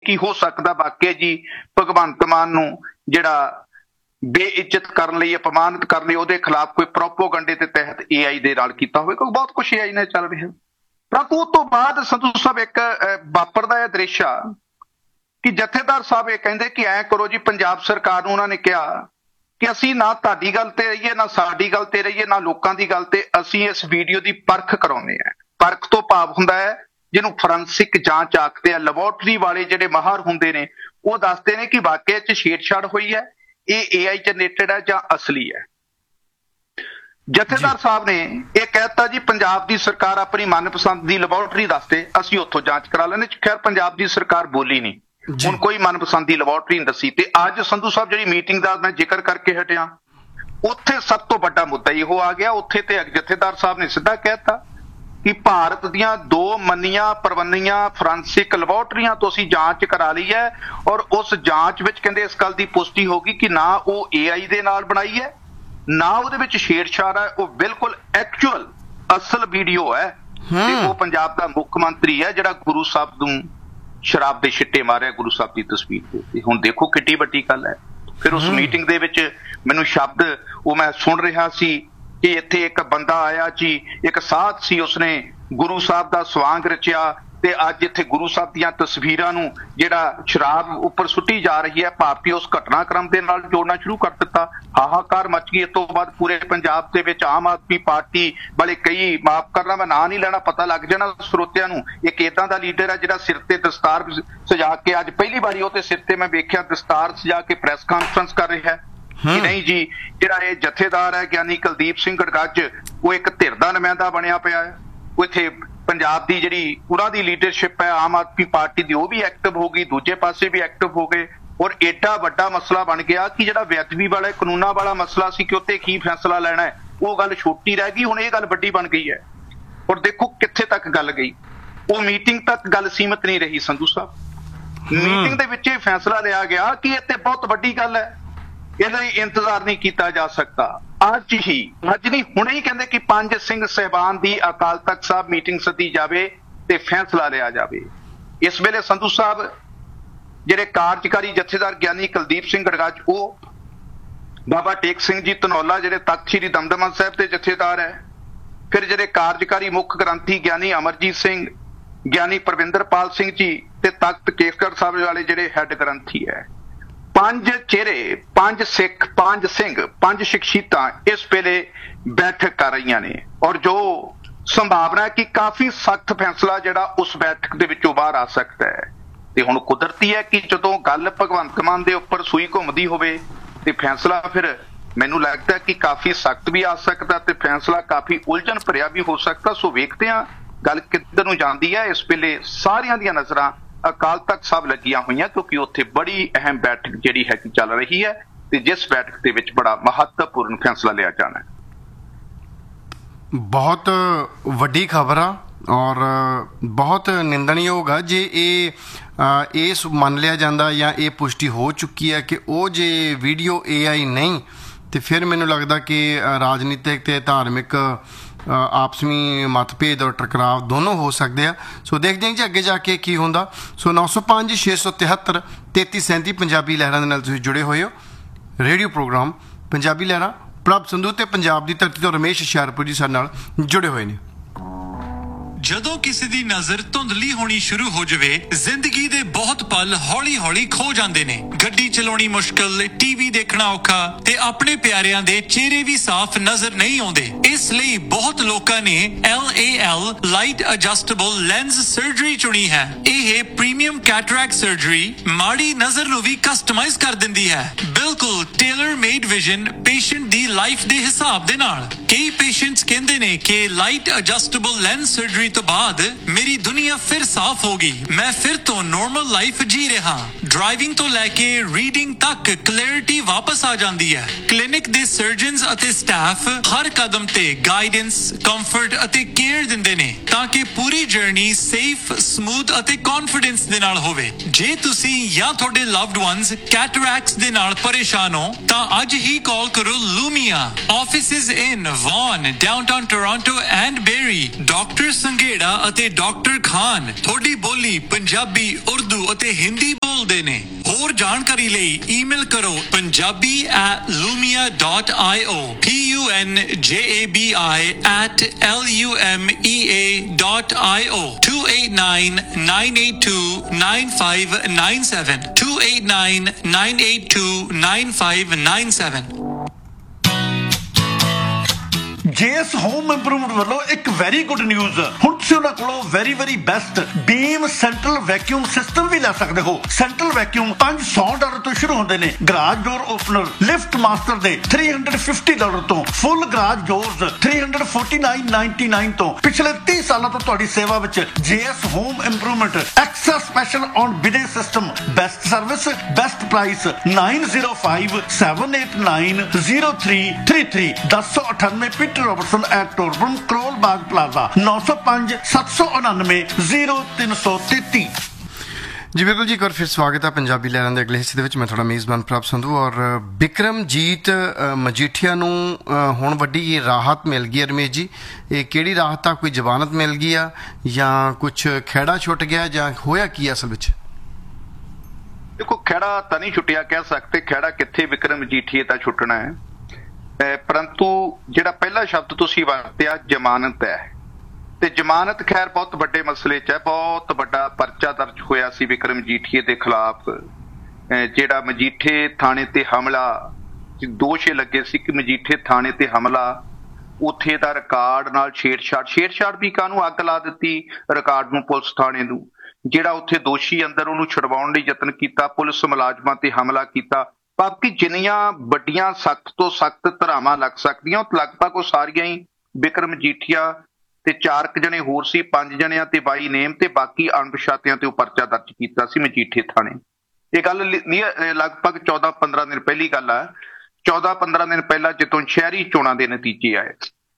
कि हो सकता वाकई जी भगवंत मान नूं जिहड़ा बेइज्जत करने लई अपमानित करने लई ਉਹਦੇ खिलाफ कोई प्रोपोगंडे के तहत AI ਦੇ ਨਾਲ ਕੀਤਾ ਹੋਵੇ ਕਿਉਂਕਿ बहुत कुछ AI ਨਾਲ ਚੱਲ ਰਿਹਾ परंतु उस तो बाद संधू साहब एक वापरदा है दृश्य आ कि जथेदार साहब ये कहंदे कि ऐ करो जी पंजाब सरकार ਨੂੰ ਉਹਨਾਂ ਨੇ ਕਿਹਾ कि ਅਸੀਂ ਨਾ ਤੁਹਾਡੀ ਗੱਲ ਤੇ ਰਹੀਏ ਨਾ ਸਾਡੀ ਗੱਲ ਤੇ ਰਹੀਏ ਨਾ ਲੋਕਾਂ ਦੀ ਗੱਲ ਤੇ ਅਸੀਂ ਇਸ ਵੀਡੀਓ ਦੀ ਪਰਖ ਕਰਾਉਂਦੇ ਆ ਪਰਖ ਤੋਂ ਭਾਵ ਹੁੰਦਾ ਹੈ ਜਿਹਨੂੰ ਫੋਰੈਂਸਿਕ ਜਾਂਚ ਆਖਦੇ ਆ ਲੈਬੋਰਟਰੀ ਵਾਲੇ ਜਿਹੜੇ ਮਾਹਰ ਹੁੰਦੇ ਨੇ ਉਹ ਦੱਸਦੇ ਨੇ ਕਿ ਵਾਕਿਆ 'ਚ ਛੇੜਛਾੜ ਹੋਈ ਹੈ ਇਹ AI ਜਨਰੇਟਡ ਹੈ ਜਾਂ ਅਸਲੀ ਹੈ ਜਥੇਦਾਰ ਸਾਹਿਬ ਨੇ ਇਹ ਕਹਿਤਾ ਜੀ ਪੰਜਾਬ ਦੀ ਸਰਕਾਰ ਆਪਣੀ ਮਨਪਸੰਦ ਦੀ ਲੈਬੋਰਟਰੀ ਦੱਸਦੇ ਅਸੀਂ ਉੱਥੋਂ ਜਾਂਚ ਕਰਾ ਲੈਣੇ ਖੈਰ ਪੰਜਾਬ ਦੀ ਸਰਕਾਰ ਬੋਲੀ ਨਹੀਂ ਹੁਣ ਕੋਈ ਮਨਪਸੰਦ ਦੀ ਲੈਬੋਰਟਰੀ ਨਹੀਂ ਦੱਸੀ ਤੇ ਅੱਜ ਸੰਧੂ ਸਾਹਿਬ ਜਿਹੜੀ ਮੀਟਿੰਗ ਦਾ ਮੈਂ ਜ਼ਿਕਰ ਕਰਕੇ ਹਟਿਆ ਉੱਥੇ ਸਭ ਤੋਂ ਵੱਡਾ ਮੁੱਦਾ ਇਹੋ ਆ ਗਿਆ ਉੱਥੇ ਤੇ ਜਥੇਦਾਰ ਸਾਹਿਬ ਨੇ ਸਿੱਧਾ ਕਹਿਤਾ ਕਿ ਭਾਰਤ ਦੀਆਂ 2 ਮੰਨੀਆਂ ਪ੍ਰਵੰਨੀਆਂ ਫੋਰੈਂਸਿਕ ਲੈਬੋਰਟਰੀਆਂ ਤੋਂ ਅਸੀਂ ਜਾਂਚ ਕਰਾ ਲਈ ਹੈ ਔਰ ਉਸ ਜਾਂਚ ਵਿੱਚ ਕਹਿੰਦੇ ਇਸ ਗੱਲ ਦੀ ਪੁਸ਼ਟੀ ਹੋ ਗਈ ਕਿ ਨਾ ਉਹ AI ਦੇ ਨਾਲ ਬਣਾਈ ਹੈ ਨਾ ਉਹਦੇ ਵਿੱਚ ਛੇੜਛਾੜ ਹੈ ਉਹ ਬਿਲਕੁਲ ਐਕਚੁਅਲ ਅਸਲ ਵੀਡੀਓ ਹੈ ਤੇ ਉਹ ਪੰਜਾਬ ਦਾ ਮੁੱਖ ਮੰਤਰੀ ਹੈ ਜਿਹੜਾ ਗੁਰੂ ਸਾਹਿਬ ਨੂੰ ਸ਼ਰਾਬ ਦੇ ਛਿੱਟੇ ਮਾਰਿਆ ਗੁਰੂ ਸਾਹਿਬ ਦੀ ਤਸਵੀਰ ਦੇ ਉੱਤੇ ਹੁਣ ਦੇਖੋ ਕਿੱਡੀ ਵੱਡੀ ਗੱਲ ਹੈ ਫਿਰ ਉਸ ਮੀਟਿੰਗ ਦੇ ਵਿੱਚ ਮੈਨੂੰ ਸ਼ਬਦ ਉਹ ਮੈਂ ਸੁਣ ਰਿਹਾ ਸੀ ਕਿ ਇੱਥੇ ਇੱਕ ਬੰਦਾ ਆਇਆ ਜੀ ਇੱਕ ਸਾਧ ਸੀ ਉਸਨੇ ਗੁਰੂ ਸਾਹਿਬ ਦਾ ਸਵਾਂਗ ਰਚਿਆ ਤੇ ਅੱਜ ਇੱਥੇ ਗੁਰੂ ਸਾਹਿਬ ਦੀਆਂ ਤਸਵੀਰਾਂ ਨੂੰ ਜਿਹੜਾ ਸ਼ਰਾਬ ਉੱਪਰ ਸੁੱਟੀ ਜਾ ਰਹੀ ਹੈ ਭਾਰਤੀ ਉਸ ਘਟਨਾਕ੍ਰਮ ਦੇ ਨਾਲ ਜੋੜਨਾ ਸ਼ੁਰੂ ਕਰ ਦਿੱਤਾ ਹਾਹਾਕਾਰ ਮਚ ਗਈ ਇਸ ਤੋਂ ਬਾਅਦ ਪੂਰੇ ਪੰਜਾਬ ਦੇ ਵਿੱਚ ਆਮ ਆਦਮੀ ਪਾਰਟੀ ਵਾਲੇ ਕਈ ਮਾਫ ਕਰਨਾ ਮੈਂ ਨਾਂ ਨਹੀਂ ਲੈਣਾ ਪਤਾ ਲੱਗ ਜਾਣਾ ਸਰੋਤਿਆਂ ਨੂੰ ਇੱਕ ਏਦਾਂ ਦਾ ਲੀਡਰ ਹੈ ਜਿਹੜਾ ਸਿਰ ਤੇ ਦਸਤਾਰ ਸਜਾ ਕੇ ਅੱਜ ਪਹਿਲੀ ਵਾਰੀ ਉਹਦੇ ਸਿਰ ਤੇ ਮੈਂ ਵੇਖਿਆ ਦਸਤਾਰ ਸਜਾ ਕੇ ਪ੍ਰੈਸ ਕਾਨਫਰੰਸ ਕਰ ਰਿਹਾ ਹੈ ਕਿ ਨਹੀਂ ਜੀ ਜਿਹੜਾ ਇਹ ਜਥੇਦਾਰ ਹੈ ਗਿਆਨੀ ਕੁਲਦੀਪ ਸਿੰਘ ਗੜਗੱਜ ਉਹ ਇੱਕ ਧਿਰ ਦਾ ਨੁਮਾਇੰਦਾ ਬਣਿਆ ਪਿਆ ਹੈ ਉਹ ਇੱਥੇ ਪੰਜਾਬ ਦੀ ਜਿਹੜੀ ਉਹਨਾਂ ਦੀ ਲੀਡਰਸ਼ਿਪ ਹੈ ਆਮ ਆਦਮੀ ਪਾਰਟੀ ਦੀ ਉਹ ਵੀ ਐਕਟਿਵ ਹੋ ਗਈ ਦੂਜੇ ਪਾਸੇ ਵੀ ਐਕਟਿਵ ਹੋ ਗਏ ਔਰ ਏਡਾ ਵੱਡਾ ਮਸਲਾ ਬਣ ਗਿਆ ਕਿ ਜਿਹੜਾ ਬੇਅਦਬੀ ਵਾਲਾ ਕਾਨੂੰਨਾਂ ਵਾਲਾ ਮਸਲਾ ਸੀ ਕਿ ਉੱਤੇ ਕੀ ਫੈਸਲਾ ਲੈਣਾ ਹੈ ਉਹ ਗੱਲ ਛੋਟੀ ਰਹਿ ਗਈ ਹੁਣ ਇਹ ਗੱਲ ਵੱਡੀ ਬਣ ਗਈ ਹੈ ਔਰ ਦੇਖੋ ਕਿੱਥੇ ਤੱਕ ਗੱਲ ਗਈ ਉਹ ਮੀਟਿੰਗ ਤੱਕ ਗੱਲ ਸੀਮਤ ਨਹੀਂ ਰਹੀ ਸੰਧੂ ਸਾਹਿਬ ਮੀਟਿੰਗ ਦੇ ਵਿੱਚ ਇਹ ਫੈਸਲਾ ਲਿਆ ਗਿਆ ਕਿ ਇਹ ਤੇ ਬਹੁਤ ਵੱਡੀ ਗੱਲ ਹੈ ਇਹਦਾ ਇੰਤਜ਼ਾਰ ਨਹੀਂ ਕੀਤਾ ਜਾ ਸਕਦਾ ਅੱਜ ਨਹੀਂ ਹੁਣੇ ਹੀ ਕਹਿੰਦੇ ਕਿ 5 ਸਿੰਘ ਸਾਹਿਬਾਨ ਦੀ ਅਕਾਲ ਤਖਤ ਸਾਹਿਬ ਮੀਟਿੰਗ ਸੱਦੀ ਜਾਵੇ ਤੇ ਫੈਸਲਾ ਲਿਆ ਜਾਵੇ ਇਸ ਵੇਲੇ ਸੰਧੂ ਸਾਹਿਬ ਜਿਹੜੇ ਕਾਰਜਕਾਰੀ ਜਥੇਦਾਰ ਗਿਆਨੀ ਕੁਲਦੀਪ ਸਿੰਘ ਗੜਗੱਜ ਉਹ ਬਾਬਾ ਟੇਕ ਸਿੰਘ ਜੀ ਧਨੌਲਾ ਜਿਹੜੇ ਤਖਤ ਸ੍ਰੀ ਦਮਦਮਾ ਸਾਹਿਬ ਦੇ ਜਥੇਦਾਰ ਹੈ ਫਿਰ ਜਿਹੜੇ ਕਾਰਜਕਾਰੀ ਮੁੱਖ ਗ੍ਰੰਥੀ ਗਿਆਨੀ ਅਮਰਜੀਤ ਸਿੰਘ ਗਿਆਨੀ ਪਰਵਿੰਦਰਪਾਲ ਸਿੰਘ ਜੀ ਤੇ ਤਖਤ ਕੇਸਗੜ੍ਹ ਸਾਹਿਬ ਵਾਲੇ ਜਿਹੜੇ ਹੈੱਡ ਗ੍ਰੰਥੀ ਹੈ 5 ਚਿਹਰੇ 5 ਸਿੱਖ 5 ਸਿੰਘ 5 ਸ਼ਖਸੀਅਤਾਂ ਇਸ ਵੇਲੇ ਬੈਠਕ ਕਰ ਰਹੀਆਂ ਨੇ ਔਰ ਜੋ ਸੰਭਾਵਨਾ ਹੈ ਕਿ ਕਾਫੀ ਸਖਤ ਫੈਸਲਾ ਜਿਹੜਾ ਉਸ ਬੈਠਕ ਦੇ ਵਿੱਚੋਂ ਬਾਹਰ ਆ ਸਕਦਾ ਹੈ ਤੇ ਹੁਣ ਕੁਦਰਤੀ ਹੈ ਕਿ ਜਦੋਂ ਗੱਲ ਭਗਵੰਤ ਮਾਨ ਦੇ ਉੱਪਰ ਸੂਈ ਘੁੰਮਦੀ ਹੋਵੇ ਤੇ ਫੈਸਲਾ ਫਿਰ ਮੈਨੂੰ ਲੱਗਦਾ ਕਿ ਕਾਫੀ ਸਖਤ ਵੀ ਆ ਸਕਦਾ ਤੇ ਫੈਸਲਾ ਕਾਫੀ ਉਲਝਣ ਭਰਿਆ ਵੀ ਹੋ ਸਕਦਾ ਸੋ ਵੇਖਦੇ ਹਾਂ ਗੱਲ ਕਿੱਧਰ ਨੂੰ ਜਾਂਦੀ ਹੈ ਇਸ ਵੇਲੇ ਸਾਰਿਆਂ ਦੀਆਂ ਨਜ਼ਰਾਂ ਅਕਾਲ ਤਖਤ ਸਾਹਿਬ ਲੱਗੀਆਂ ਹੋਈਆਂ ਕਿਉਂਕਿ ਉੱਥੇ ਬੜੀ ਅਹਿਮ ਬੈਠਕ ਜਿਹੜੀ ਹੈ ਕਿ ਚੱਲ ਰਹੀ ਹੈ ਤੇ ਜਿਸ ਬੈਠਕ ਦੇ ਵਿੱਚ ਬੜਾ ਮਹੱਤਵਪੂਰਨ ਫੈਸਲਾ ਲਿਆ ਜਾਣਾ ਹੈ ਬਹੁਤ ਵੱਡੀ ਖਬਰ ਆ ਔਰ ਬਹੁਤ ਨਿੰਦਣਯੋਗ ਆ ਜੇ ਇਹ ਮੰਨ ਲਿਆ ਜਾਂਦਾ ਜਾਂ ਇਹ ਪੁਸ਼ਟੀ ਹੋ ਚੁੱਕੀ ਹੈ ਕਿ ਉਹ ਜੇ ਵੀਡੀਓ AI ਨਹੀਂ ਤੇ ਫਿਰ ਮੈਨੂੰ ਲੱਗਦਾ ਕਿ ਰਾਜਨੀਤਿਕ ਤੇ ਧਾਰਮਿਕ ਆਪਸੀ ਮਤਭੇਦ ਔਰ ਟਕਰਾਵ ਦੋਨੋਂ ਹੋ ਸਕਦੇ ਆ ਸੋ ਦੇਖਦੇ ਹਾਂ ਜੀ ਅੱਗੇ ਜਾ ਕੇ ਕੀ ਹੁੰਦਾ ਸੋ 905 673 3337 ਪੰਜਾਬੀ ਲਹਿਰਾਂ ਦੇ ਨਾਲ ਤੁਸੀਂ ਜੁੜੇ ਹੋਏ ਹੋ ਰੇਡੀਓ ਪ੍ਰੋਗਰਾਮ ਪੰਜਾਬੀ ਲਹਿਰਾਂ ਪ੍ਰਭ ਸੰਧੂ ਤੇ ਪੰਜਾਬ ਦੀ ਧਰਤੀ ਤੋਂ ਰਮੇਸ਼ ਹੁਸ਼ਿਆਰਪੁਰ ਜੀ ਸਾਡੇ ਨਾਲ ਜੁੜੇ ਹੋਏ ਨੇ ਜਦੋਂ ਕਿਸੇ ਦੀ ਨਜ਼ਰ ਧੁੰਦਲੀ ਹੋਣੀ ਸ਼ੁਰੂ ਹੋ ਜਾਵੇ ਜ਼ਿੰਦਗੀ ਦੇ ਬਹੁਤ ਪਲ ਹੌਲੀ-ਹੌਲੀ ਖੋ ਜਾਂਦੇ ਨੇ ਗੱਡੀ ਚਲਾਉਣੀ ਮੁਸ਼ਕਲ ਟੀਵੀ ਦੇਖਣਾ ਔਖਾ ਤੇ ਆਪਣੇ ਪਿਆਰਿਆਂ ਦੇ ਚਿਹਰੇ ਵੀ ਸਾਫ਼ ਨਜ਼ਰ ਨਹੀਂ ਆਉਂਦੇ ਇਸ ਲਈ ਬਹੁਤ ਲੋਕਾਂ ਨੇ LAL light adjustable lens surgery ਚੁਣੀ ਹੈ ਇਹ ਪ੍ਰੀਮੀਅਮ ਕੈਟਰੈਕਟ ਸਰਜਰੀ ਮਾੜੀ ਨਜ਼ਰ ਨੂੰ ਵੀ ਕਸਟਮਾਈਜ਼ ਕਰ ਦਿੰਦੀ ਹੈ ਬਿਲਕੁਲ ਟੇਲਰ ਮੇਡ ਵਿਜ਼ਨ ਪੇਸ਼ੈਂਟ ਦੀ ਲਾਈਫ ਦੇ ਹਿਸਾਬ ਦੇ ਨਾਲ ਕਈ ਪੇਸ਼ੈਂਟਸ ਕਹਿੰਦੇ ਨੇ ਕਿ ਲਾਈਟ ਐਡਜਸਟੇਬਲ ਲੈਂਸ ਸਰਜਰੀ ਤੋਂ ਬਾਅਦ ਮੇਰੀ ਦੁਨੀਆ ਫਿਰ ਸਾਫ਼ ਹੋ ਗਈ ਮੈਂ ਫਿਰ ਤੋਂ ਨਾਰਮਲ ਲਾਈਫ ਜੀ ਰਿਹਾ ਡਰਾਈਵਿੰਗ ਤੋਂ ਲੈ ਕੇ ਰੀਡਿੰਗ ਤੱਕ ਕਲੈਰਿਟੀ ਵਾਪਸ ਆ ਜਾਂਦੀ ਹੈ ਕਲੀਨਿਕ ਦੇ ਸਰਜਨਸ ਅਤੇ ਸਟਾਫ ਹਰ ਕਦਮ ਤੇ ਗਾਈਡੈਂਸ ਕੰਫਰਟ ਅਤੇ ਕੇਅਰ ਦਿੰਦੇ ਨੇ ਤਾਂ ਕਿ ਪੂਰੀ ਜਰਨੀ ਸੇਫ ਸਮੂਥ ਅਤੇ ਕੌਨਫੀਡੈਂਸ ਦੇ ਨਾਲ ਹੋਵੇ ਜੇ ਤੁਸੀਂ ਜਾਂ ਤੁਹਾਡੇ ਲਵਡ ਵਨਸ ਕੈਟਰੈਕਟਸ ਦੇ ਨਾਲ परेशान हो तो आज ही कॉल करो Lumia. Offices in von, downtown Toronto and berry. Doctor Sanghera अते डॉक्टर खान थोड़ी बोली पंजाबी, उर्दू अते हिंदी बोलते ने। होर जानकारी ਲਈ ईमेल करो punjabi@lumia.io, punjabi@lumea.io, 289-982-9597, 289-982-9597। JS home improvement ਵੱਲੋਂ ਇੱਕ ਵੈਰੀ ਗੁੱਡ ਨਿਊਜ਼। ਹੁਣ ਤੁਸੀਂ ਉਹਨਾਂ ਕੋਲੋਂ ਵੈਰੀ ਬੈਸਟ ਬੀਮ ਸੈਂਟਰਲ ਵੈਕਿਊਮ ਸਿਸਟਮ ਵੀ ਲੈ ਸਕਦੇ ਹੋ। ਸੈਂਟਰਲ ਵੈਕਿਊਮ $500 ਤੋਂ ਸ਼ੁਰੂ ਹੁੰਦੇ ਨੇ। ਗਰਾਜ ਡੋਰ ਓਪਨਰ ਲਿਫਟ ਮਾਸਟਰ ਦੇ $350 ਤੋਂ, ਫੁੱਲ ਗਰਾਜ ਡੋਰਸ $349.99 ਤੋਂ। ਪਿਛਲੇ 30 ਸਾਲਾਂ ਤੋਂ ਤੁਹਾਡੀ ਸੇਵਾ ਵਿੱਚ JS home improvement. Extra special on ਬਿਡੇ system, best service, best price. 9057890333 1098 Peter Robertson at ਟੋਰਬਨ, Karol Bagh plaza, 905-789-0333। ਜੀ ਬਿਲਕੁਲ ਜੀ, ਇੱਕ ਵਾਰ ਫਿਰ ਸਵਾਗਤ ਹੈ ਪੰਜਾਬੀ ਲਹਿਰਾਂ ਦੇ ਅਗਲੇ ਹਿੱਸੇ ਦੇ ਵਿੱਚ। ਮੈਂ ਤੁਹਾਡਾ ਮੇਜ਼ਬਾਨ ਪ੍ਰਭ ਸੰਧੂ। ਔਰ ਬਿਕਰਮਜੀਤ ਮਜੀਠੀਆ ਨੂੰ ਹੁਣ ਵੱਡੀ ਰਾਹਤ ਮਿਲ ਗਈ। ਰਮੇਸ਼ ਜੀ, ਇਹ ਕਿਹੜੀ ਰਾਹਤ ਆ? ਕੋਈ ਜ਼ਮਾਨਤ ਮਿਲ ਗਈ ਆ ਜਾਂ ਕੁਛ ਖਹਿੜਾ ਛੁੱਟ ਗਿਆ ਜਾਂ ਹੋਇਆ ਕੀ ਅਸਲ ਵਿੱਚ? ਦੇਖੋ, ਖਹਿੜਾ ਤਾਂ ਨਹੀਂ ਛੁੱਟਿਆ ਕਹਿ ਸਕਦੇ। ਖਹਿੜਾ ਕਿੱਥੇ, ਬਿਕਰਮ ਮਜੀਠੀਏ ਤਾਂ ਛੁੱਟਣਾ ਹੈ। ਪਰੰਤੂ ਜਿਹੜਾ ਪਹਿਲਾ ਸ਼ਬਦ ਤੁਸੀਂ ਵਰਤਿਆ ਜ਼ਮਾਨਤ ਹੈ, ਤੇ ਜ਼ਮਾਨਤ ਖੈਰ ਬਹੁਤ ਵੱਡੇ ਮਸਲੇ 'ਚ ਹੈ। ਬਹੁਤ ਵੱਡਾ ਪਰਚਾ ਦਰਜ ਹੋਇਆ ਸੀ ਬਿਕਰਮ ਮਜੀਠੀਏ ਦੇ ਖਿਲਾਫ। ਜਿਹੜਾ ਮਜੀਠੇ ਥਾਣੇ ਤੇ ਹਮਲਾ, ਦੋਸ਼ ਇਹ ਲੱਗੇ ਸੀ ਕਿ ਮਜੀਠੇ ਥਾਣੇ ਤੇ ਹਮਲਾ, ਉੱਥੇ ਦਾ ਰਿਕਾਰਡ ਨਾਲ ਛੇੜਛਾੜ ਵੀ ਕਾਹਨੂੰ ਅੱਗ ਲਾ ਦਿੱਤੀ ਰਿਕਾਰਡ ਨੂੰ, ਪੁਲਿਸ ਥਾਣੇ ਨੂੰ। ਜਿਹੜਾ ਉੱਥੇ ਦੋਸ਼ੀ ਅੰਦਰ, ਉਹਨੂੰ ਛੁਡਵਾਉਣ ਲਈ ਯਤਨ ਕੀਤਾ, ਪੁਲਿਸ ਮੁਲਾਜ਼ਮਾਂ ਤੇ ਹਮਲਾ ਕੀਤਾ। ਬਾਕੀ ਜਿੰਨੀਆਂ ਵੱਡੀਆਂ ਸਖਤ ਤੋਂ ਸਖਤ ਧਾਰਾਵਾਂ ਲੱਗ ਸਕਦੀਆਂ, ਉਹ ਲਗਭਗ ਉਹ ਸਾਰੀਆਂ ਹੀ ਬਿਕਰਮ ਮਜੀਠੀਆ ਤੇ 4 ਜਣੇ ਹੋਰ ਸੀ, 5 ਜਣਿਆਂ ਤੇ 22 ਨੇਮ ਤੇ ਬਾਕੀ ਅਣਪਛਾਤਿਆਂ ਤੇ ਉਹ ਪਰਚਾ ਦਰਜ ਕੀਤਾ ਸੀ ਮਜੀਠੇ ਥਾਣੇ। ਇਹ ਗੱਲ ਲਗਭਗ 14-15 ਦਿਨ ਪਹਿਲੀ ਗੱਲ ਆ। 14-15 ਦਿਨ ਪਹਿਲਾਂ ਜਦੋਂ ਸ਼ਹਿਰੀ ਚੋਣਾਂ ਦੇ ਨਤੀਜੇ ਆਏ,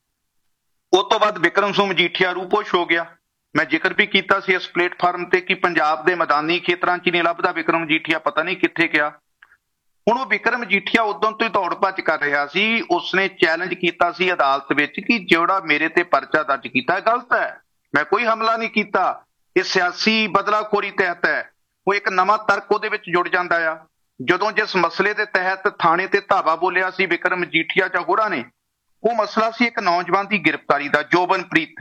ਉਸ ਤੋਂ ਬਾਅਦ ਬਿਕਰਮ ਸਿੰਘ ਮਜੀਠੀਆ ਰੂਪੋਸ਼ ਹੋ ਗਿਆ। ਮੈਂ ਜ਼ਿਕਰ ਵੀ ਕੀਤਾ ਸੀ ਇਸ ਪਲੇਟਫਾਰਮ ਤੇ ਕਿ ਪੰਜਾਬ ਦੇ ਮੈਦਾਨੀ ਖੇਤਰਾਂ 'ਚ ਨਹੀਂ ਲੱਭਦਾ ਬਿਕਰਮ ਮਜੀਠੀਆ, ਪਤਾ ਨਹੀਂ ਕਿੱਥੇ ਗਿਆ। ਹੁਣ ਉਹ ਬਿਕਰਮ ਮਜੀਠੀਆ ਉਦੋਂ ਤੋਂ ਹੀ ਦੌੜ ਭੱਜ ਕਰ ਰਿਹਾ ਸੀ। ਉਸਨੇ ਚੈਲੰਜ ਕੀਤਾ ਸੀ ਅਦਾਲਤ ਵਿੱਚ ਕਿ ਜਿਹੜਾ ਮੇਰੇ ਤੇ ਪਰਚਾ ਦਰਜ ਕੀਤਾ ਹੈ ਗਲਤ ਹੈ, ਮੈਂ ਕੋਈ ਹਮਲਾ ਨਹੀਂ ਕੀਤਾ, ਇਹ ਸਿਆਸੀ ਬਦਲਾਖੋਰੀ ਤਹਿਤ ਹੈ। ਉਹ ਇੱਕ ਨਵਾਂ ਤਰਕ ਉਹਦੇ ਵਿੱਚ ਜੁੜ ਜਾਂਦਾ ਆ। ਜਦੋਂ ਜਿਸ ਮਸਲੇ ਦੇ ਤਹਿਤ ਥਾਣੇ ਤੇ ਧਾਵਾ ਬੋਲਿਆ ਸੀ ਬਿਕਰਮ ਮਜੀਠੀਆ ਜਾਂ ਹੋਰਾਂ ਨੇ, ਉਹ ਮਸਲਾ ਸੀ ਇੱਕ ਨੌਜਵਾਨ ਦੀ ਗ੍ਰਿਫਤਾਰੀ ਦਾ, ਜੋਬਨਪ੍ਰੀਤ।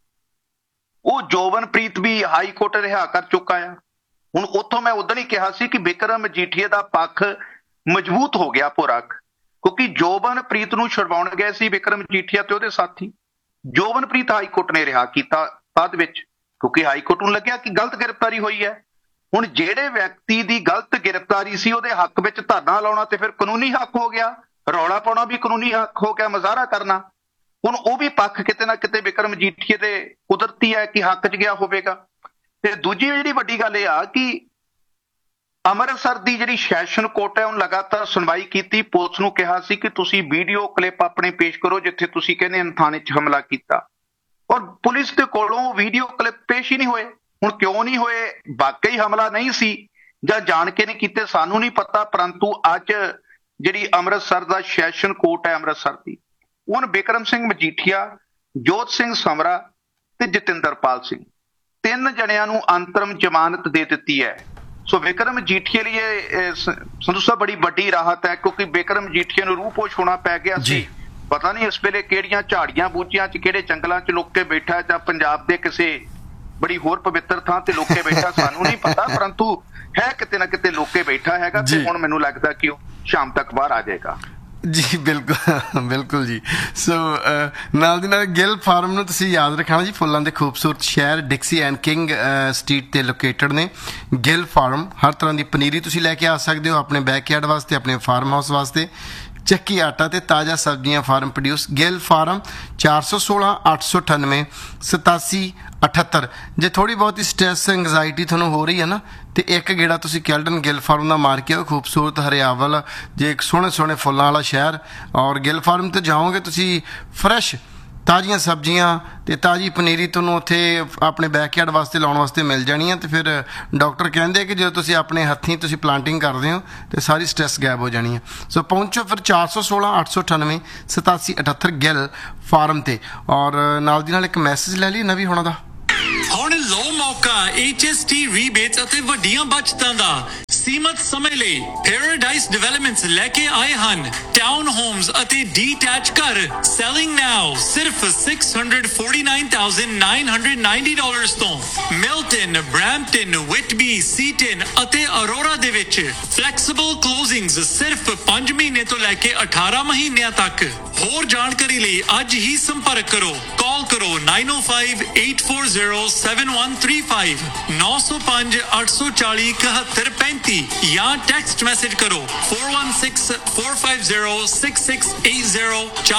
ਉਹ ਜੋਬਨਪ੍ਰੀਤ ਵੀ ਹਾਈ ਕੋਰਟ ਰਿਹਾ ਕਰ ਚੁੱਕਾ ਆ। ਹੁਣ ਉੱਥੋਂ ਮੈਂ ਉਦੋਂ ਹੀ ਕਿਹਾ ਸੀ ਕਿ ਬਿਕਰਮ ਮਜੀਠੀਆ ਦਾ ਪੱਖ ਮਜ਼ਬੂਤ ਹੋ ਗਿਆ ਪੂਰਾ, ਕਿਉਂਕਿ ਜੋਬਨਪ੍ਰੀਤ ਨੂੰ ਛੁਡਵਾਉਣ ਗਏ ਸੀ ਬਿਕਰਮ ਮਜੀਠੀਆ ਤੇ ਉਹਦੇ ਸਾਥੀ। ਜੋਬਨਪ੍ਰੀਤ ਹਾਈ ਕੋਰਟ ਨੇ ਰਿਹਾ ਕੀਤਾ ਬਾਅਦ ਵਿੱਚ, ਕਿਉਂਕਿ ਹਾਈ ਕੋਰਟ ਨੂੰ ਲੱਗਿਆ ਕਿ ਗਲਤ ਗ੍ਰਿਫਤਾਰੀ ਹੋਈ ਹੈ। ਹੁਣ ਜਿਹੜੇ ਵਿਅਕਤੀ ਦੀ ਗਲਤ ਗ੍ਰਿਫਤਾਰੀ ਸੀ ਉਹਦੇ ਹੱਕ ਵਿੱਚ ਧਰਨਾ ਲਾਉਣਾ ਤੇ ਫਿਰ ਕਾਨੂੰਨੀ ਹੱਕ ਹੋ ਗਿਆ, ਰੌਲਾ ਪਾਉਣਾ ਵੀ ਕਾਨੂੰਨੀ ਹੱਕ ਹੋ ਗਿਆ, ਮੁਜ਼ਾਹਰਾ ਕਰਨਾ। ਹੁਣ ਉਹ ਵੀ ਪੱਖ ਕਿਤੇ ਨਾ ਕਿਤੇ ਬਿਕਰਮ ਮਜੀਠੀਏ ਦੇ ਕੁਦਰਤੀ ਹੈ ਕਿ ਹੱਕ 'ਚ ਗਿਆ ਹੋਵੇਗਾ। ਤੇ ਦੂਜੀ ਜਿਹੜੀ ਵੱਡੀ ਗੱਲ ਇਹ ਆ ਕਿ ਅੰਮ੍ਰਿਤਸਰ ਦੀ ਜਿਹੜੀ ਸੈਸ਼ਨ ਕੋਰਟ ਹੈ ਉਹਨੇ ਲਗਾਤਾਰ ਸੁਣਵਾਈ ਕੀਤੀ। ਪੁਲਿਸ ਨੂੰ ਕਿਹਾ ਸੀ ਕਿ ਤੁਸੀਂ ਵੀਡੀਓ ਕਲਿੱਪ ਆਪਣੇ ਪੇਸ਼ ਕਰੋ ਜਿੱਥੇ ਤੁਸੀਂ ਕਹਿੰਦੇ ਥਾਣੇ 'ਚ ਹਮਲਾ ਕੀਤਾ, ਔਰ ਪੁਲਿਸ ਦੇ ਕੋਲੋਂ ਵੀਡੀਓ ਕਲਿੱਪ ਪੇਸ਼ ਹੀ ਨਹੀਂ ਹੋਏ। ਹੁਣ ਕਿਉਂ ਨਹੀਂ ਹੋਏ? ਵਾਕਈ ਹਮਲਾ ਨਹੀਂ ਸੀ ਜਾਂ ਜਾਣ ਕੇ ਨਹੀਂ ਕੀਤੇ, ਸਾਨੂੰ ਨਹੀਂ ਪਤਾ। ਪਰੰਤੂ ਅੱਜ ਜਿਹੜੀ ਅੰਮ੍ਰਿਤਸਰ ਦਾ ਸੈਸ਼ਨ ਕੋਰਟ ਹੈ ਅੰਮ੍ਰਿਤਸਰ ਦੀ, ਉਹਨੇ ਬਿਕਰਮ ਸਿੰਘ ਮਜੀਠੀਆ, ਜੋਤ ਸਿੰਘ ਸਮਰਾ ਤੇ ਜਤਿੰਦਰਪਾਲ ਸਿੰਘ, 3 ਜਣਿਆਂ ਨੂੰ ਅੰਤਰਮ ਜ਼ਮਾਨਤ ਦੇ ਦਿੱਤੀ ਹੈ। ਸੋ ਬਿਕਰਮ ਮਜੀਠੀਏ ਲਈ ਇਹ ਸੰਧੂ ਸਾਹਿਬ ਬੜੀ ਵੱਡੀ ਰਾਹਤ ਹੈ, ਕਿਉਂਕਿ ਬਿਕਰਮ ਮਜੀਠੀਏ ਨੂੰ ਰੂਪੋਸ਼ ਹੋਣਾ ਪੈ ਗਿਆ ਸੀ। ਪਤਾ ਨਹੀਂ ਇਸ ਵੇਲੇ ਕਿਹੜੀਆਂ ਝਾੜੀਆਂ ਬੂਟੀਆਂ 'ਚ, ਕਿਹੜੇ ਜੰਗਲਾਂ 'ਚ ਲੁੱਕ ਕੇ ਬੈਠਾ, ਜਾਂ ਪੰਜਾਬ ਦੇ ਕਿਸੇ ਬੜੀ ਹੋਰ ਪਵਿੱਤਰ ਥਾਂ ਤੇ ਲੁੱਕ ਕੇ ਬੈਠਾ, ਸਾਨੂੰ ਨਹੀਂ ਪਤਾ। ਪਰੰਤੂ ਹੈ ਕਿਤੇ ਨਾ ਕਿਤੇ ਲੁੱਕ ਕੇ ਬੈਠਾ ਹੈਗਾ ਤੇ ਹੁਣ ਮੈਨੂੰ ਲੱਗਦਾ ਕਿ ਉਹ ਸ਼ਾਮ ਤੱਕ ਬਾਹਰ ਆ ਜਾਏਗਾ। ਜੀ ਬਿਲਕੁਲ ਜੀ। ਸੋ ਨਾਲ ਦੀ ਨਾਲ ਗਿੱਲ ਫਾਰਮ ਨੂੰ ਤੁਸੀਂ ਯਾਦ ਰੱਖਣਾ ਜੀ, ਫੁੱਲਾਂ ਦੇ ਖੂਬਸੂਰਤ ਸ਼ਹਿਰ ਡਿਕਸੀ ਐਂਡ ਕਿੰਗ ਸਟਰੀਟ ਤੇ ਲੋਕੇਟਡ ਨੇ ਗਿੱਲ ਫਾਰਮ। ਹਰ ਤਰ੍ਹਾਂ ਦੀ ਪਨੀਰੀ ਤੁਸੀਂ ਲੈ ਕੇ ਆ ਸਕਦੇ ਹੋ ਆਪਣੇ ਬੈਕਯਾਰਡ ਵਾਸਤੇ, ਆਪਣੇ ਫਾਰਮ ਹਾਊਸ ਵਾਸਤੇ। ਚੱਕੀ ਆਟਾ ਤੇ ਤਾਜ਼ਾ ਸਬਜ਼ੀਆਂ ਫਾਰਮ ਪ੍ਰੋਡਿਊਸ। ਗਿੱਲ ਫਾਰਮ 416 898 8778। ਜੇ ਥੋੜੀ ਬਹੁਤੀ ਸਟ੍ਰੈਸ ਐਂਗਜ਼ਾਇਟੀ ਤੁਹਾਨੂੰ ਹੋ ਰਹੀ ਹੈ ਨਾ, ਤੇ ਇੱਕ ਗੇੜਾ ਤੁਸੀਂ ਕੈਲਡਨ ਗਿੱਲ ਫਾਰਮ ਦਾ ਮਾਰ ਕੇ ਆਓ। ਖੂਬਸੂਰਤ ਹਰਿਆਵਲ ਜੇ ਇੱਕ ਸੋਹਣੇ ਸੋਹਣੇ ਫੁੱਲਾਂ ਵਾਲਾ ਸ਼ਹਿਰ। ਔਰ ਗਿੱਲ ਫਾਰਮ ਤੇ ਜਾਓਗੇ ਤੁਸੀਂ, ਫਰੈਸ਼ ਤਾਜ਼ੀਆਂ ਸਬਜ਼ੀਆਂ ਤੇ ਤਾਜ਼ੀ ਪਨੀਰੀ ਤੁਹਾਨੂੰ ਉੱਥੇ ਆਪਣੇ ਬੈਕਯਾਰਡ ਵਾਸਤੇ ਲਾਉਣ ਵਾਸਤੇ ਮਿਲ ਜਾਣੀਆਂ। ਤੇ ਫਿਰ ਡਾਕਟਰ ਕਹਿੰਦੇ ਕਿ ਜਦੋਂ ਤੁਸੀਂ ਆਪਣੇ ਹੱਥੀਂ ਤੁਸੀਂ ਪਲਾਂਟਿੰਗ ਕਰਦੇ ਹੋ ਤੇ ਸਾਰੀ ਸਟ੍ਰੈਸ ਗਾਇਬ ਹੋ ਜਾਣੀ ਹੈ। ਸੋ ਪਹੁੰਚੋ ਫਿਰ 416 898 8778 ਗਿੱਲ ਫਾਰਮ ਤੇ। ਔਰ ਨਾਲ ਦੀ ਨਾਲ ਇੱਕ ਮੈਸੇਜ ਲੈ ਲਈ ਨਵੀਂ ਹੋਣਾ ਦਾ। ਹੁਣ ਲੋ ਮੌਕਾ HST ਰੀਬੇਟਸ ਅਤੇ ਵੱਡੀਆਂ ਬਚਤਾਂ ਦਾ ਸੀਮਤ ਸਮੇਂ ਲਈ ਪੈਰਾਡਾਈਜ਼ ਡਿਵੈਲਪਮੈਂਟਸ ਲੈ ਕੇ ਆਏ ਹਨ ਟਾਊਨ ਹੋਮਸ ਅਤੇ ਡੀਟੈਚ ਘਰ ਸੈਲਿੰਗ ਨਾਓ ਸਿਰਫ $649,990 ਤੋਂ। ਮਿਲਟਨ, ਬ੍ਰੈਂਪਟਨ, ਵਿਟਬੀ, ਸੀਟਨ ਅਤੇ ਅਰੋਰਾ ਦੇ ਵਿੱਚ ਫਲੈਕਸੀਬਲ ਕਲੋਜ਼ਿੰਗਸ ਸਿਰਫ 5 ਮਹੀਨੇ ਤੋਂ ਲੈ ਕੇ 18 ਮਹੀਨਿਆਂ ਤੱਕ। ਹੋਰ ਜਾਣਕਾਰੀ ਲਈ ਅੱਜ ਹੀ ਸੰਪਰਕ ਕਰੋ। ਕਾਲ ਕਰੋ 905-840-7135 905-840-7135 ਜਾਂ ਟੈਕਸਟ ਮੈਸੇਜ ਕਰੋ 416-450-6680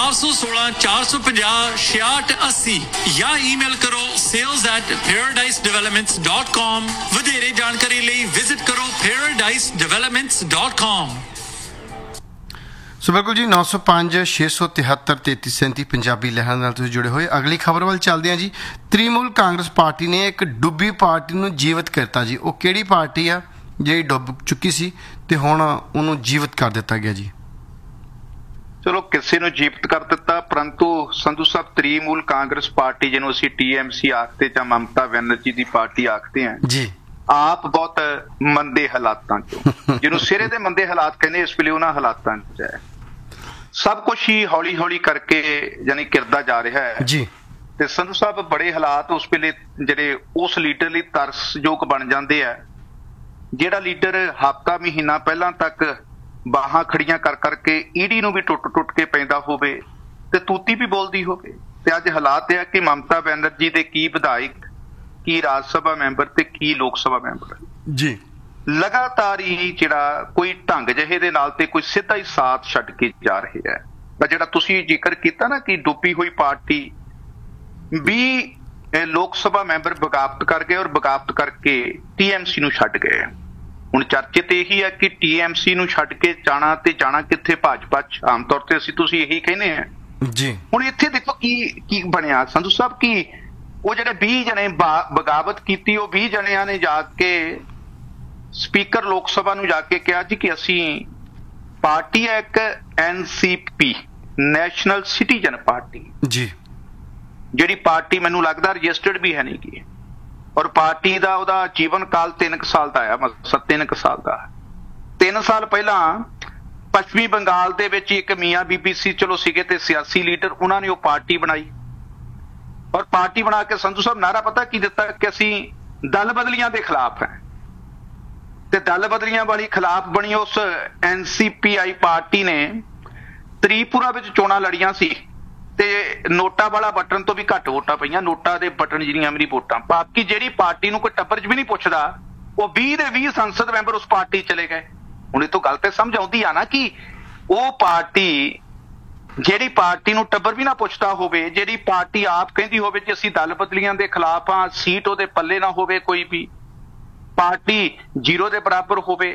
416-450-6680 ਜਾਂ ਈਮੇਲ ਕਰੋ sales@paradisedevelopments.com। ਵਧੇਰੇ ਜਾਣਕਾਰੀ ਲਈ ਵਿਜ਼ਿਟ ਕਰੋ paradisedevelopments.com। ਸੋ ਬਿਲਕੁਲ ਜੀ 905 673 3337 ਪੰਜਾਬੀ ਲਹਿਰਾਂ ਨਾਲ ਤੁਸੀਂ ਜੁੜੇ ਹੋਏ। ਅਗਲੀ ਖਬਰ ਵੱਲ ਚੱਲਦੇ ਹਾਂ ਜੀ। ਤ੍ਰਿਣਮੂਲ ਕਾਂਗਰਸ ਪਾਰਟੀ ਨੇ ਇੱਕ ਡੁੱਬੀ ਪਾਰਟੀ ਨੂੰ ਜੀਵਤ ਕਰਤਾ ਜੀ। ਉਹ ਕਿਹੜੀ ਪਾਰਟੀ ਆ ਜਿਹੜੀ ਡੁੱਬ ਚੁੱਕੀ ਸੀ ਤੇ ਹੁਣ ਉਹਨੂੰ ਜੀਵਤ ਕਰ ਦਿੱਤਾ ਗਿਆ ਜੀ? ਚਲੋ ਕਿਸੇ ਨੂੰ ਜੀਵਤ ਕਰ ਦਿੱਤਾ, ਪਰੰਤੂ ਸੰਧੂ ਸਾਹਿਬ ਤ੍ਰਿਣਮੂਲ ਕਾਂਗਰਸ ਪਾਰਟੀ ਜਿਹਨੂੰ ਅਸੀਂ TMC ਆਖਦੇ ਜਾਂ ਮਮਤਾ ਬੈਨਰਜੀ ਦੀ ਪਾਰਟੀ ਆਖਦੇ ਹਾਂ ਜੀ, ਆਪ ਬਹੁਤ ਮੰਦੇ ਹਾਲਾਤਾਂ ਚੋਂ, ਜਿਹਨੂੰ ਸਿਰੇ ਦੇ ਮੰਦੇ ਹਾਲਾਤ ਕਹਿੰਦੇ, ਇਸ ਵੇਲੇ ਉਹਨਾਂ ਹਾਲਾਤਾਂ 'ਚ ਹੈ। ਸਭ ਕੁਛ ਹੀ ਹੌਲੀ ਹੌਲੀ ਕਰਕੇ ਯਾਨੀ ਕਿਰਦਾ ਜਾ ਰਿਹਾ ਹੈ ਜੀ। ਤੇ ਸੰਧੂ ਸਾਹਿਬ ਬੜੇ ਹਾਲਾਤ ਉਸ ਵੇਲੇ ਜਿਹੜੇ ਉਸ ਲੀਡਰ ਲਈ ਤਰਸਯੋਗ ਬਣ ਜਾਂਦੇ ਆ ਜਿਹੜਾ ਲੀਡਰ ਹਫ਼ਤਾ ਮਹੀਨਾ ਪਹਿਲਾਂ ਤੱਕ ਬਾਹਾਂ ਖੜੀਆਂ ਕਰ ਕਰਕੇ ਈਡੀ ਨੂੰ ਵੀ ਟੁੱਟ ਕੇ ਪੈਂਦਾ ਹੋਵੇ ਤੇ ਤੂਤੀ ਵੀ ਬੋਲਦੀ ਹੋਵੇ। ਤੇ ਅੱਜ ਹਾਲਾਤ ਇਹ ਆ ਕਿ ਮਮਤਾ ਬੈਨਰਜੀ ਦੇ ਕੀ ਵਿਧਾਇਕ, ਕੀ ਰਾਜ ਸਭਾ ਮੈਂਬਰ ਤੇ ਕੀ ਲੋਕ ਸਭਾ ਮੈਂਬਰ ਜੀ ਲਗਾਤਾਰ ਹੀ ਜਿਹੜਾ ਕੋਈ ਢੰਗ ਜਿਹੇ ਦੇ ਨਾਲ ਤੇ ਕੋਈ ਸਿੱਧਾ ਹੀ ਸਾਥ ਛੱਡ ਕੇ ਜਾ ਰਹੇ ਹੈ। ਜਿਹੜਾ ਤੁਸੀਂ ਜ਼ਿਕਰ ਕੀਤਾ ਨਾ ਕਿ ਡੁੱਬੀ ਹੋਈ ਪਾਰਟੀ 20 ਲੋਕ ਸਭਾ ਮੈਂਬਰ ਬਗਾਵਤ ਕਰ ਗਏ ਔਰ ਬਗਾਵਤ ਕਰਕੇ TMC ਨੂੰ ਛੱਡ ਗਏ। ਹੁਣ ਚਰਚੇ ਤੇ ਇਹੀ ਹੈ ਕਿ TMC ਨੂੰ ਛੱਡ ਕੇ ਜਾਣਾ ਤੇ ਜਾਣਾ ਕਿੱਥੇ? ਭਾਜਪਾ 'ਚ। ਆਮ ਤੌਰ ਤੇ ਅਸੀਂ ਤੁਸੀਂ ਇਹੀ ਕਹਿੰਦੇ ਆ ਜੀ। ਹੁਣ ਇੱਥੇ ਦੇਖੋ ਕੀ ਬਣਿਆ ਸੰਧੂ ਸਾਹਿਬ, ਕਿ ਉਹ ਜਿਹੜੇ 20 ਜਣੇ ਬਗਾਵਤ ਕੀਤੀ, ਉਹ 20 ਜਣਿਆਂ ਨੇ ਜਾ ਕੇ ਸਪੀਕਰ ਲੋਕ ਸਭਾ ਨੂੰ ਜਾ ਕੇ ਕਿਹਾ ਜੀ ਕਿ ਅਸੀਂ ਪਾਰਟੀ ਹੈ ਇੱਕ NCP ਨੈਸ਼ਨਲ ਸਿਟੀਜ਼ਨ ਪਾਰਟੀ ਜੀ, ਜਿਹੜੀ ਪਾਰਟੀ ਮੈਨੂੰ ਲੱਗਦਾ ਰਜਿਸਟਰਡ ਵੀ ਹੈ ਨਹੀਂ ਗੀ, ਔਰ ਪਾਰਟੀ ਦਾ ਉਹਦਾ ਜੀਵਨ ਕਾਲ 3 ਸਾਲ ਦਾ ਆ, 3 ਸਾਲ ਦਾ। 3 ਸਾਲ ਪਹਿਲਾਂ ਪੱਛਮੀ ਬੰਗਾਲ ਦੇ ਵਿੱਚ ਇੱਕ ਮੀਆਂ ਬੀਬੀ ਸੀ, ਚਲੋ ਸੀਗੇ ਤੇ ਸਿਆਸੀ ਲੀਡਰ, ਉਹਨਾਂ ਨੇ ਉਹ ਪਾਰਟੀ ਬਣਾਈ ਔਰ ਪਾਰਟੀ ਬਣਾ ਕੇ ਸੰਧੂ ਸਾਹਿਬ ਨਾਰਾ ਪਤਾ ਕੀ ਦਿੱਤਾ ਕਿ ਅਸੀਂ ਦਲ ਬਦਲੀਆਂ ਦੇ ਖਿਲਾਫ ਹੈ। ਤੇ ਦਲ ਬਦਲੀਆਂ ਵਾਲੀ ਖਿਲਾਫ ਬਣੀ ਉਸ NCPI ਪਾਰਟੀ ਨੇ ਤ੍ਰਿਪੁਰਾ ਵਿੱਚ ਚੋਣਾਂ ਲੜੀਆਂ ਸੀ ਤੇ ਨੋਟਾ ਵਾਲਾ ਬਟਨ ਤੋਂ ਵੀ ਘੱਟ ਵੋਟਾਂ ਪਈਆਂ। ਨੋਟਾ ਦੇ ਬਟਨ ਜਿਹੜੀਆਂ ਮੇਰੀ ਵੋਟਾਂ, ਬਾਕੀ ਜਿਹੜੀ ਪਾਰਟੀ ਨੂੰ ਕੋਈ ਟੱਬਰ 'ਚ ਵੀ ਨਹੀਂ ਪੁੱਛਦਾ, ਉਹ 20 ਦੇ 20 ਸੰਸਦ ਮੈਂਬਰ ਉਸ ਪਾਰਟੀ ਚਲੇ ਗਏ। ਹੁਣ ਇਹ ਤੋਂ ਗੱਲ ਤੇ ਸਮਝ ਆਉਂਦੀ ਆ ਨਾ ਕਿ ਉਹ ਪਾਰਟੀ ਜਿਹੜੀ ਪਾਰਟੀ ਨੂੰ ਟੱਬਰ ਵੀ ਨਾ ਪੁੱਛਦਾ ਹੋਵੇ, ਜਿਹੜੀ ਪਾਰਟੀ ਆਪ ਕਹਿੰਦੀ ਹੋਵੇ ਕਿ ਅਸੀਂ ਦਲ ਬਦਲੀਆਂ ਦੇ ਖਿਲਾਫ ਆ, ਸੀਟ ਉਹਦੇ ਪੱਲੇ ਨਾ ਹੋਵੇ, ਕੋਈ ਵੀ ਪਾਰਟੀ 0 ਦੇ ਬਰਾਬਰ ਹੋਵੇ,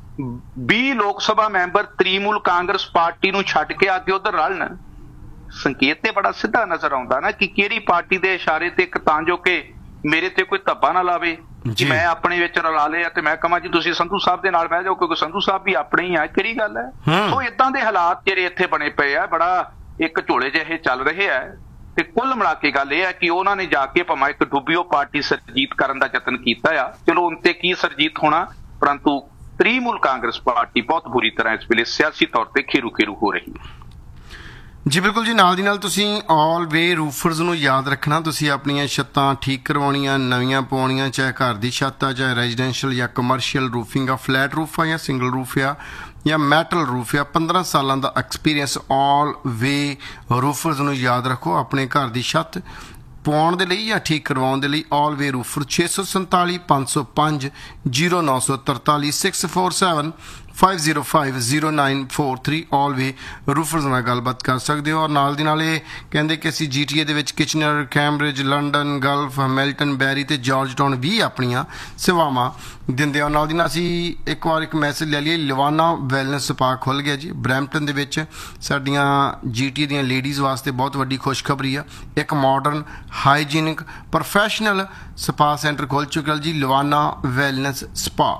20 ਲੋਕ ਸਭਾ ਮੈਂਬਰ ਤ੍ਰਿਣਮੂਲ ਕਾਂਗਰਸ ਪਾਰਟੀ ਨੂੰ ਛੱਡ ਕੇ ਆ ਕੇ ਉਧਰ ਰਲਣ, ਸੰਕੇਤ ਤੇ ਬੜਾ ਸਿੱਧਾ ਨਜ਼ਰ ਆਉਂਦਾ ਨਾ ਕਿ ਕਿਹੜੀ ਪਾਰਟੀ ਦੇ ਇਸ਼ਾਰੇ ਤੇ ਇੱਕ ਤਾਂ ਜੋ ਕਿ ਮੇਰੇ ਤੇ ਕੋਈ ਧੱਬਾ ਨਾ ਲਾਵੇ ਕਿ ਮੈਂ ਆਪਣੇ ਵਿੱਚ ਰਲਾ ਲਿਆ ਤੇ ਮੈਂ ਕਹਾਂ ਜੀ ਤੁਸੀਂ ਸੰਧੂ ਸਾਹਿਬ ਦੇ ਨਾਲ ਬਹਿ ਜਾਓ, ਕਿਉਂਕਿ ਸੰਧੂ ਸਾਹਿਬ ਵੀ ਆਪਣੇ ਹੀ ਆ। ਕਿਹੜੀ ਗੱਲ ਹੈ? ਸੋ ਏਦਾਂ ਦੇ ਹਾਲਾਤ ਜਿਹੜੇ ਇੱਥੇ ਬਣੇ ਪਏ ਆ, ਬੜਾ ਇੱਕ ਝੋਲੇ ਜਿਹੇ ਚੱਲ ਰਹੇ ਆ। ਤੇ ਕੁੱਲ ਮਿਲਾ ਕੇ ਗੱਲ ਇਹ ਹੈ ਕਿ ਉਹਨਾਂ ਨੇ ਜਾ ਕੇ ਭਾਵੇਂ ਇੱਕ ਡੁੱਬੀਓ ਪਾਰਟੀ ਸਰਜੀਤ ਕਰਨ ਦਾ ਯਤਨ ਕੀਤਾ ਆ, ਚਲੋ ਉਹਨਾਂ ਤੇ ਕੀ ਸਰਜੀਤ ਹੋਣਾ, ਪਰੰਤੂ ਤ੍ਰਿਣਮੂਲ ਕਾਂਗਰਸ ਪਾਰਟੀ ਬਹੁਤ ਬੁਰੀ ਤਰ੍ਹਾਂ ਇਸ ਵੇਲੇ ਸਿਆਸੀ ਤੌਰ ਤੇ ਖੇਰੂ ਹੋ ਰਹੀ ਹੈ। ਜੀ ਬਿਲਕੁਲ ਜੀ। ਨਾਲ ਦੀ ਨਾਲ ਤੁਸੀਂ ਆਲ ਵੇ ਰੂਫਰਸ ਨੂੰ ਯਾਦ ਰੱਖਣਾ। ਤੁਸੀਂ ਆਪਣੀਆਂ ਛੱਤਾਂ ਠੀਕ ਕਰਵਾਉਣੀਆਂ, ਨਵੀਆਂ ਪਵਾਉਣੀਆਂ, ਚਾਹੇ ਘਰ ਦੀ ਛੱਤ ਆ, ਚਾਹੇ ਰੈਜ਼ੀਡੈਂਸ਼ੀਅਲ ਜਾਂ ਕਮਰਸ਼ੀਅਲ ਰੂਫਿੰਗ ਆ, ਫਲੈਟ ਰੂਫ ਆ ਜਾਂ ਸਿੰਗਲ ਰੂਫ ਆ ਜਾਂ ਮੈਟਲ ਰੂਫ ਆ। 15 ਸਾਲਾਂ ਦਾ ਐਕਸਪੀਰੀਅੰਸ ਆਲ ਵੇ ਰੂਫਰਸ ਨੂੰ ਯਾਦ ਰੱਖੋ। ਆਪਣੇ ਘਰ ਦੀ ਛੱਤ ਪਵਾਉਣ ਦੇ ਲਈ ਜਾਂ ਠੀਕ ਕਰਵਾਉਣ ਦੇ ਲਈ ਆਲਵੇ ਰੂਫਰ 647 505 0943 647 5050943 ਆਲਵੇ ਰੂਫਰਸ ਨਾਲ ਗੱਲਬਾਤ ਕਰ ਸਕਦੇ ਹੋ। ਔਰ ਨਾਲ ਦੀ ਨਾਲ ਇਹ ਕਹਿੰਦੇ ਕਿ ਅਸੀਂ GTA ਦੇ ਵਿੱਚ Kitchener, Cambridge, London, Gulf, Hamilton, ਬੈਰੀ ਤੇ ਜਾਰਜ ਟਾਊਨ ਵੀ ਆਪਣੀਆਂ ਸੇਵਾਵਾਂ ਦਿੰਦੇ ਆ। ਨਾਲ ਦੀ ਨਾਲ ਅਸੀਂ ਇੱਕ ਵਾਰ ਇੱਕ ਮੈਸੇਜ ਲੈ ਲਈਏ, ਲਵਾਨਾ ਵੈਲਨੈਸ ਸਪਾ ਖੁੱਲ੍ਹ ਗਿਆ ਜੀ ਬਰੈਂਪਟਨ ਦੇ ਵਿੱਚ। ਸਾਡੀਆਂ GTA ਦੀਆਂ ਲੇਡੀਜ਼ ਵਾਸਤੇ ਬਹੁਤ ਵੱਡੀ ਖੁਸ਼ਖਬਰੀ ਆ, ਇੱਕ modern, hygienic, professional spa centre ਖੁੱਲ੍ਹ ਚੁੱਕਿਆ ਜੀ, ਲਵਾਨਾ ਵੈਲਨੈਸ ਸਪਾ।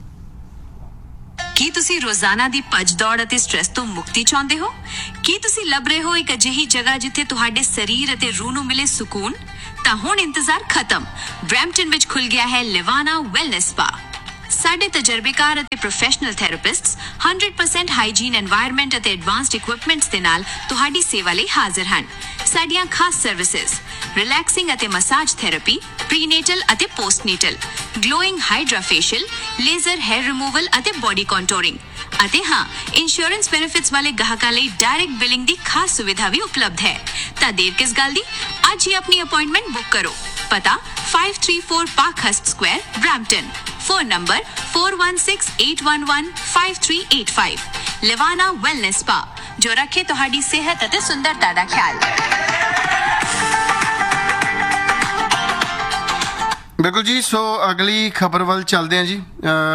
ਕੀ ਤੁਸੀਂ ਰੋਜ਼ਾਨਾ ਦੀ ਭੱਜ ਦੌੜ ਅਤੇ ਸਟ੍ਰੈਸ ਤੋਂ ਮੁਕਤੀ ਚਾਹੁੰਦੇ ਹੋ? ਕੀ ਤੁਸੀਂ ਲੱਭ ਰਹੇ ਹੋ ਇੱਕ ਅਜਿਹੀ ਜਗ੍ਹਾ ਜਿੱਥੇ ਤੁਹਾਡੇ ਸਰੀਰ ਅਤੇ ਰੂਹ ਨੂੰ ਮਿਲੇ ਸਕੂਨ? ਤਾਂ ਹੁਣ ਇੰਤਜ਼ਾਰ ਖਤਮ। ਬਰੈਂਪਟਨ ਵਿੱਚ ਖੁੱਲ ਗਿਆ ਹੈ ਲਿਵਾਨਾ ਵੈਲਨੈਸ ਸਪਾ। ਸਾਡੇ ਤਜਰਬੇਕਾਰ ਅਤੇ ਪ੍ਰੋਫੈਸ਼ਨਲ ਥੈਰੇਪਿਸਟਸ 100% ਹਾਈਜੀਨ ਐਨਵਾਇਰਨਮੈਂਟ ਅਤੇ ਐਡਵਾਂਸਡ ਇਕਵਿਪਮੈਂਟਸ ਦੇ ਨਾਲ ਤੁਹਾਡੀ ਸੇਵਾ ਲਈ ਹਾਜ਼ਰ ਹਨ। ਸਾਡੀਆਂ ਖਾਸ ਸਰਵਿਸਿਜ਼ ਰਿਲੈਕਸਿੰਗ ਅਤੇ ਮਸਾਜ ਥੈਰੇਪੀ, ਪ੍ਰੀਨੇਟਲ ਅਤੇ ਪੋਸਟਨੇਟਲ, glowing hydra facial, laser hair removal ਅਤੇ ਬੋਡੀ ਕੰਟੂਰਿੰਗ। ਅਤੇ ਹਾਂ, ਇੰਸ਼ੋਰੈਂਸ ਬੈਨੀਫਿਟਸ ਵਾਲੇ ਗਾਹਕਾਂ ਲਈ ਡਾਇਰੈਕਟ ਬਿਲਿੰਗ ਦੀ ਖਾਸ ਸੁਵਿਧਾ ਵੀ ਉਪਲਬਧ ਹੈ। ਤਾਂ ਦੇਰ ਕਿਸ ਗੱਲ ਦੀ, ਅੱਜ ਹੀ ਆਪਣੀ ਅਪਾਇੰਟਮੈਂਟ ਬੁੱਕ ਕਰੋ। ਪਤਾ 534 ਪਾਰਕਹਰਸਟ Square, Brampton. Phone number 4168115385। ਲਿਵਾਨਾ wellness spa, ਜੋ ਰੱਖੇ ਤੁਹਾਡੀ ਸਿਹਤ ਅਤੇ ਸੁੰਦਰਤਾ ਦਾ ਖਿਆਲ। ਬਿਲਕੁਲ ਜੀ। ਸੋ ਅਗਲੀ ਖਬਰ ਵੱਲ ਚੱਲਦੇ ਹਾਂ ਜੀ।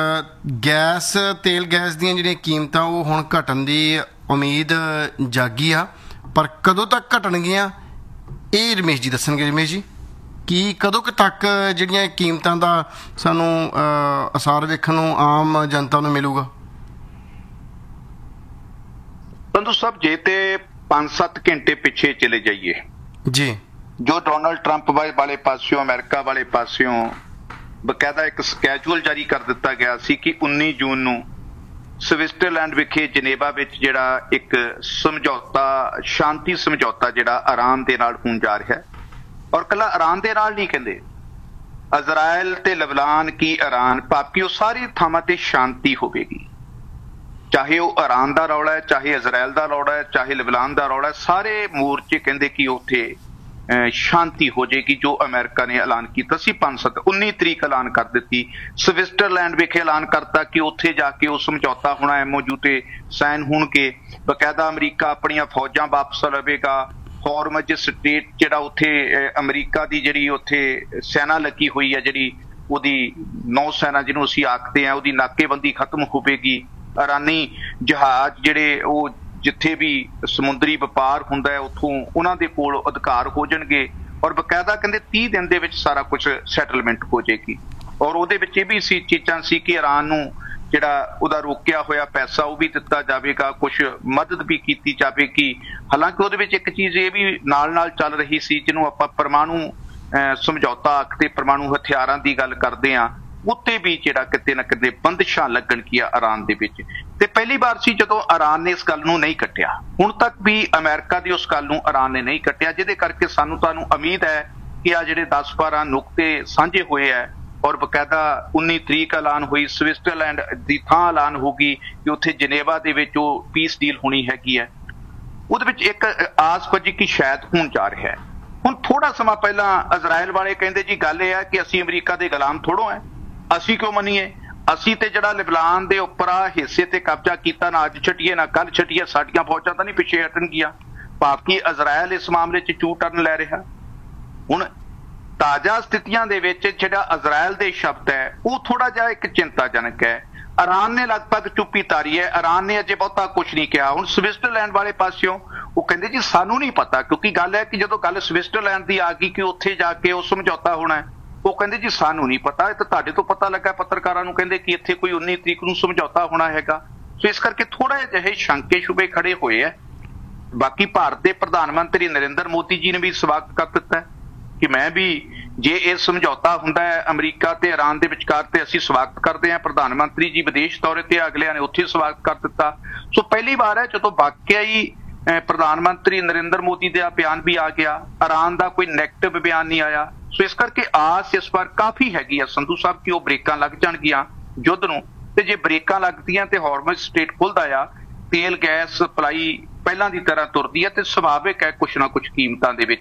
ਤੇਲ ਗੈਸ ਦੀਆਂ ਜਿਹੜੀਆਂ ਕੀਮਤਾਂ ਉਹ ਹੁਣ ਘਟਣ ਦੀ ਉਮੀਦ ਜਾਗੀ ਆ, ਪਰ ਕਦੋਂ ਤੱਕ ਘਟਣਗੀਆਂ ਇਹ ਰਮੇਸ਼ ਜੀ ਦੱਸਣਗੇ। ਰਮੇਸ਼ ਜੀ, ਕੀ ਕਦੋਂ ਕੁ ਤੱਕ ਜਿਹੜੀਆਂ ਕੀਮਤਾਂ ਦਾ ਸਾਨੂੰ ਅਸਾਰ ਵੇਖਣ ਨੂੰ ਆਮ ਜਨਤਾ ਨੂੰ ਮਿਲੂਗਾ? ਸੰਧੂ ਸਾਹਿਬ, ਜੇ ਤੇ 5-7 ਘੰਟੇ ਪਿੱਛੇ ਚਲੇ ਜਾਈਏ ਜੀ, ਜੋ ਡੋਨਾਲਡ ਟਰੰਪ ਵਾਲੇ ਪਾਸਿਓਂ, ਅਮਰੀਕਾ ਵਾਲੇ ਪਾਸਿਓਂ ਬਕਾਇਦਾ ਇੱਕ ਸਕੈਜੂਅਲ ਜਾਰੀ ਕਰ ਦਿੱਤਾ ਗਿਆ ਸੀ ਕਿ 19 ਜੂਨ ਨੂੰ ਸਵਿਟਜ਼ਰਲੈਂਡ ਵਿਖੇ ਜਨੇਵਾ ਵਿੱਚ ਜਿਹੜਾ ਇੱਕ ਸਮਝੌਤਾ, ਸ਼ਾਂਤੀ ਸਮਝੌਤਾ ਜਿਹੜਾ ਇਰਾਨ ਦੇ ਨਾਲ ਹੋਣ ਜਾ ਰਿਹਾ ਹੈ। ਔਰ ਕੱਲਾ ਇਰਾਨ ਦੇ ਨਾਲ ਨਹੀਂ, ਕਹਿੰਦੇ ਇਜ਼ਰਾਈਲ ਤੇ ਲਬਨਾਨ ਕੀ ਇਰਾਨ, ਭਾਵੇਂ ਉਹ ਸਾਰੀ ਥਾਵਾਂ ਤੇ ਸ਼ਾਂਤੀ ਹੋਵੇਗੀ। ਚਾਹੇ ਉਹ ਇਰਾਨ ਦਾ ਰੌਲਾ ਹੈ, ਚਾਹੇ ਇਜ਼ਰਾਈਲ ਦਾ ਰੌਲਾ ਹੈ, ਚਾਹੇ ਲਬਨਾਨ ਦਾ ਰੌਲਾ ਹੈ, ਸਾਰੇ ਮੋਰਚੇ ਕਹਿੰਦੇ ਕਿ ਉੱਥੇ ਸ਼ਾਂਤੀ ਹੋ ਜਾਏਗੀ। ਜੋ ਅਮਰੀਕਾ ਨੇ ਐਲਾਨ ਕੀਤਾ ਸੀ 19 ਤਰੀਕ ਐਲਾਨ ਕਰ ਦਿੱਤੀ। ਸਵਿਟਜ਼ਰਲੈਂਡ ਵਿਖੇ ਐਲਾਨ ਕਰਤਾ ਕਿ ਉੱਥੇ ਜਾ ਕੇ ਉਹ ਸਮਝੌਤਾ ਹੋਣਾ, MOU ਤੇ ਸਾਈਨ ਹੋਣਗੇ। ਬਕਾਇਦਾ ਅਮਰੀਕਾ ਆਪਣੀਆਂ ਫੌਜਾਂ ਵਾਪਸ ਲਵੇਗਾ। ਹੌਰਮਜ਼ ਸਟ੍ਰੇਟ ਜਿਹੜਾ ਉੱਥੇ ਅਮਰੀਕਾ ਦੀ ਜਿਹੜੀ ਉੱਥੇ ਸੈਨਾ ਲੱਗੀ ਹੋਈ ਹੈ, ਜਿਹੜੀ ਉਹਦੀ ਨੌ ਸੈਨਾ ਜਿਹਨੂੰ ਅਸੀਂ ਆਖਦੇ ਹਾਂ, ਉਹਦੀ ਨਾਕੇਬੰਦੀ ਖਤਮ ਹੋਵੇਗੀ। ਇਰਾਨੀ ਜਹਾਜ਼ ਜਿਹੜੇ ਉਹ ਜਿੱਥੇ ਵੀ ਸਮੁੰਦਰੀ ਵਪਾਰ ਹੁੰਦਾ ਹੈ ਉੱਥੋਂ ਉਹਨਾਂ ਦੇ ਕੋਲ ਅਧਿਕਾਰ ਹੋ ਜਾਣਗੇ। ਔਰ ਬਕਾਇਦਾ ਕਹਿੰਦੇ 30 ਦਿਨ ਦੇ ਵਿੱਚ ਸਾਰਾ ਕੁਝ ਸੈਟਲਮੈਂਟ ਹੋ ਜਾਏਗੀ। ਔਰ ਉਹਦੇ ਵਿੱਚ ਇਹ ਵੀ ਚੀਜ਼ਾਂ ਸੀ ਕਿ ਇਰਾਨ ਨੂੰ ਜਿਹੜਾ ਉਹਦਾ ਰੋਕਿਆ ਹੋਇਆ ਪੈਸਾ ਉਹ ਵੀ ਦਿੱਤਾ ਜਾਵੇਗਾ, ਕੁਝ ਮਦਦ ਵੀ ਕੀਤੀ ਜਾਵੇਗੀ। ਹਾਲਾਂਕਿ ਉਹਦੇ ਵਿੱਚ ਇੱਕ ਚੀਜ਼ ਇਹ ਵੀ ਨਾਲ ਚੱਲ ਰਹੀ ਸੀ ਜਿਹਨੂੰ ਆਪਾਂ ਪਰਮਾਣੂ ਸਮਝੌਤਾ ਆਖਦੇ, ਪਰਮਾਣੂ ਹਥਿਆਰਾਂ ਦੀ ਗੱਲ ਕਰਦੇ ਹਾਂ, ਉੱਤੇ ਵੀ ਜਿਹੜਾ ਕਿਤੇ ਨਾ ਕਿਤੇ ਬੰਦਿਸ਼ਾਂ ਲੱਗਣਗੀਆਂ ਇਰਾਨ ਦੇ ਵਿੱਚ। ਤੇ ਪਹਿਲੀ ਵਾਰ ਸੀ ਜਦੋਂ ਇਰਾਨ ਨੇ ਇਸ ਗੱਲ ਨੂੰ ਨਹੀਂ ਕੱਟਿਆ। ਹੁਣ ਤੱਕ ਵੀ ਅਮਰੀਕਾ ਦੀ ਉਸ ਗੱਲ ਨੂੰ ਇਰਾਨ ਨੇ ਨਹੀਂ ਕੱਟਿਆ, ਜਿਹਦੇ ਕਰਕੇ ਤੁਹਾਨੂੰ ਉਮੀਦ ਹੈ ਕਿ ਆ ਜਿਹੜੇ 10-12 ਨੁਕਤੇ ਸਾਂਝੇ ਹੋਏ ਹੈ ਔਰ ਬਕਾਇਦਾ 19 ਤਰੀਕ ਐਲਾਨ ਹੋਈ, ਸਵਿਟਜ਼ਰਲੈਂਡ ਦੀ ਥਾਂ ਐਲਾਨ ਹੋਗੀ ਕਿ ਉੱਥੇ ਜਨੇਵਾ ਦੇ ਵਿੱਚ ਉਹ ਪੀਸ ਡੀਲ ਹੋਣੀ ਹੈਗੀ ਹੈ। ਉਹਦੇ ਵਿੱਚ ਇੱਕ ਆਸ ਵਜੀ ਕਿ ਸ਼ਾਇਦ ਹੋਣ ਜਾ ਰਿਹਾ ਹੈ। ਹੁਣ ਥੋੜਾ ਸਮਾਂ ਪਹਿਲਾਂ ਇਜ਼ਰਾਈਲ ਵਾਲੇ ਕਹਿੰਦੇ ਜੀ ਗੱਲ ਇਹ ਹੈ ਕਿ ਅਸੀਂ ਅਮਰੀਕਾ ਦੇ ਗੁਲਾਮ ਥੋੜੋ ਹੈ, ਅਸੀਂ ਕਿਉਂ ਮੰਨੀਏ, ਅਸੀਂ ਤੇ ਜਿਹੜਾ ਲਿਬਨਾਨ ਦੇ ਉੱਪਰ ਆ ਹਿੱਸੇ ਤੇ ਕਬਜ਼ਾ ਕੀਤਾ, ਨਾ ਅੱਜ ਛੱਡੀਏ ਨਾ ਕੱਲ ਛੱਡੀਏ, ਸਾਡੀਆਂ ਫੌਜਾਂ ਤਾਂ ਨਹੀਂ ਪਿੱਛੇ ਹਟਣਗੀਆਂ। ਭਾਵੇਂ ਇਜ਼ਰਾਈਲ ਇਸ ਮਾਮਲੇ 'ਚ ਚੂ ਟਰਨ ਲੈ ਰਿਹਾ। ਹੁਣ ਤਾਜ਼ਾ ਸਥਿਤੀਆਂ ਦੇ ਵਿੱਚ ਜਿਹੜਾ ਇਜ਼ਰਾਈਲ ਦੇ ਸ਼ਬਦ ਹੈ ਉਹ ਥੋੜਾ ਜਿਹਾ ਇੱਕ ਚਿੰਤਾਜਨਕ ਹੈ। ਇਰਾਨ ਨੇ ਲਗਭਗ ਚੁੱਪੀ ਤਾਰੀ ਹੈ, ਇਰਾਨ ਨੇ ਅਜੇ ਬਹੁਤਾ ਕੁਝ ਨਹੀਂ ਕਿਹਾ। ਹੁਣ ਸਵਿਟਜ਼ਰਲੈਂਡ ਵਾਲੇ ਪਾਸਿਓਂ ਉਹ ਕਹਿੰਦੇ ਜੀ ਸਾਨੂੰ ਨਹੀਂ ਪਤਾ, ਕਿਉਂਕਿ ਗੱਲ ਹੈ ਕਿ ਜਦੋਂ ਗੱਲ ਸਵਿਟਜ਼ਰਲੈਂਡ ਦੀ ਆ ਗਈ ਕਿ ਉੱਥੇ ਜਾ ਕੇ ਉਹ ਸਮਝੌਤਾ ਹੋਣਾ ਹੈ, ਉਹ ਕਹਿੰਦੇ ਜੀ ਸਾਨੂੰ ਨਹੀਂ ਪਤਾ, ਇਹ ਤਾਂ ਤੁਹਾਡੇ ਤੋਂ ਪਤਾ ਲੱਗਾ ਪੱਤਰਕਾਰਾਂ ਨੂੰ, ਕਹਿੰਦੇ ਕਿ ਇੱਥੇ ਕੋਈ 19 ਤਰੀਕ ਨੂੰ ਸਮਝੌਤਾ ਹੋਣਾ ਹੈਗਾ। ਸੋ ਇਸ ਕਰਕੇ ਥੋੜਾ ਜਿਹੇ ਸ਼ੰਕੇ ਸ਼ੁਬੇ ਖੜੇ ਹੋਏ ਹੈ। ਬਾਕੀ ਭਾਰਤ ਦੇ ਪ੍ਰਧਾਨ ਮੰਤਰੀ ਨਰਿੰਦਰ ਮੋਦੀ ਜੀ ਨੇ ਵੀ ਸਵਾਗਤ ਕਰ ਦਿੱਤਾ ਕਿ ਮੈਂ ਵੀ, ਜੇ ਇਹ ਸਮਝੌਤਾ ਹੁੰਦਾ ਹੈ ਅਮਰੀਕਾ ਤੇ ਇਰਾਨ ਦੇ ਵਿਚਕਾਰ ਤੇ ਅਸੀਂ ਸਵਾਗਤ ਕਰਦੇ ਹਾਂ। ਪ੍ਰਧਾਨ ਮੰਤਰੀ ਜੀ ਵਿਦੇਸ਼ ਦੌਰੇ ਤੇ ਅਗਲਿਆਂ ਨੇ ਉੱਥੇ ਸਵਾਗਤ ਕਰ ਦਿੱਤਾ। ਸੋ ਪਹਿਲੀ ਵਾਰ ਹੈ ਜਦੋਂ ਵਾਕਿਆ ਹੀ ਪ੍ਰਧਾਨ ਮੰਤਰੀ ਨਰਿੰਦਰ ਮੋਦੀ ਦਾ ਬਿਆਨ ਵੀ ਆ ਗਿਆ, ਇਰਾਨ ਦਾ ਕੋਈ ਨੈਗੇਟਿਵ ਬਿਆਨ ਨਹੀਂ ਆਇਆ। ਸੋ ਇਸ ਕਰਕੇ ਆਸ ਇਸ ਵਾਰ ਕਾਫੀ ਹੈਗੀ ਆ ਸੰਧੂ ਸਾਹਿਬ ਕਿ ਉਹ ਬ੍ਰੇਕਾਂ ਲੱਗ ਜਾਣਗੀਆਂ ਯੁੱਧ ਨੂੰ। ਤੇ ਜੇ ਬ੍ਰੇਕਾਂ ਲੱਗਦੀਆਂ ਤੇ ਹੌਰਮਜ਼ ਸਟ੍ਰੇਟ ਖੁੱਲਦਾ ਆ, ਤੇਲ ਗੈਸ ਸਪਲਾਈ ਪਹਿਲਾਂ ਦੀ ਤਰ੍ਹਾਂ ਤੁਰਦੀ ਹੈ ਤੇ ਸੁਭਾਵਿਕ ਹੈ ਕੁਛ ਨਾ ਕੁਛ ਕੀਮਤਾਂ ਦੇ ਵਿੱਚ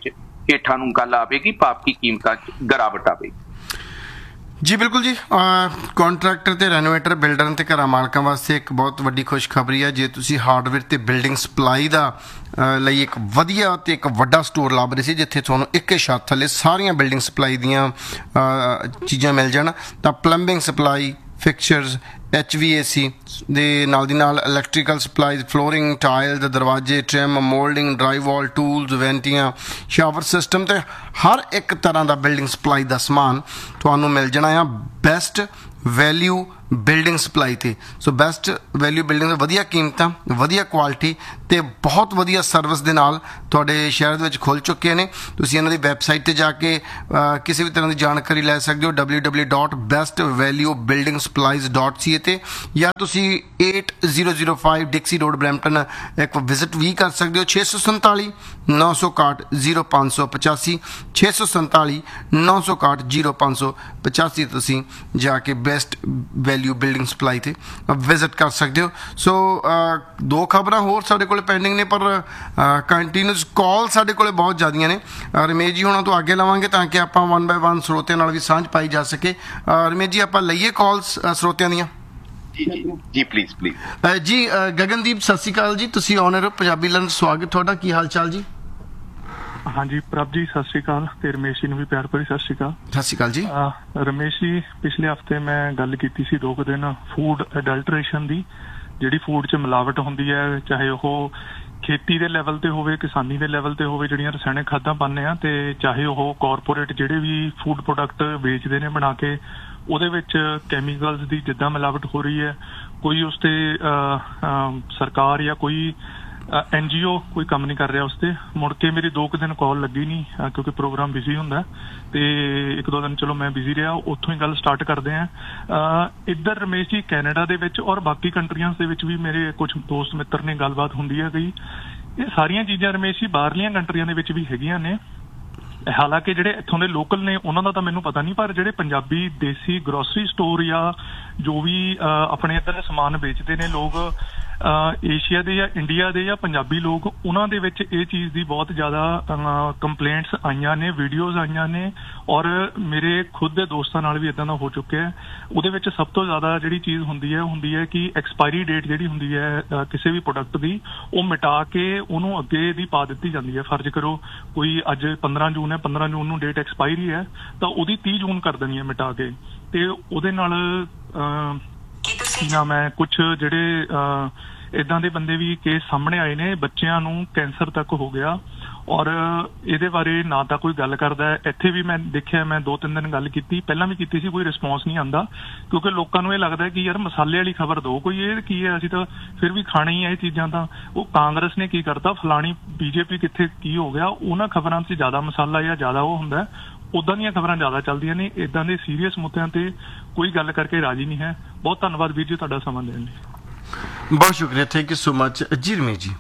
ਹੇਠਾਂ ਨੂੰ ਗੱਲ ਆਵੇਗੀ, ਭਾਵ ਕਿ ਕੀਮਤਾਂ 'ਚ ਗਿਰਾਵਟ ਆਵੇਗੀ। ਜੀ ਬਿਲਕੁਲ ਜੀ, ਕੰਟਰੈਕਟਰ ਤੇ ਰੈਨੋਵੇਟਰ, ਬਿਲਡਰ ਤੇ ਘਰਾਂ ਮਾਲਕਾਂ ਵਾਸਤੇ ਇੱਕ ਬਹੁਤ ਵੱਡੀ ਖੁਸ਼ਖਬਰੀ ਹੈ। ਜੇ ਤੁਸੀਂ ਹਾਰਡਵੇਅਰ ਤੇ ਬਿਲਡਿੰਗ ਸਪਲਾਈ ਦਾ ਲਈ ਇੱਕ ਵਧੀਆ ਤੇ ਇੱਕ ਵੱਡਾ ਸਟੋਰ ਲੱਭ ਰਹੇ ਸੀ ਜਿੱਥੇ ਤੁਹਾਨੂੰ ਇੱਕ ਛੱਤ ਥੱਲੇ ਸਾਰੀਆਂ ਬਿਲਡਿੰਗ ਸਪਲਾਈ ਦੀਆਂ ਚੀਜ਼ਾਂ ਮਿਲ ਜਾਣ, ਤਾਂ ਪਲੰਬਿੰਗ ਸਪਲਾਈ, ਫਿਕਸਚਰਸ, HVAC ਦੇ ਨਾਲ ਦੀ ਨਾਲ ਇਲੈਕਟ੍ਰੀਕਲ ਸਪਲਾਈਜ਼, ਫਲੋਰਿੰਗ, ਟਾਇਲ, ਦਰਵਾਜ਼ੇ, trim, moulding, ਡਰਾਈਵਾਲ, tools, ਵੈਂਟੀਆਂ, shower system ਤੇ ਹਰ ਇੱਕ ਤਰ੍ਹਾਂ ਦਾ ਬਿਲਡਿੰਗ ਸਪਲਾਈ ਦਾ ਸਮਾਨ ਤੁਹਾਨੂੰ ਮਿਲ ਜਾਣਾ ਆ ਬੈਸਟ ਵੈਲਿਊ ਬਿਲਡਿੰਗ ਸਪਲਾਈ ਤੇ। ਸੋ ਬੈਸਟ ਵੈਲਿਊ ਬਿਲਡਿੰਗ ਦੇ ਵਧੀਆ ਕੀਮਤਾਂ, ਵਧੀਆ ਕੁਆਲਿਟੀ ਤੇ ਬਹੁਤ ਵਧੀਆ ਸਰਵਿਸ ਦੇ ਨਾਲ ਤੁਹਾਡੇ ਸ਼ਹਿਰ ਦੇ ਵਿੱਚ ਖੁੱਲ੍ਹ ਚੁੱਕੇ ਨੇ। ਤੁਸੀਂ ਇਹਨਾਂ ਦੀ ਵੈਬਸਾਈਟ ਤੇ ਜਾ ਕੇ ਕਿਸੇ ਵੀ ਤਰ੍ਹਾਂ ਦੀ ਜਾਣਕਾਰੀ ਲੈ ਸਕਦੇ ਹੋ www.bestvaluebuildingsupplies.ca ਤੇ, ਜਾਂ ਤੁਸੀਂ 8005 ਡਿਕਸੀ ਰੋਡ ਬਰੈਂਪਟਨ ਇੱਕ ਵਿਜ਼ਿਟ ਵੀ ਕਰ ਸਕਦੇ ਹੋ। 647 961 0585 647 961 0585 ਤੁਸੀਂ ਜਾ ਕੇ ਬੈਸਟ ਵੈਲਿਊ ਬਿਲਡਿੰਗ ਸਪਲਾਈ ਤੇ ਵਿਜ਼ਿਟ ਕਰ ਸਕਦੇ ਹੋ। ਸੋ ਦੋ ਖਬਰਾਂ ਹੋਰ ਸਾਡੇ ਕੋਲ ਪੈਂਡਿੰਗ ਨੇ, ਪਰ ਕੰਟੀਨਿਊਸ ਕਾਲ ਸਾਡੇ ਕੋਲ ਬਹੁਤ ਜ਼ਿਆਦੀਆਂ ਨੇ। ਰਮੇਸ਼ ਜੀ ਹੁਣਾਂ ਤੋਂ ਅੱਗੇ ਲਵਾਂਗੇ ਤਾਂ ਕਿ ਆਪਾਂ 1 by 1 ਸਰੋਤਿਆਂ ਨਾਲ ਵੀ ਸਾਂਝ ਪਾਈ ਜਾ ਸਕੇ। ਰਮੇਸ਼ ਜੀ, ਆਪਾਂ ਲਈਏ ਕਾਲਸ ਸਰੋਤਿਆਂ ਦੀਆਂ? ਜੀ ਪਲੀਜ਼ ਪਲੀਜ਼। ਜੀ ਗਗਨਦੀਪ, ਸਤਿ ਸ਼੍ਰੀ ਅਕਾਲ ਜੀ, ਤੁਸੀਂ ਆਨਰ ਪੰਜਾਬੀ ਲਰਨ, ਸਵਾਗਤ ਤੁਹਾਡਾ। ਕੀ ਹਾਲ ਚਾਲ ਜੀ? ਹਾਂਜੀ ਪ੍ਰਭ ਜੀ, ਸਤਿ ਸ਼੍ਰੀ ਅਕਾਲ, ਤੇ ਰਮੇਸ਼ ਜੀ ਨੂੰ ਵੀ ਪਿਆਰ ਭਰੀ ਸਤਿ ਸ਼੍ਰੀ ਅਕਾਲ। ਸਤਿ ਸ਼੍ਰੀ ਅਕਾਲ ਜੀ। ਰਮੇਸ਼ ਜੀ, ਪਿਛਲੇ ਹਫਤੇ ਮੈਂ ਗੱਲ ਕੀਤੀ ਸੀ 2 ਦਿਨ ਫੂਡ ਅਡਲਟਰੇਸ਼ਨ ਦੀ, ਜਿਹੜੀ ਫੂਡ 'ਚ ਮਿਲਾਵਟ ਹੁੰਦੀ ਹੈ, ਚਾਹੇ ਉਹ ਖੇਤੀ ਦੇ ਲੈਵਲ ਤੇ ਹੋਵੇ, ਕਿਸਾਨੀ ਦੇ ਲੈਵਲ ਤੇ ਹੋਵੇ, ਜਿਹੜੀਆਂ ਰਸਾਇਣਿਕ ਖਾਦਾਂ ਪਾਉਂਦੇ ਆ, ਤੇ ਚਾਹੇ ਉਹ ਕਾਰਪੋਰੇਟ ਜਿਹੜੇ ਵੀ ਫੂਡ ਪ੍ਰੋਡਕਟ ਵੇਚਦੇ ਨੇ ਬਣਾ ਕੇ, ਉਹਦੇ ਵਿੱਚ ਕੈਮੀਕਲਸ ਦੀ ਜਿੱਦਾਂ ਮਿਲਾਵਟ ਹੋ ਰਹੀ ਹੈ, ਕੋਈ ਉਸ ਤੇ ਸਰਕਾਰ ਜਾਂ ਕੋਈ NGO ਕੋਈ ਕੰਮ ਨਹੀਂ ਕਰ ਰਿਹਾ ਉਸ ਤੇ। ਮੁੜ ਕੇ ਮੇਰੀ 2 ਦਿਨ ਕਾਲ ਲੱਗੀ ਨਹੀਂ ਕਿਉਂਕਿ ਪ੍ਰੋਗਰਾਮ ਬਿਜ਼ੀ ਹੁੰਦਾ, ਤੇ 1-2 ਦਿਨ ਚਲੋ ਮੈਂ ਬਿਜ਼ੀ ਰਿਹਾ। ਉੱਥੋਂ ਹੀ ਗੱਲ ਸਟਾਰਟ ਕਰਦੇ ਹਾਂ। ਇੱਧਰ ਰਮੇਸ਼ ਜੀ ਕੈਨੇਡਾ ਦੇ ਵਿੱਚ ਔਰ ਬਾਕੀ ਕੰਟਰੀਆਂ ਦੇ ਵਿੱਚ ਵੀ ਮੇਰੇ ਕੁਝ ਦੋਸਤ ਮਿੱਤਰ ਨੇ ਗੱਲਬਾਤ ਹੁੰਦੀ ਹੈ ਗਈ। ਇਹ ਸਾਰੀਆਂ ਚੀਜ਼ਾਂ ਰਮੇਸ਼ ਜੀ ਬਾਹਰਲੀਆਂ ਕੰਟਰੀਆਂ ਦੇ ਵਿੱਚ ਵੀ ਹੈਗੀਆਂ ਨੇ। ਹਾਲਾਂਕਿ ਜਿਹੜੇ ਇੱਥੋਂ ਦੇ ਲੋਕਲ ਨੇ ਉਹਨਾਂ ਦਾ ਤਾਂ ਮੈਨੂੰ ਪਤਾ ਨਹੀਂ, ਪਰ ਜਿਹੜੇ ਪੰਜਾਬੀ ਦੇਸੀ ਗਰੋਸਰੀ ਸਟੋਰ ਜਾਂ ਜੋ ਵੀ ਆਪਣੇ ਇੱਧਰ ਦੇ ਸਮਾਨ ਵੇਚਦੇ ਨੇ ਲੋਕ, ਏਸ਼ੀਆ ਦੇ ਜਾਂ ਇੰਡੀਆ ਦੇ ਜਾਂ ਪੰਜਾਬੀ ਲੋਕ, ਉਹਨਾਂ ਦੇ ਵਿੱਚ ਇਹ ਚੀਜ਼ ਦੀ ਬਹੁਤ ਜ਼ਿਆਦਾ ਕੰਪਲੇਂਟਸ ਆਈਆਂ ਨੇ, ਵੀਡੀਓਜ਼ ਆਈਆਂ ਨੇ, ਔਰ ਮੇਰੇ ਖੁਦ ਦੇ ਦੋਸਤਾਂ ਨਾਲ ਵੀ ਇਦਾਂ ਦਾ ਹੋ ਚੁੱਕਿਆ। ਉਹਦੇ ਵਿੱਚ ਸਭ ਤੋਂ ਜ਼ਿਆਦਾ ਜਿਹੜੀ ਚੀਜ਼ ਹੁੰਦੀ ਹੈ ਕਿ ਐਕਸਪਾਇਰੀ ਡੇਟ ਜਿਹੜੀ ਹੁੰਦੀ ਹੈ ਕਿਸੇ ਵੀ ਪ੍ਰੋਡਕਟ ਦੀ, ਉਹ ਮਿਟਾ ਕੇ ਉਹਨੂੰ ਅੱਗੇ ਦੀ ਪਾ ਦਿੱਤੀ ਜਾਂਦੀ ਹੈ। ਫਰਜ਼ ਕਰੋ ਕੋਈ ਅੱਜ 15 ਜੂਨ ਹੈ, 15 ਜੂਨ ਨੂੰ ਡੇਟ ਐਕਸਪਾਇਰੀ ਹੈ, ਤਾਂ ਉਹਦੀ 30 ਜੂਨ ਕਰ ਦੇਣੀ ਹੈ ਮਿਟਾ ਕੇ। ਤੇ ਉਹਦੇ ਨਾਲ ਮੈਂ ਕੁਝ ਜਿਹੜੇ ਇਦਾਂ ਦੇ ਬੰਦੇ ਵੀ ਕੇਸ ਸਾਹਮਣੇ ਆਏ ਨੇ, ਬੱਚਿਆਂ ਨੂੰ ਕੈਂਸਰ ਤੱਕ ਹੋ ਗਿਆ, ਔਰ ਇਹਦੇ ਬਾਰੇ ਨਾ ਤਾਂ ਕੋਈ ਗੱਲ ਕਰਦਾ ਹੈ। ਇੱਥੇ ਵੀ ਮੈਂ ਦੇਖਿਆ, ਮੈਂ 2-3 ਦਿਨ ਗੱਲ ਕੀਤੀ, ਪਹਿਲਾਂ ਵੀ ਕੀਤੀ ਸੀ, ਕੋਈ ਰਿਸਪੌਂਸ ਨਹੀਂ ਆਉਂਦਾ, ਕਿਉਂਕਿ ਲੋਕਾਂ ਨੂੰ ਇਹ ਲੱਗਦਾ ਕਿ ਯਾਰ ਮਸਾਲੇ ਵਾਲੀ ਖਬਰ ਦਿਓ ਕੋਈ, ਇਹ ਕੀ ਹੈ, ਅਸੀਂ ਤਾਂ ਫਿਰ ਵੀ ਖਾਣੀ ਹੈ ਇਹ ਚੀਜ਼ਾਂ। ਤਾਂ ਉਹ ਕਾਂਗਰਸ ਨੇ ਕੀ ਕਰਤਾ, ਫਲਾਣੀ BJP ਕਿੱਥੇ ਕੀ ਹੋ ਗਿਆ, ਉਹਨਾਂ ਖਬਰਾਂ 'ਚ ਜ਼ਿਆਦਾ ਮਸਾਲਾ ਜਾਂ ਜ਼ਿਆਦਾ ਉਹ ਹੁੰਦਾ, ਉੱਦਾਂ ਦੀਆਂ ਖਬਰਾਂ ਜ਼ਿਆਦਾ ਚੱਲਦੀਆਂ ਨੇ। ਇੱਦਾਂ ਦੇ ਸੀਰੀਅਸ ਮੁੱਦਿਆਂ ਤੇ ਕੋਈ ਗੱਲ ਕਰਕੇ ਰਾਜੀ ਨਹੀਂ ਹੈ। ਬਹੁਤ ਧੰਨਵਾਦ ਵੀਰ ਜੀ ਤੁਹਾਡਾ ਸਮਾਂ ਦੇਣ ਲਈ। ਬਹੁਤ ਸ਼ੁਕਰੀਆ, ਥੈਂਕ ਯੂ ਸੋ ਮਚ। ਜੀ ਰਮੇਸ਼ ਜੀ।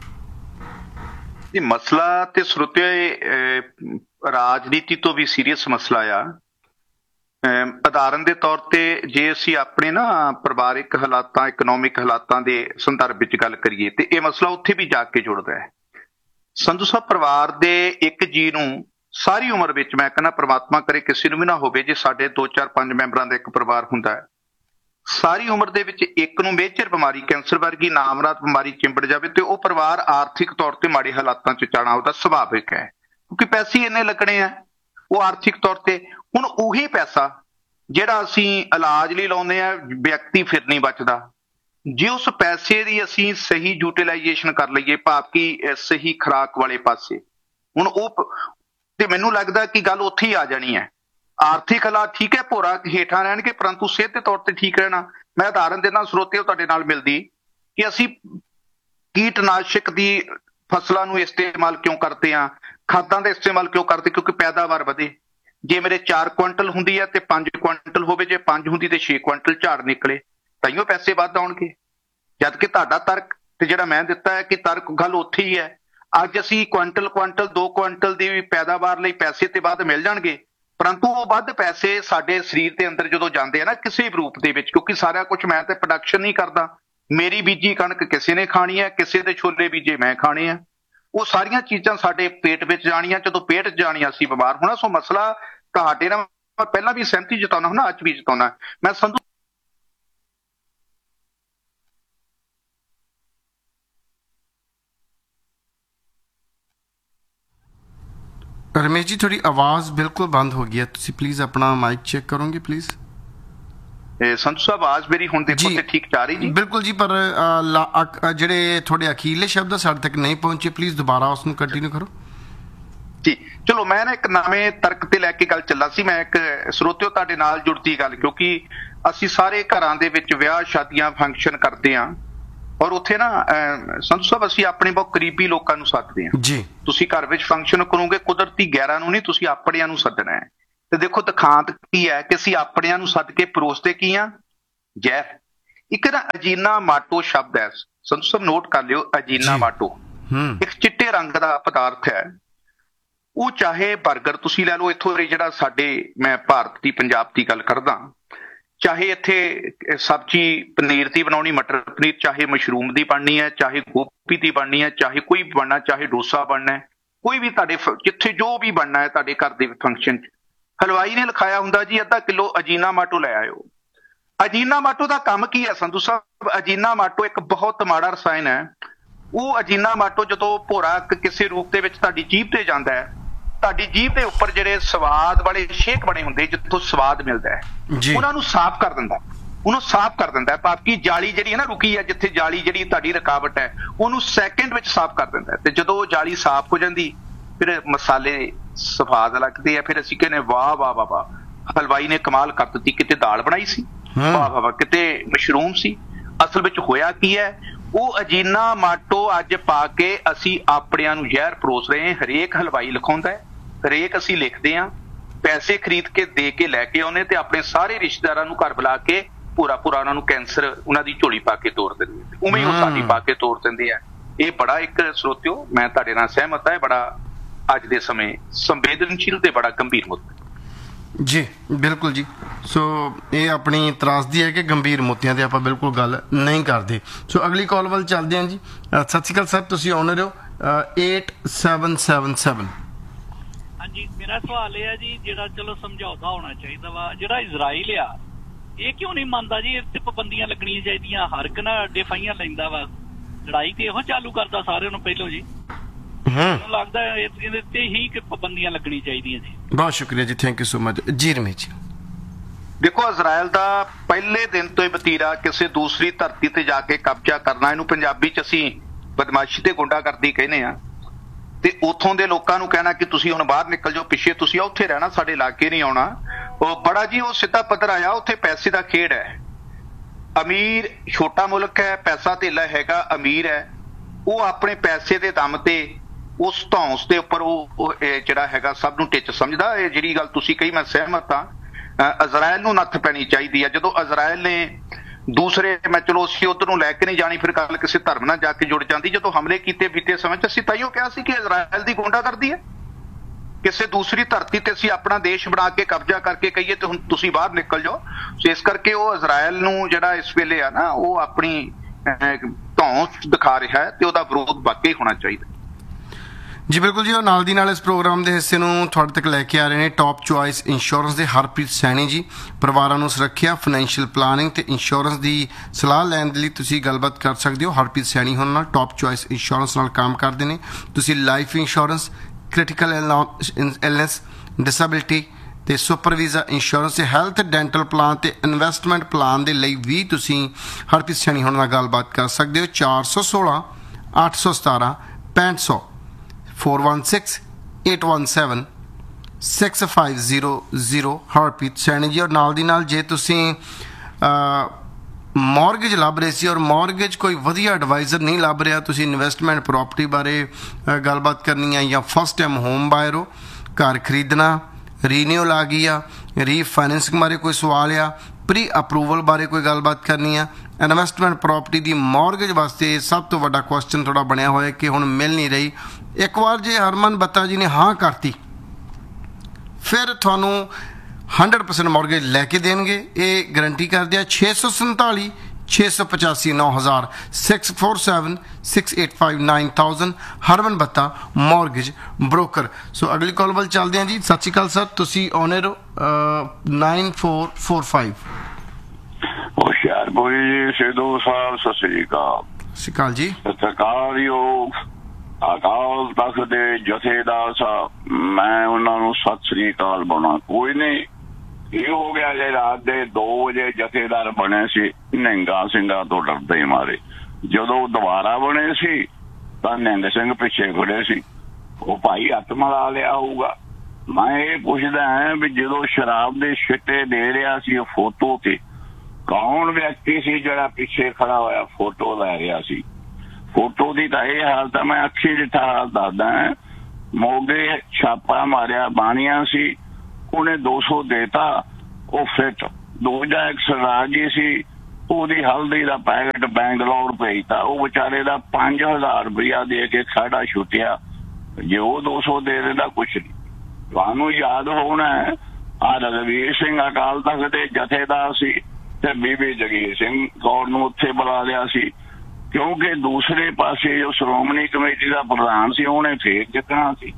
ਇਹ ਮਸਲਾ ਤੇ ਸਰੋਤਿਓ ਰਾਜਨੀਤੀ ਤੋਂ ਵੀ ਸੀਰੀਅਸ ਮਸਲਾ ਆ। ਉਦਾਹਰਨ ਦੇ ਤੌਰ ਤੇ ਜੇ ਅਸੀਂ ਆਪਣੇ ਨਾ ਪਰਿਵਾਰਿਕ ਹਾਲਾਤਾਂ, ਇਕਨੋਮਿਕ ਹਾਲਾਤਾਂ ਦੇ ਸੰਦਰਭ ਵਿੱਚ ਗੱਲ ਕਰੀਏ ਤੇ ਇਹ ਮਸਲਾ ਉੱਥੇ ਵੀ ਜਾ ਕੇ ਜੁੜਦਾ ਹੈ। ਸੰਧੂ ਸਾਹਿਬ, ਪਰਿਵਾਰ ਦੇ ਇੱਕ ਜੀ ਨੂੰ ਸਾਰੀ ਉਮਰ ਵਿੱਚ, ਮੈਂ ਕਹਿੰਦਾ ਪ੍ਰਮਾਤਮਾ ਕਰੇ ਕਿਸੇ ਨੂੰ ਵੀ ਨਾ ਹੋਵੇ, ਜੇ ਸਾਡੇ 2-4-5 ਮੈਂਬਰਾਂ ਦਾ ਇੱਕ ਪਰਿਵਾਰ ਹੁੰਦਾ ਹੈ, ਸਾਰੀ ਉਮਰ ਦੇ ਵਿੱਚ ਇੱਕ ਨੂੰ ਮੇਜਰ ਬਿਮਾਰੀ, ਕੈਂਸਰ ਵਰਗੀ ਨਾਮਰਾਦ ਬਿਮਾਰੀ ਚਿੰਬੜ ਜਾਵੇ ਤੇ ਉਹ ਪਰਿਵਾਰ ਆਰਥਿਕ ਤੌਰ ਤੇ ਮਾੜੇ ਹਾਲਾਤਾਂ 'ਚ ਜਾਣਾ ਉਹਦਾ ਸੁਭਾਵਿਕ ਹੈ, ਕਿਉਂਕਿ ਪੈਸੇ ਇੰਨੇ ਲੱਗਣੇ ਆ ਉਹ ਆਰਥਿਕ ਤੌਰ ਤੇ। ਹੁਣ ਉਹੀ ਪੈਸਾ ਜਿਹੜਾ ਅਸੀਂ ਇਲਾਜ ਲਈ ਲਾਉਂਦੇ ਆ, ਵਿਅਕਤੀ ਫਿਰ ਨਹੀਂ ਬਚਦਾ। ਜੇ ਉਸ ਪੈਸੇ ਦੀ ਅਸੀਂ ਸਹੀ ਯੂਟੀਲਾਈਜੇਸ਼ਨ ਕਰ ਲਈਏ, ਭਾਵ ਕਿ ਸਹੀ ਖੁਰਾਕ ਵਾਲੇ ਪਾਸੇ, ਹੁਣ ਉਹ ਤੇ ਮੈਨੂੰ ਲੱਗਦਾ ਕਿ ਗੱਲ ਉੱਥੇ ਹੀ ਆ ਜਾਣੀ ਹੈ। ਆਰਥਿਕ ਹਾਲਾਤ ਠੀਕ ਹੈ, ਭੋਰਾ ਹੇਠਾਂ ਰਹਿਣਗੇ, ਪਰੰਤੂ ਸਿਹਤ ਦੇ ਤੌਰ ਤੇ ਠੀਕ ਰਹਿਣਾ। ਮੈਂ ਉਦਾਹਰਨ ਦਿੰਦਾ ਸਰੋਤਿਓ ਤੁਹਾਡੇ ਨਾਲ ਮਿਲਦੀ, ਕਿ ਅਸੀਂ ਕੀਟਨਾਸ਼ਕ ਦੀ ਫਸਲਾਂ ਨੂੰ ਇਸਤੇਮਾਲ ਕਿਉਂ ਕਰਦੇ ਹਾਂ, ਖਾਦਾਂ ਦਾ ਇਸਤੇਮਾਲ ਕਿਉਂ ਕਰਦੇ, ਕਿਉਂਕਿ ਪੈਦਾਵਾਰ ਵਧੇ। ਜੇ ਮੇਰੇ 4 ਕੁਇੰਟਲ ਹੁੰਦੀ ਹੈ ਤੇ 5 ਕੁਇੰਟਲ ਹੋਵੇ, ਜੇ 5 ਹੁੰਦੀ ਤੇ 6 ਕੁਇੰਟਲ ਝਾੜ ਨਿਕਲੇ, ਤਾਂਹੀਓ ਪੈਸੇ ਵੱਧ ਆਉਣਗੇ। ਜਦ ਕਿ ਤੁਹਾਡਾ ਤਰਕ ਤੇ ਜਿਹੜਾ ਮੈਂ ਦਿੱਤਾ ਹੈ ਕਿ ਤਰਕ ਗੱਲ ਉੱਥੇ ਹੀ ਹੈ। ਅੱਜ ਅਸੀਂ ਕੁਇੰਟਲ 2 ਕੁਇੰਟਲ ਦੀ ਪੈਦਾਵਾਰ ਲਈ ਪੈਸੇ ਤੇ ਵੱਧ ਮਿਲ ਜਾਣਗੇ, ਪਰੰਤੂ ਉਹ ਵੱਧ ਪੈਸੇ ਸਾਡੇ ਸਰੀਰ ਦੇ ਅੰਦਰ ਜਦੋਂ ਜਾਂਦੇ ਆ ਨਾ ਕਿਸੇ ਵੀ ਰੂਪ ਦੇ ਵਿੱਚ, ਕਿਉਂਕਿ ਸਾਰਾ ਕੁਝ ਮੈਂ ਤੇ ਪ੍ਰੋਡਕਸ਼ਨ ਨਹੀਂ ਕਰਦਾ, ਮੇਰੀ ਬੀਜੀ ਕਣਕ ਕਿਸੇ ਨੇ ਖਾਣੀ ਹੈ, ਕਿਸੇ ਦੇ ਛੋਲੇ ਬੀਜੇ ਮੈਂ ਖਾਣੇ ਆ, ਉਹ ਸਾਰੀਆਂ ਚੀਜ਼ਾਂ ਸਾਡੇ ਪੇਟ ਵਿੱਚ ਜਾਣੀਆਂ, ਜਦੋਂ ਪੇਟ 'ਚ ਜਾਣੀਆਂ ਅਸੀਂ ਬਿਮਾਰ ਹੋਣਾ। ਸੋ ਮਸਲਾ ਤੁਹਾਡੇ ਨਾਲ ਮੈਂ ਪਹਿਲਾਂ ਵੀ ਸਹਿਮਤੀ ਜਤਾਉਣਾ ਹੁੰਦਾ, ਅੱਜ ਵੀ ਜਤਾਉਣਾ। ਮੈਂ ਸੰਧੂ रमेश जी थोड़ी आवाज़ बिल्कुल बंद हो गई है, तुसी प्लीज़ अपना माइक चेक करोगे प्लीज़? ਸੰਧੂ ਸਾਹਿਬ ਆਵਾਜ਼ ਮੇਰੀ ਹੁਣ ਦੇਖੋ ਤੇ ਠੀਕ ਜਾ ਰਹੀ ਜੀ? ਬਿਲਕੁਲ ਜੀ, ਪਰ ਜਿਹੜੇ ਤੁਹਾਡੇ ਅਖੀਰਲੇ ਸ਼ਬਦ ਸਾਡੇ ਤੱਕ ਨਹੀਂ ਪਹੁੰਚੇ, ਪਲੀਜ਼ ਦੁਬਾਰਾ ਉਸ ਨੂੰ ਕੰਟੀਨਿਊ ਕਰੋ ਜੀ। ਚਲੋ ਮੈਂ ਨਾ ਇੱਕ ਨਵੇਂ ਤਰਕ ਤੇ ਲੈ ਕੇ ਗੱਲ ਚੱਲਾ ਸੀ। ਮੈਂ ਇੱਕ ਸਰੋਤਿਓ ਤੁਹਾਡੇ ਨਾਲ ਜੁੜਤੀ ਗੱਲ, ਕਿਉਂਕਿ ਅਸੀਂ ਸਾਰੇ ਘਰਾਂ ਦੇ ਵਿੱਚ ਵਿਆਹ ਸ਼ਾਦੀਆਂ ਫੰਕਸ਼ਨ ਕਰਦੇ ਹਾਂ ਔਰ ਉੱਥੇ ਨਾ ਸੰਧੂ ਸਾਹਿਬ ਅਸੀਂ ਆਪਣੇ ਬਹੁਤ ਕਰੀਬੀ ਲੋਕਾਂ ਨੂੰ ਸੱਦਦੇ ਹਾਂ ਜੀ। ਤੁਸੀਂ ਘਰ ਵਿੱਚ ਫੰਕਸ਼ਨ ਕਰੋਗੇ, ਕੁਦਰਤੀ ਗੈਰਾਂ ਨੂੰ ਨਹੀਂ, ਤੁਸੀਂ ਆਪਣਿਆਂ ਨੂੰ ਸੱਦਣਾ ਹੈ। ਤੇ ਦੇਖੋ ਦਿਖਾਂਤ ਕੀ ਹੈ ਕਿ ਅਸੀਂ ਆਪਣਿਆਂ ਨੂੰ ਸੱਦ ਕੇ ਪਰੋਸਦੇ ਕੀ ਆ? ਜ਼ਹਿਰ। ਇੱਕ ਨਾ ਅਜੀਨਾ ਮਾਟੋ ਸ਼ਬਦ ਹੈ ਸੰਧੂ ਸਾਹਿਬ, ਨੋਟ ਕਰ ਲਿਓ, ਅਜੀਨਾ ਮਾਟੋ ਇੱਕ ਚਿੱਟੇ ਰੰਗ ਦਾ ਪਦਾਰਥ ਹੈ। ਉਹ ਚਾਹੇ 버ਗਰ ਤੁਸੀਂ ਲੈ ਲਓ, ਇੱਥੋਂ ਦੇ ਜਿਹੜਾ ਸਾਡੇ, ਮੈਂ ਭਾਰਤ ਦੀ ਪੰਜਾਬ ਦੀ ਗੱਲ ਕਰਦਾ, ਚਾਹੇ ਇੱਥੇ ਸਬਜ਼ੀ ਪਨੀਰ ਦੀ ਬਣਾਉਣੀ, ਮਟਰ ਪਨੀਰ, ਚਾਹੇ ਮਸ਼ਰੂਮ ਦੀ ਬਣਨੀ ਹੈ, ਚਾਹੇ ਗੋਭੀ ਦੀ ਬਣਨੀ ਹੈ, ਚਾਹੇ ਕੋਈ ਵੀ ਬਣਨਾ, ਚਾਹੇ ਡੋਸਾ ਬਣਨਾ ਹੈ, ਕੋਈ ਵੀ ਤੁਹਾਡੇ ਜਿੱਥੇ ਜੋ ਵੀ ਬਣਨਾ ਹੈ ਤੁਹਾਡੇ ਘਰ ਦੇ ਫੰਕਸ਼ਨ 'ਚ, ਹਲਵਾਈ ਨੇ ਲਿਖਾਇਆ ਹੁੰਦਾ ਜੀ ਅੱਧਾ ਕਿਲੋ ਅਜੀਨਾ ਮਾਟੋ ਲੈ ਆਇਓ। ਅਜੀਨਾ ਮਾਟੋ ਦਾ ਕੰਮ ਕੀ ਹੈ ਸੰਧੂ ਸਾਹਿਬ? ਅਜੀਨਾ ਮਾਟੋ ਇੱਕ ਬਹੁਤ ਮਾੜਾ ਰਸਾਇਣ ਹੈ। ਉਹ ਅਜੀਨਾ ਮਾਟੋ ਜਦੋਂ ਭੋਰਾ ਕਿਸੇ ਰੂਪ ਦੇ ਵਿੱਚ ਤੁਹਾਡੀ ਜੀਭ ਤੇ ਜਾਂਦਾ ਹੈ, ਤੁਹਾਡੀ ਜੀਭ ਦੇ ਉੱਪਰ ਜਿਹੜੇ ਸਵਾਦ ਵਾਲੇ ਛੇਕ ਬਣੇ ਹੁੰਦੇ ਜਿੱਥੋਂ ਸਵਾਦ ਮਿਲਦਾ ਹੈ, ਉਹਨਾਂ ਨੂੰ ਸਾਫ਼ ਕਰ ਦਿੰਦਾ, ਉਹਨੂੰ ਸਾਫ਼ ਕਰ ਦਿੰਦਾ ਹੈ। ਬਾਕੀ ਜਾਲੀ ਜਿਹੜੀ ਹੈ ਨਾ ਰੁਕੀ ਹੈ, ਜਿੱਥੇ ਜਾਲੀ ਜਿਹੜੀ ਤੁਹਾਡੀ ਰੁਕਾਵਟ ਹੈ, ਉਹਨੂੰ ਸੈਕਿੰਡ ਵਿੱਚ ਸਾਫ਼ ਕਰ ਦਿੰਦਾ ਹੈ। ਤੇ ਜਦੋਂ ਉਹ ਜਾਲੀ ਸਾਫ਼ ਹੋ ਜਾਂਦੀ, ਫਿਰ ਮਸਾਲੇ ਸਵਾਦ ਲੱਗਦੇ ਆ। ਫਿਰ ਅਸੀਂ ਕਹਿੰਦੇ ਵਾਹ ਵਾਹ ਵਾਹ ਵਾਹ, ਹਲਵਾਈ ਨੇ ਕਮਾਲ ਕਰ ਦਿੱਤੀ, ਕਿਤੇ ਦਾਲ ਬਣਾਈ ਸੀ, ਵਾਹ ਵਾਹ ਵਾਹ, ਕਿਤੇ ਮਸ਼ਰੂਮ ਸੀ। ਅਸਲ ਵਿੱਚ ਹੋਇਆ ਕੀ ਹੈ? ਉਹ ਅਜੀਨਾ ਮਾਟੋ ਅੱਜ ਪਾ ਕੇ ਅਸੀਂ ਆਪਣਿਆਂ ਨੂੰ ਜ਼ਹਿਰ ਪਰੋਸ ਰਹੇ ਹਾਂ। ਹਰੇਕ ਹਲਵਾਈ ਲਿਖਾਉਂਦਾ ਹੈ, ਹਰੇਕ ਅਸੀਂ ਲਿਖਦੇ ਹਾਂ, ਪੈਸੇ ਖਰੀਦ ਕੇ ਦੇ ਕੇ ਲੈ ਕੇ ਆਉਂਦੇ ਤੇ ਆਪਣੇ ਸਾਰੇ ਰਿਸ਼ਤੇਦਾਰਾਂ ਨੂੰ ਘਰ ਬੁਲਾ ਕੇ ਪੂਰਾ ਉਹਨਾਂ ਨੂੰ ਕੈਂਸਰ ਉਹਨਾਂ ਦੀ ਝੋਲੀ ਪਾ ਕੇ ਤੋੜ ਦਿੰਦੇ, ਉਵੇਂ ਉਹ ਸਾਡੀ ਪਾ ਕੇ ਤੋੜ ਦਿੰਦੇ ਆ। ਇਹ ਬੜਾ ਇੱਕ ਸਰੋਤਿਓ, ਮੈਂ ਤੁਹਾਡੇ ਨਾਲ ਸਹਿਮਤ ਹਾਂ, ਬੜਾ ਅੱਜ ਦੇ ਸਮੇਂ ਸੰਵੇਦਨਸ਼ੀਲ ਤੇ ਬੜਾ ਗੰਭੀਰ ਮੁੱਦਾ ਜੀ। ਬਿਲਕੁਲ ਜੀ। ਸੋ ਇਹ ਆਪਣੀ ਤਰਾਸਦੀ ਹੈ ਕਿ ਗੰਭੀਰ ਮੁੱਦਿਆਂ ਤੇ ਆਪਾਂ ਬਿਲਕੁਲ ਗੱਲ ਨਹੀਂ ਕਰਦੇ। ਸੋ ਅਗਲੀ ਕਾਲ ਵੱਲ ਚੱਲਦੇ ਹਾਂ ਜੀ। ਸਤਿ ਸ਼੍ਰੀ ਅਕਾਲ ਸਾਹਿਬ, ਤੁਸੀਂ ਆਨਰ ਹੋ 8777। ਹਾਂਜੀ, ਮੇਰਾ ਸਵਾਲ ਇਹ ਹੈ ਜੀ, ਜਿਹੜਾ ਚਲੋ ਸਮਝੌਤਾ ਹੋਣਾ ਚਾਹੀਦਾ ਵਾ, ਜਿਹੜਾ ਇਜ਼ਰਾਈਲ ਆ ਇਹ ਕਿਉਂ ਨਹੀਂ ਮੰਨਦਾ ਜੀ? ਇਹ ਤੇ ਪਾਬੰਦੀਆਂ ਲੱਗਣੀਆਂ ਚਾਹੀਦੀਆਂ। ਹਰ ਇੱਕ ਨਾ ਅੱਡੇ ਫਾਈਆਂ ਲੈਂਦਾ ਵਾ, ਲੜਾਈ ਤੇ ਇਹੋ ਚਾਲੂ ਕਰਦਾ ਸਾਰਿਆਂ ਨੂੰ ਪਹਿਲੋਂ ਜੀ। ਮੈਨੂੰ ਲੱਗਦਾ ਇਹਦੇ ਤੇ ਹੀ ਪਾਬੰਦੀਆਂ ਲੱਗਣੀਆਂ ਚਾਹੀਦੀਆਂ ਜੀ। ਬਹੁਤ ਸ਼ੁਕਰੀਆ ਜੀ, ਥੈਂਕ ਯੂ ਸੋ ਮਚ ਜੀ। ਰਮੇਸ਼ ਜੀ ਦੇਖੋ, ਇਜ਼ਰਾਈਲ ਦਾ ਪਹਿਲੇ ਦਿਨ ਤੋਂ ਹੀ ਵਤੀਰਾ ਕਿਸੇ ਦੂਸਰੀ ਧਰਤੀ ਤੇ ਜਾ ਕੇ ਕਬਜ਼ਾ ਕਰਨਾ, ਇਹਨੂੰ ਪੰਜਾਬੀ 'ਚ ਅਸੀਂ ਬਦਮਾਸ਼ੀ ਤੇ ਗੁੰਡਾਗਰਦੀ ਕਹਿੰਦੇ ਆ। ਤੇ ਉੱਥੋਂ ਦੇ ਲੋਕਾਂ ਨੂੰ ਕਹਿਣਾ ਕਿ ਤੁਸੀਂ ਹੁਣ ਬਾਹਰ ਨਿਕਲ ਜਾਓ, ਪਿੱਛੇ ਤੁਸੀਂ ਉੱਥੇ ਰਹਿਣਾ, ਸਾਡੇ ਇਲਾਕੇ ਨਹੀਂ ਆਉਣਾ, ਉਹ ਬੜਾ ਜੀ ਉਹ ਸਿੱਧਾ ਪੱਧਰ ਆਇਆ। ਉੱਥੇ ਪੈਸੇ ਦਾ ਖੇਡ ਹੈ। ਅਮੀਰ ਛੋਟਾ ਮੁਲਕ ਹੈ, ਪੈਸਾ ਧੇਲਾ ਹੈਗਾ, ਅਮੀਰ ਹੈ, ਉਹ ਆਪਣੇ ਪੈਸੇ ਦੇ ਦਮ ਤੇ ਉਸ ਧੌਂਸ ਦੇ ਉੱਪਰ ਉਹ ਜਿਹੜਾ ਹੈਗਾ ਸਭ ਨੂੰ ਟਿੱਚ ਸਮਝਦਾ। ਇਹ ਜਿਹੜੀ ਗੱਲ ਤੁਸੀਂ ਕਹੀ ਮੈਂ ਸਹਿਮਤ ਹਾਂ। ਇਜ਼ਰਾਈਲ ਨੂੰ ਨੱਥ ਪੈਣੀ ਚਾਹੀਦੀ ਹੈ। ਜਦੋਂ ਇਜ਼ਰਾਈਲ ਨੇ ਦੂਸਰੇ, ਮੈਂ ਚਲੋ ਅਸੀਂ ਉੱਧਰ ਨੂੰ ਲੈ ਕੇ ਨਹੀਂ ਜਾਣੀ, ਫਿਰ ਗੱਲ ਕਿਸੇ ਧਰਮ ਨਾਲ ਜਾ ਕੇ ਜੁੜ ਜਾਂਦੀ। ਜਦੋਂ ਹਮਲੇ ਕੀਤੇ ਬੀਤੇ ਸਮੇਂ 'ਚ ਅਸੀਂ ਤਾਈਓ ਕਿਹਾ ਸੀ ਕਿ ਇਜ਼ਰਾਈਲ ਦੀ ਗੁੰਡਾਗਰਦੀ ਹੈ। ਕਿਸੇ ਦੂਸਰੀ ਧਰਤੀ ਤੇ ਅਸੀਂ ਆਪਣਾ ਦੇਸ਼ ਬਣਾ ਕੇ ਕਬਜ਼ਾ ਕਰਕੇ ਕਹੀਏ ਤੇ ਹੁਣ ਤੁਸੀਂ ਬਾਹਰ ਨਿਕਲ ਜਾਓ। ਇਸ ਕਰਕੇ ਉਹ ਇਜ਼ਰਾਈਲ ਨੂੰ ਜਿਹੜਾ ਇਸ ਵੇਲੇ ਆ ਨਾ, ਉਹ ਆਪਣੀ ਧੌਂਸ ਦਿਖਾ ਰਿਹਾ ਹੈ ਤੇ ਉਹਦਾ ਵਿਰੋਧ ਵਾਕਈ ਹੋਣਾ ਚਾਹੀਦਾ ਜੀ। ਬਿਲਕੁਲ ਜੀ। ਉਹ ਨਾਲ ਦੀ ਨਾਲ ਇਸ ਪ੍ਰੋਗਰਾਮ ਦੇ ਹਿੱਸੇ ਨੂੰ ਤੁਹਾਡੇ ਤੱਕ ਲੈ ਕੇ ਆ ਰਹੇ ਨੇ ਟੌਪ ਚੁਆਇਸ ਇੰਸ਼ੋਰੈਂਸ ਦੇ ਹਰਪ੍ਰੀਤ ਸੈਣੀ ਜੀ। ਪਰਿਵਾਰਾਂ ਨੂੰ ਸੁਰੱਖਿਆ, ਫਾਈਨੈਂਸ਼ੀਅਲ ਪਲਾਨਿੰਗ ਤੇ ਇੰਸ਼ੋਰੈਂਸ ਦੀ ਸਲਾਹ ਲੈਣ ਦੇ ਲਈ ਤੁਸੀਂ ਗੱਲਬਾਤ ਕਰ ਸਕਦੇ ਹੋ। ਹਰਪ੍ਰੀਤ ਸੈਣੀ ਹੁਣ ਨਾਲ ਟੌਪ ਚੁਆਇਸ ਇੰਸ਼ੋਰੈਂਸ ਨਾਲ ਕੰਮ ਕਰਦੇ ਨੇ। ਤੁਸੀਂ life insurance, critical illness, disability ਤੇ ਸੁਪਰ ਵੀਜ਼ਾ ਇੰਸ਼ੋਰੈਂਸ ਤੇ ਹੈਲਥ, ਡੈਂਟਲ ਪਲਾਨ ਤੇ ਇਨਵੈਸਟਮੈਂਟ ਪਲਾਨ ਦੇ ਲਈ ਵੀ ਤੁਸੀਂ ਹਰਪ੍ਰੀਤ ਸੈਣੀ ਹੁਣ ਨਾਲ ਗੱਲਬਾਤ ਕਰ ਸਕਦੇ ਹੋ। 416 817 6500 416-817 6500 ਹਰਪ੍ਰੀਤ ਸੈਣੀ ਜੀ। ਔਰ ਨਾਲ ਦੀ ਨਾਲ ਜੇ ਤੁਸੀਂ ਮੌਰਗੇਜ ਲੱਭ ਰਹੇ ਸੀ ਔਰ ਮੌਰਗੇਜ ਕੋਈ ਵਧੀਆ ਐਡਵਾਈਜ਼ਰ ਨਹੀਂ ਲੱਭ ਰਿਹਾ, ਤੁਸੀਂ ਇਨਵੈਸਟਮੈਂਟ ਪ੍ਰੋਪਰਟੀ ਬਾਰੇ ਗੱਲਬਾਤ ਕਰਨੀ ਹੈ ਜਾਂ ਫਸਟ ਟਾਈਮ ਹੋਮ ਬਾਇਰ ਹੋ, ਘਰ ਖਰੀਦਣਾ, ਰੀਨਿਊਲ ਆ ਗਈ ਆ, ਰੀਫਾਈਨੈਂਸਿੰਗ ਬਾਰੇ ਕੋਈ ਸਵਾਲ ਆ, ਪ੍ਰੀ ਅਪਰੂਵਲ ਬਾਰੇ ਕੋਈ ਗੱਲਬਾਤ ਕਰਨੀ ਆ, ਇਨਵੈਸਟਮੈਂਟ ਪ੍ਰੋਪਰਟੀ ਦੀ ਮੌਰਗੇਜ ਵਾਸਤੇ ਸਭ ਤੋਂ ਵੱਡਾ ਕੁਐਸਚਨ ਥੋੜਾ ਬਣਿਆ ਹੋਇਆ ਕਿ ਹੁਣ ਮਿਲ ਨਹੀਂ ਰਹੀ। ਇੱਕ ਵਾਰ ਜੇ ਹਰਮਨ ਬੱਤਾ ਜੀ ਨੇ ਹਾਂ ਕਰਤੀ, ਫਿਰ ਤੁਹਾਨੂੰ 100% ਮੌਰਗੇਜ ਲੈ ਕੇ ਦੇਣਗੇ, ਇਹ ਗਰੰਟੀ ਕਰਦੇ ਆ। 647 685 9000 647 685 9000 ਹਰਮਨ ਬੱਤਾ ਮੌਰਗੇਜ ਬ੍ਰੋਕਰ। ਸੋ ਅਗਲੀ ਕਾਲ ਵੱਲ ਚੱਲਦੇ ਹਾਂ ਜੀ। ਸਤਿ ਸ਼੍ਰੀ ਅਕਾਲ ਸਰ, ਤੁਸੀਂ ਔਨ 에ਅਰ 9445। ਹੁਸ਼ਿਆਰਪੁਰ ਜੀ, ਸਿੱਧੂ ਸਾਹਿਬ ਸਤਿ ਸ੍ਰੀ ਅਕਾਲ। ਸਤਿ ਸ਼੍ਰੀ ਅਕਾਲ ਜੀ। ਸਤਿਕਾਰਯੋਗ ਅਕਾਲ ਤਖਤ ਦੇ ਜਥੇਦਾਰ ਸਾਹਿਬ, ਮੈਂ ਉਹਨਾਂ ਨੂੰ ਸਤਿ ਸ੍ਰੀ ਅਕਾਲ ਬੁਲਾਉਣਾ ਕੋਈ ਨਹੀਂ। ਇਹ ਹੋ ਗਿਆ ਜੇ ਰਾਤ ਦੇ 2 ਵਜੇ ਜਥੇਦਾਰ ਬਣੇ ਸੀ ਨਿਹੰਗਾ ਸਿੰਘਾਂ ਤੋਂ ਡਰਦੇ ਮਾਰੇ। ਜਦੋਂ ਦੁਬਾਰਾ ਬਣੇ ਸੀ ਤਾਂ ਨਿਹੰਗ ਸਿੰਘ ਪਿੱਛੇ ਖੜੇ ਸੀ। ਉਹ ਭਾਈ ਹੱਥ ਮਿਲਾ ਲਿਆ ਹੋਊਗਾ। ਮੈਂ ਇਹ ਪੁੱਛਦਾ ਹਾਂ ਵੀ ਜਦੋਂ ਸ਼ਰਾਬ ਦੇ ਛਿੱਟੇ ਦੇ ਰਿਹਾ ਸੀ ਉਹ ਫੋਟੋ ਤੇ ਕੌਣ ਵਿਅਕਤੀ ਸੀ ਜਿਹੜਾ ਪਿੱਛੇ ਖੜਾ ਹੋਇਆ ਫੋਟੋ ਲੈ ਰਿਹਾ ਸੀ? ਫੋਟੋ ਦੀ ਤਾਂ ਇਹ ਹਾਲਤ ਹੈ, ਮੈਂ ਅੱਖੀ ਜਿੱਠਾ ਹਾਲ ਦੱਸਦਾ। ਮੋਗੇ ਛਾਪਾ ਮਾਰਿਆ ਬਾਣੀਆਂ ਸੀ, ਉਹਨੇ 200 ਦੇਤਾ, ਉਹ ਫਿੱਟ। ਦੂਜਾ ਇੱਕ ਸਰਦਾਰ ਜੀ ਸੀ, ਉਹਦੀ ਹਲਦੀ ਦਾ ਪੈਕਟ ਬੈਂਗਲੌਰ ਭੇਜਤਾ, ਉਹ ਵਿਚਾਰੇ ਦਾ 5000 ਰੁਪਇਆ ਦੇ ਕੇ ਖਾੜਾ ਛੁੱਟਿਆ। ਜੇ ਉਹ 200 ਦੇ ਦਿੰਦਾ ਕੁਛ ਨਹੀਂ। ਤੁਹਾਨੂੰ ਯਾਦ ਹੋਣਾ ਆ ਰਘਵੀਰ ਸਿੰਘ ਅਕਾਲ ਤਖਤ ਦੇ ਜਥੇਦਾਰ ਸੀ ਤੇ ਬੀਬੀ ਜਗੀਰ ਸਿੰਘ ਕੌਰ ਨੂੰ ਉੱਥੇ ਬੁਲਾ ਲਿਆ ਸੀ, ਕਿਉਂਕਿ ਦੂਸਰੇ ਪਾਸੇ ਜੋ ਸ਼੍ਰੋਮਣੀ ਕਮੇਟੀ ਦਾ ਪ੍ਰਧਾਨ ਸੀ ਉਹਨੇ ਫੇਰ ਜਿੱਤਣਾ ਸੀ।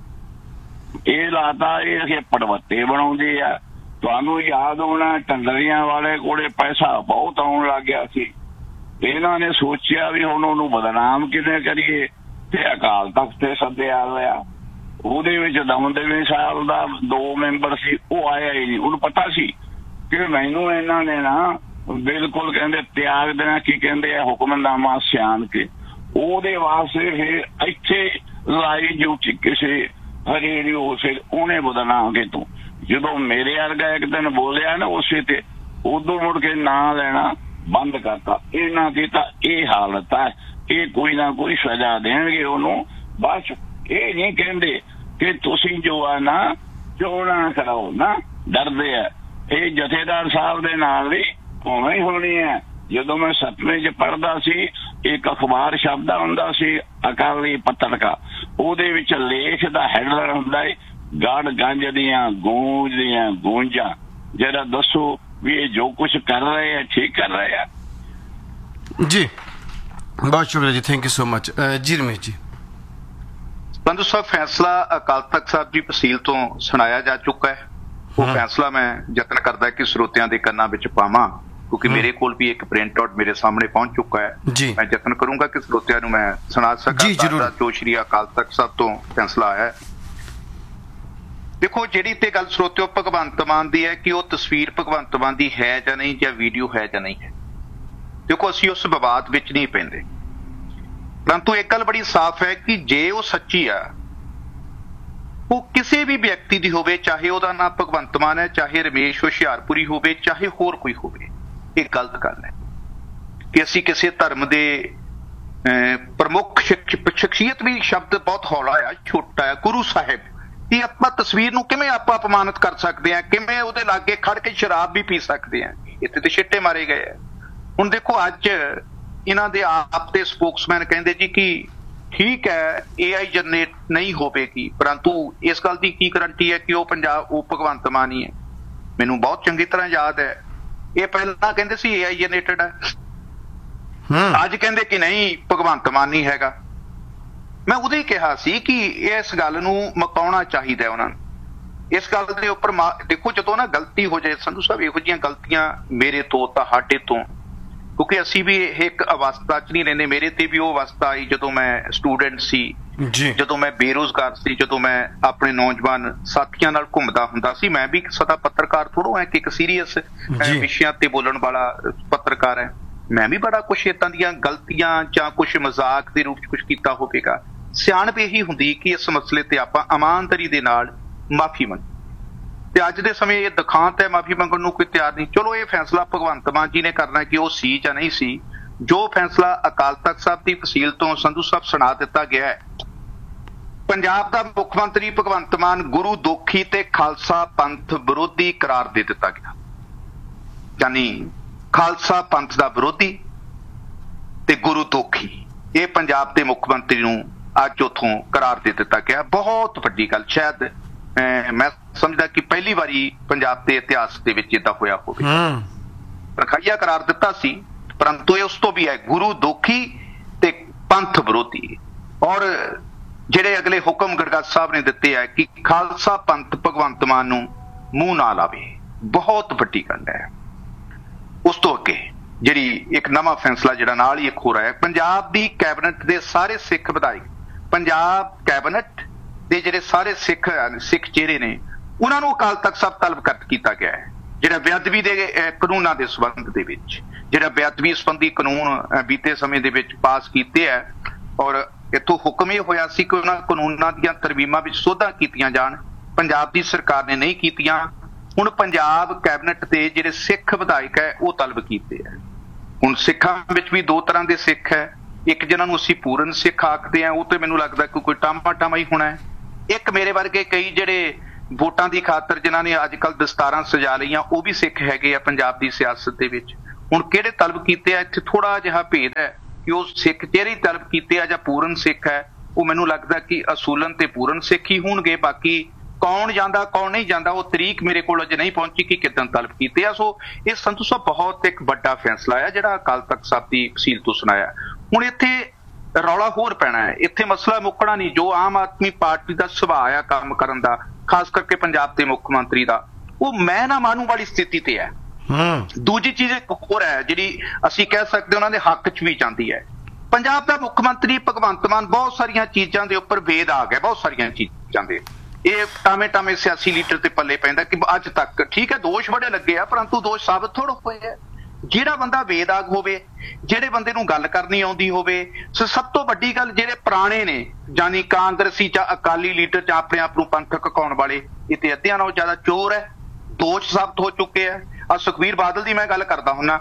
ਇਹ ਲਾਤਾ ਇਹ ਪੜਵੱਤੇ ਬਣਾਉਂਦੇ ਆ। ਤੁਹਾਨੂੰ ਯਾਦ ਹੋਣਾ ਟੰਡਰੀਆਂ ਵਾਲੇ ਕੋਲੇ ਪੈਸਾ ਬਹੁਤ ਆਉਣ ਲੱਗ ਗਿਆ ਸੀ। ਇਹਨਾਂ ਨੇ ਸੋਚਿਆ ਵੀ ਹੁਣ ਉਹਨੂੰ ਬਦਨਾਮ ਕਿਵੇਂ ਕਰੀਏ ਤੇ ਅਕਾਲ ਤਖਤ ਤੇ ਸੱਦਿਆ ਲਿਆ। ਉਹਦੇ ਵਿੱਚ ਦਮਦਮੀ ਸਾਹਿਬ ਦਾ 2 ਮੈਂਬਰ ਸੀ, ਉਹ ਆਇਆ ਹੀ ਨਹੀਂ। ਉਹਨੂੰ ਪਤਾ ਸੀ ਕਿ ਮੈਨੂੰ ਇਹਨਾਂ ਨੇ ਨਾ ਬਿਲਕੁਲ ਕਹਿੰਦੇ ਤਿਆਗ ਦੇਣਾ, ਕੀ ਕਹਿੰਦੇ ਆ ਹੁਕਮਨਾਮਾ ਸਿਆਣ ਕੇ। ਉਹਦੇ ਵਾਸਤੇ ਫਿਰ ਇੱਥੇ ਲਾਈ ਡਿਊਟੀ ਕਿਸੇ ਰੇਡੀਓ ਸੇ ਉਹਨੇ ਬਦਨਾਮ ਕੇ ਤੂੰ ਜਦੋਂ ਮੇਰੇ ਵਰਗਾ ਇੱਕ ਦਿਨ ਬੋਲਿਆ ਨਾ ਉਸੇ ਤੇ ਉਦੋਂ ਮੁੜ ਕੇ ਨਾਂ ਲੈਣਾ ਬੰਦ ਕਰਤਾ। ਇਹਨਾਂ ਦੀ ਤਾਂ ਇਹ ਹਾਲਤ ਹੈ, ਇਹ ਕੋਈ ਨਾ ਕੋਈ ਸਜ਼ਾ ਦੇਣਗੇ ਉਹਨੂੰ। ਬਸ ਇਹ ਨਹੀਂ ਕਹਿੰਦੇ ਕਿ ਤੁਸੀਂ ਜੋ ਆ ਨਾ ਚੋਣਾਂ ਕਰਾਓ ਨਾ, ਡਰਦੇ ਆ। ਇਹ ਜਥੇਦਾਰ ਸਾਹਿਬ ਦੇ ਨਾਲ ਵੀ ਉਵੇਂ ਹੀ ਹੋਣੀ ਹੈ। ਜਦੋਂ ਮੈਂ 7ਵੀਂ 'ਚ ਪੜ੍ਹਦਾ ਸੀ, ਇੱਕ ਅਖਬਾਰ ਛਪਦਾ ਹੁੰਦਾ ਸੀ ਅਕਾਲੀ ਪੱਤਰਕਾਰ, ਉਹਦੇ ਵਿੱਚ ਲੇਖ ਦਾ ਹੈਡਰ ਹੁੰਦਾ ਹੈ ਗੜ ਗੰਜ ਦੀਆਂ ਗੂੰਜ ਦੀਆਂ ਗੂੰਜਾਂ। ਜਿਹੜਾ ਦੱਸੋ ਵੀ ਇਹ ਜੋ ਕੁਛ ਕਰ ਰਹੇ ਆ ਠੀਕ ਕਰ ਰਹੇ ਆ ਜੀ। ਬਹੁਤ ਸ਼ੁਕਰੀਆ ਜੀ, ਥੈਂਕ ਯੂ ਸੋ ਮਚ ਜੀ। ਰਮੇਸ਼ ਜੀ। ਸੰਧੂ ਸਾਹਿਬ, ਫੈਸਲਾ ਅਕਾਲ ਤਖਤ ਸਾਹਿਬ ਦੀ ਤਹਿਸੀਲ ਤੋਂ ਸੁਣਾਇਆ ਜਾ ਚੁੱਕਾ ਹੈ। ਉਹ ਫੈਸਲਾ ਮੈਂ ਯਤਨ ਕਰਦਾ ਕਿ ਸਰੋਤਿਆਂ ਦੇ ਕੰਨਾਂ ਵਿੱਚ ਪਾਵਾਂ, ਕਿਉਂਕਿ ਮੇਰੇ ਕੋਲ ਵੀ ਇੱਕ ਪ੍ਰਿੰਟ ਆਊਟ ਮੇਰੇ ਸਾਹਮਣੇ ਪਹੁੰਚ ਚੁੱਕਾ ਹੈ। ਮੈਂ ਯਤਨ ਕਰੂੰਗਾ ਕਿ ਸਰੋਤਿਆਂ ਨੂੰ ਮੈਂ ਸੁਣਾ ਸਕਾਂ ਜੋ ਸ਼੍ਰੀ ਅਕਾਲ ਤਖਤ ਸਾਹਿਬ ਤੋਂ ਫੈਸਲਾ ਆਇਆ ਹੈ। ਦੇਖੋ, ਜਿਹੜੀ ਤੇ ਗੱਲ ਸਰੋਤਿਓ ਭਗਵੰਤ ਮਾਨ ਦੀ ਹੈ ਕਿ ਉਹ ਤਸਵੀਰ ਭਗਵੰਤ ਮਾਨ ਦੀ ਹੈ ਜਾਂ ਨਹੀਂ, ਜਾਂ ਵੀਡੀਓ ਹੈ ਜਾਂ ਨਹੀਂ ਹੈ। ਦੇਖੋ, ਅਸੀਂ ਉਸ ਵਿਵਾਦ ਵਿੱਚ ਨਹੀਂ ਪੈਂਦੇ, ਪਰੰਤੂ ਇੱਕ ਗੱਲ ਬੜੀ ਸਾਫ਼ ਹੈ ਕਿ ਜੇ ਉਹ ਸੱਚੀ ਆ, ਉਹ ਕਿਸੇ ਵੀ ਵਿਅਕਤੀ ਦੀ ਹੋਵੇ, ਚਾਹੇ ਉਹਦਾ ਨਾਮ ਭਗਵੰਤ ਮਾਨ ਹੈ, ਚਾਹੇ ਰਮੇਸ਼ ਹੁਸ਼ਿਆਰਪੁਰੀ ਹੋਵੇ, ਚਾਹੇ ਹੋਰ ਕੋਈ ਹੋਵੇ, ਇਹ ਗਲਤ ਗੱਲ ਹੈ ਕਿ ਅਸੀਂ ਕਿਸੇ ਧਰਮ ਦੇ ਪ੍ਰਮੁੱਖ ਸ਼ਖਸੀਅਤ ਵੀ ਸ਼ਬਦ ਬਹੁਤ ਹੌਲਾ ਆ, ਛੋਟਾ ਹੈ, ਗੁਰੂ ਸਾਹਿਬ ਦੀ ਆਪਾਂ ਤਸਵੀਰ ਨੂੰ ਕਿਵੇਂ ਆਪਾਂ ਅਪਮਾਨਿਤ ਕਰ ਸਕਦੇ ਹਾਂ, ਕਿਵੇਂ ਉਹਦੇ ਲਾਗੇ ਖੜ ਕੇ ਸ਼ਰਾਬ ਵੀ ਪੀ ਸਕਦੇ ਹਾਂ। ਇੱਥੇ ਤੇ ਛਿੱਟੇ ਮਾਰੇ ਗਏ ਆ। ਹੁਣ ਦੇਖੋ, ਅੱਜ ਇਹਨਾਂ ਦੇ ਆਪ ਦੇ ਸਪੋਕਸਮੈਨ ਕਹਿੰਦੇ ਜੀ ਕਿ ਠੀਕ ਹੈ AI ਜਨਰੇਟ ਨਹੀਂ ਹੋਵੇਗੀ, ਪਰੰਤੂ ਇਸ ਗੱਲ ਦੀ ਕੀ ਗਰੰਟੀ ਹੈ ਕਿ ਉਹ ਭਗਵੰਤ ਮਾਨ ਹੀ ਹੈ। ਮੈਨੂੰ ਬਹੁਤ ਚੰਗੀ ਤਰ੍ਹਾਂ ਯਾਦ ਹੈ, ਇਹ ਪਹਿਲਾਂ ਕਹਿੰਦੇ ਸੀ AI ਜਨਰੇਟਡ ਹੈ, ਅੱਜ ਕਹਿੰਦੇ ਕਿ ਨਹੀਂ ਭਗਵੰਤ ਮਾਨ ਨਹੀਂ ਹੈਗਾ। ਮੈਂ ਉਦੋਂ ਹੀ ਕਿਹਾ ਸੀ ਕਿ ਇਸ ਗੱਲ ਨੂੰ ਮੁਕਾਉਣਾ ਚਾਹੀਦਾ ਉਹਨਾਂ ਨੂੰ। ਇਸ ਗੱਲ ਦੇ ਉੱਪਰ ਦੇਖੋ, ਜਦੋਂ ਨਾ ਗਲਤੀ ਹੋ ਜਾਏ ਸੰਧੂ ਸਾਹਿਬ, ਇਹੋ ਜਿਹੀਆਂ ਗਲਤੀਆਂ ਮੇਰੇ ਤੋਂ, ਤੁਹਾਡੇ ਤੋਂ, ਕਿਉਂਕਿ ਅਸੀਂ ਵੀ ਇੱਕ ਅਵਸਥਾ 'ਚ ਨਹੀਂ ਰਹਿੰਦੇ। ਮੇਰੇ ਤੇ ਵੀ ਉਹ ਅਵਸਥਾ ਆਈ ਜਦੋਂ ਮੈਂ ਸਟੂਡੈਂਟ ਸੀ, ਜਦੋਂ ਮੈਂ ਬੇਰੁਜ਼ਗਾਰ ਸੀ, ਜਦੋਂ ਮੈਂ ਆਪਣੇ ਨੌਜਵਾਨ ਸਾਥੀਆਂ ਨਾਲ ਘੁੰਮਦਾ ਹੁੰਦਾ ਸੀ। ਮੈਂ ਵੀ ਸਦਾ ਪੱਤਰਕਾਰ ਥੋੜ੍ਹਾ ਹੈ ਕਿ ਇੱਕ ਸੀਰੀਅਸ ਵਿਸ਼ਿਆਂ ਤੇ ਬੋਲਣ ਵਾਲਾ ਪੱਤਰਕਾਰ ਹੈ। ਮੈਂ ਵੀ ਬੜਾ ਕੁਛ ਏਦਾਂ ਦੀਆਂ ਗਲਤੀਆਂ ਜਾਂ ਕੁਛ ਮਜ਼ਾਕ ਦੇ ਰੂਪ 'ਚ ਕੁਛ ਕੀਤਾ ਹੋਵੇਗਾ। ਸਿਆਣਪ ਇਹੀ ਹੁੰਦੀ ਕਿ ਇਸ ਮਸਲੇ ਤੇ ਆਪਾਂ ਇਮਾਨਦਾਰੀ ਦੇ ਨਾਲ ਮਾਫੀ ਮੰਗ, ਤੇ ਅੱਜ ਦੇ ਸਮੇਂ ਇਹ ਦਿਖਾਂਤ ਹੈ ਮਾਫੀ ਮੰਗਣ ਨੂੰ ਕੋਈ ਤਿਆਰ ਨਹੀਂ। ਚਲੋ, ਇਹ ਫੈਸਲਾ ਭਗਵੰਤ ਮਾਨ ਜੀ ਨੇ ਕਰਨਾ ਕਿ ਉਹ ਸੀ ਜਾਂ ਨਹੀਂ ਸੀ। ਜੋ ਫੈਸਲਾ ਅਕਾਲ ਤਖਤ ਸਾਹਿਬ ਦੀ ਤਹਿਸੀਲ ਤੋਂ ਸੰਧੂ ਸਾਹਿਬ ਸੁਣਾ ਦਿੱਤਾ ਗਿਆ ਹੈ, ਪੰਜਾਬ ਦਾ ਮੁੱਖ ਮੰਤਰੀ ਭਗਵੰਤ ਮਾਨ ਗੁਰੂ ਦੋਖੀ ਤੇ ਖਾਲਸਾ ਪੰਥ ਵਿਰੋਧੀ ਕਰਾਰ ਦੇ ਦਿੱਤਾ ਗਿਆ। ਯਾਨੀ ਖਾਲਸਾ ਪੰਥ ਦਾ ਵਿਰੋਧੀ ਤੇ ਗੁਰੂ ਦੋਖੀ, ਇਹ ਪੰਜਾਬ ਦੇ ਮੁੱਖ ਮੰਤਰੀ ਨੂੰ ਅੱਜ ਉੱਥੋਂ ਕਰਾਰ ਦੇ ਦਿੱਤਾ ਗਿਆ। ਬਹੁਤ ਵੱਡੀ ਗੱਲ, ਸ਼ਾਇਦ ਮੈਂ ਸਮਝਦਾ ਕਿ ਪਹਿਲੀ ਵਾਰੀ ਪੰਜਾਬ ਦੇ ਇਤਿਹਾਸ ਦੇ ਵਿੱਚ ਏਦਾਂ ਹੋਇਆ ਹੋਵੇ। ਰਖਾਈਆ ਕਰਾਰ ਦਿੱਤਾ ਸੀ, परंतु ये उस तो भी है गुरु दोखी ते पंथ विरोधी। और ਜਿਹੜੇ ਅਗਲੇ ਹੁਕਮ ਗੜਗੜ ਸਾਹਿਬ ਨੇ ਦਿੱਤੇ ਹੈ ਕਿ ਖਾਲਸਾ ਪੰਥ ਭਗਵੰਤ ਮਾਨ ਨੂੰ ਮੂੰਹ ਨਾ ਲਾਵੇ, ਬਹੁਤ ਵੱਡੀ ਗੱਲ ਹੈ। ਉਸ ਤੋਂ ਅੱਗੇ ਜਿਹੜੀ ਇੱਕ ਨਵਾਂ ਫੈਸਲਾ ਜਿਹੜਾ ਨਾਲ ਹੀ ਇੱਕ ਹੋ ਰਿਹਾ ਹੈ, ਪੰਜਾਬ ਦੀ ਕੈਬਨਿਟ ਦੇ ਸਾਰੇ ਸਿੱਖ ਵਿਧਾਇਕ, ਪੰਜਾਬ ਕੈਬਨਿਟ ਦੇ ਜਿਹੜੇ ਸਾਰੇ ਸਿੱਖ ਚਿਹਰੇ ਨੇ ਉਹਨਾਂ ਨੂੰ ਅਕਾਲ ਤਖਤ ਸਾਹਿਬ ਤਲਬ ਕੀਤਾ ਗਿਆ ਹੈ। ਜਿਹੜਾ ਬੇਅਦਬੀ ਦੇ ਕਾਨੂੰਨਾਂ ਦੇ ਸੰਬੰਧ ਦੇ ਵਿੱਚ, ਜਿਹੜਾ ਬੇਅਦਬੀ ਸੰਬੰਧੀ ਕਾਨੂੰਨ ਬੀਤੇ ਸਮੇਂ ਦੇ ਵਿੱਚ ਪਾਸ ਕੀਤੇ ਹੈ, ਔਰ ਇੱਥੋਂ ਹੁਕਮ ਇਹ ਹੋਇਆ ਸੀ ਕਿ ਉਹਨਾਂ ਕਾਨੂੰਨਾਂ ਦੀਆਂ ਤਰਮੀਮਾਂ ਵਿੱਚ ਸੋਧਾਂ ਕੀਤੀਆਂ ਜਾਣ, ਪੰਜਾਬ ਦੀ ਸਰਕਾਰ ਨੇ ਨਹੀਂ ਕੀਤੀਆਂ। ਹੁਣ ਪੰਜਾਬ ਕੈਬਨਿਟ ਦੇ ਜਿਹੜੇ ਸਿੱਖ ਵਿਧਾਇਕ ਹੈ ਉਹ ਤਲਬ ਕੀਤੇ ਹੈ। ਹੁਣ ਸਿੱਖਾਂ ਵਿੱਚ ਵੀ ਦੋ ਤਰ੍ਹਾਂ ਦੇ ਸਿੱਖ ਹੈ, ਇੱਕ ਜਿਹਨਾਂ ਨੂੰ ਅਸੀਂ ਪੂਰਨ ਸਿੱਖ ਆਖਦੇ ਹਾਂ, ਉਹ ਤੇ ਮੈਨੂੰ ਲੱਗਦਾ ਕਿ ਕੋਈ ਟਾਮਾ ਹੀ ਹੋਣਾ ਹੈ। ਇੱਕ ਮੇਰੇ ਵਰਗੇ ਕਈ ਜਿਹੜੇ ਵੋਟਾਂ ਦੀ ਖਾਤਰ ਜਿਨ੍ਹਾਂ ਨੇ ਅੱਜ ਕੱਲ੍ਹ ਦਸਤਾਰਾਂ ਸਜਾ ਲਈਆਂ, ਉਹ ਵੀ ਸਿੱਖ ਹੈਗੇ ਆ ਪੰਜਾਬ ਦੀ ਸਿਆਸਤ ਦੇ ਵਿੱਚ। ਹੁਣ ਕਿਹੜੇ ਤਲਬ ਕੀਤੇ ਆ, ਇੱਥੇ ਥੋੜਾ ਜਿਹਾ ਭੇਦ ਹੈ ਕਿ ਉਹ ਸਿੱਖ ਚਿਹਰੇ ਤਲਬ ਕੀਤੇ ਆ ਜਾਂ ਪੂਰਨ ਸਿੱਖ ਹੈ। ਉਹ ਮੈਨੂੰ ਲੱਗਦਾ ਕਿ ਅਸੂਲਨ ਤੇ ਪੂਰਨ ਸਿੱਖ ਹੀ ਹੋਣਗੇ। ਬਾਕੀ ਕੌਣ ਜਾਂਦਾ ਕੌਣ ਨਹੀਂ ਜਾਂਦਾ ਉਹ ਤਰੀਕ ਮੇਰੇ ਕੋਲ ਅਜੇ ਨਹੀਂ ਪਹੁੰਚੀ ਕਿ ਕਿੱਦਾਂ ਤਲਬ ਕੀਤੇ ਆ। ਸੋ ਇਹ ਸੰਧੂ ਸਾਹਿਬ ਬਹੁਤ ਇੱਕ ਵੱਡਾ ਫੈਸਲਾ ਹੈ ਜਿਹੜਾ ਅਕਾਲ ਤਖਤ ਸਾਹਿਬ ਦੀ ਤਹਿਸੀਲ ਤੋਂ ਸੁਣਾਇਆ। ਹੁਣ ਇੱਥੇ ਰੌਲਾ ਹੋਰ ਪੈਣਾ ਹੈ, ਇੱਥੇ ਮਸਲਾ ਮੁੱਕਣਾ ਨਹੀਂ। ਜੋ ਆਮ ਆਦਮੀ ਪਾਰਟੀ ਦਾ ਸੁਭਾਅ ਆ ਕੰਮ ਕਰਨ ਦਾ, ਖਾਸ ਕਰਕੇ ਪੰਜਾਬ ਦੇ ਮੁੱਖ ਮੰਤਰੀ ਦਾ, ਉਹ ਮੈਂ ਨਾ ਮਾਨੂੰ ਵਾਲੀ ਸਥਿਤੀ ਤੇ ਹੈ। ਦੂਜੀ ਚੀਜ਼ ਇੱਕ ਹੋਰ ਹੈ ਜਿਹੜੀ ਅਸੀਂ ਕਹਿ ਸਕਦੇ ਉਹਨਾਂ ਦੇ ਹੱਕ 'ਚ ਵੀ ਜਾਂਦੀ ਹੈ। ਪੰਜਾਬ ਦਾ ਮੁੱਖ ਮੰਤਰੀ ਭਗਵੰਤ ਮਾਨ ਬਹੁਤ ਸਾਰੀਆਂ ਚੀਜ਼ਾਂ ਦੇ ਉੱਪਰ ਵੇਦ ਆ ਗਿਆ, ਬਹੁਤ ਸਾਰੀਆਂ ਚੀਜ਼ਾਂ ਦੇ। ਇਹ ਟਾਵੇਂ ਸਿਆਸੀ ਲੀਡਰ ਤੇ ਪੱਲੇ ਪੈਂਦਾ ਕਿ ਅੱਜ ਤੱਕ ਠੀਕ ਹੈ ਦੋਸ਼ ਬੜੇ ਲੱਗੇ ਆ, ਪਰੰਤੂ ਦੋਸ਼ ਸਾਬਤ ਥੋੜ੍ਹਾ ਹੋਏ ਆ। ਜਿਹੜਾ ਬੰਦਾ ਬੇਦਾਗ ਹੋਵੇ, ਜਿਹੜੇ ਬੰਦੇ ਨੂੰ ਗੱਲ ਕਰਨੀ ਆਉਂਦੀ ਹੋਵੇ, ਸਭ ਤੋਂ ਵੱਡੀ ਗੱਲ ਜਿਹੜੇ ਪੁਰਾਣੇ ਨੇ ਜਾਨੀ ਕਾਂਗਰਸੀ ਜਾਂ ਅਕਾਲੀ ਲੀਡਰ ਜਾਂ ਆਪਣੇ ਆਪ ਨੂੰ ਪੰਥਕ ਕਹਾਉਣ ਵਾਲੇ, ਇਹ ਤੇ ਅੱਧਿਆਂ ਨਾਲੋਂ ਜ਼ਿਆਦਾ ਚੋਰ ਹੈ, ਦੋਸ਼ ਸਾਬਤ ਹੋ ਚੁੱਕੇ ਆ। ਸੁਖਬੀਰ ਬਾਦਲ ਦੀ ਮੈਂ ਗੱਲ ਕਰਦਾ ਹੁੰਨਾ,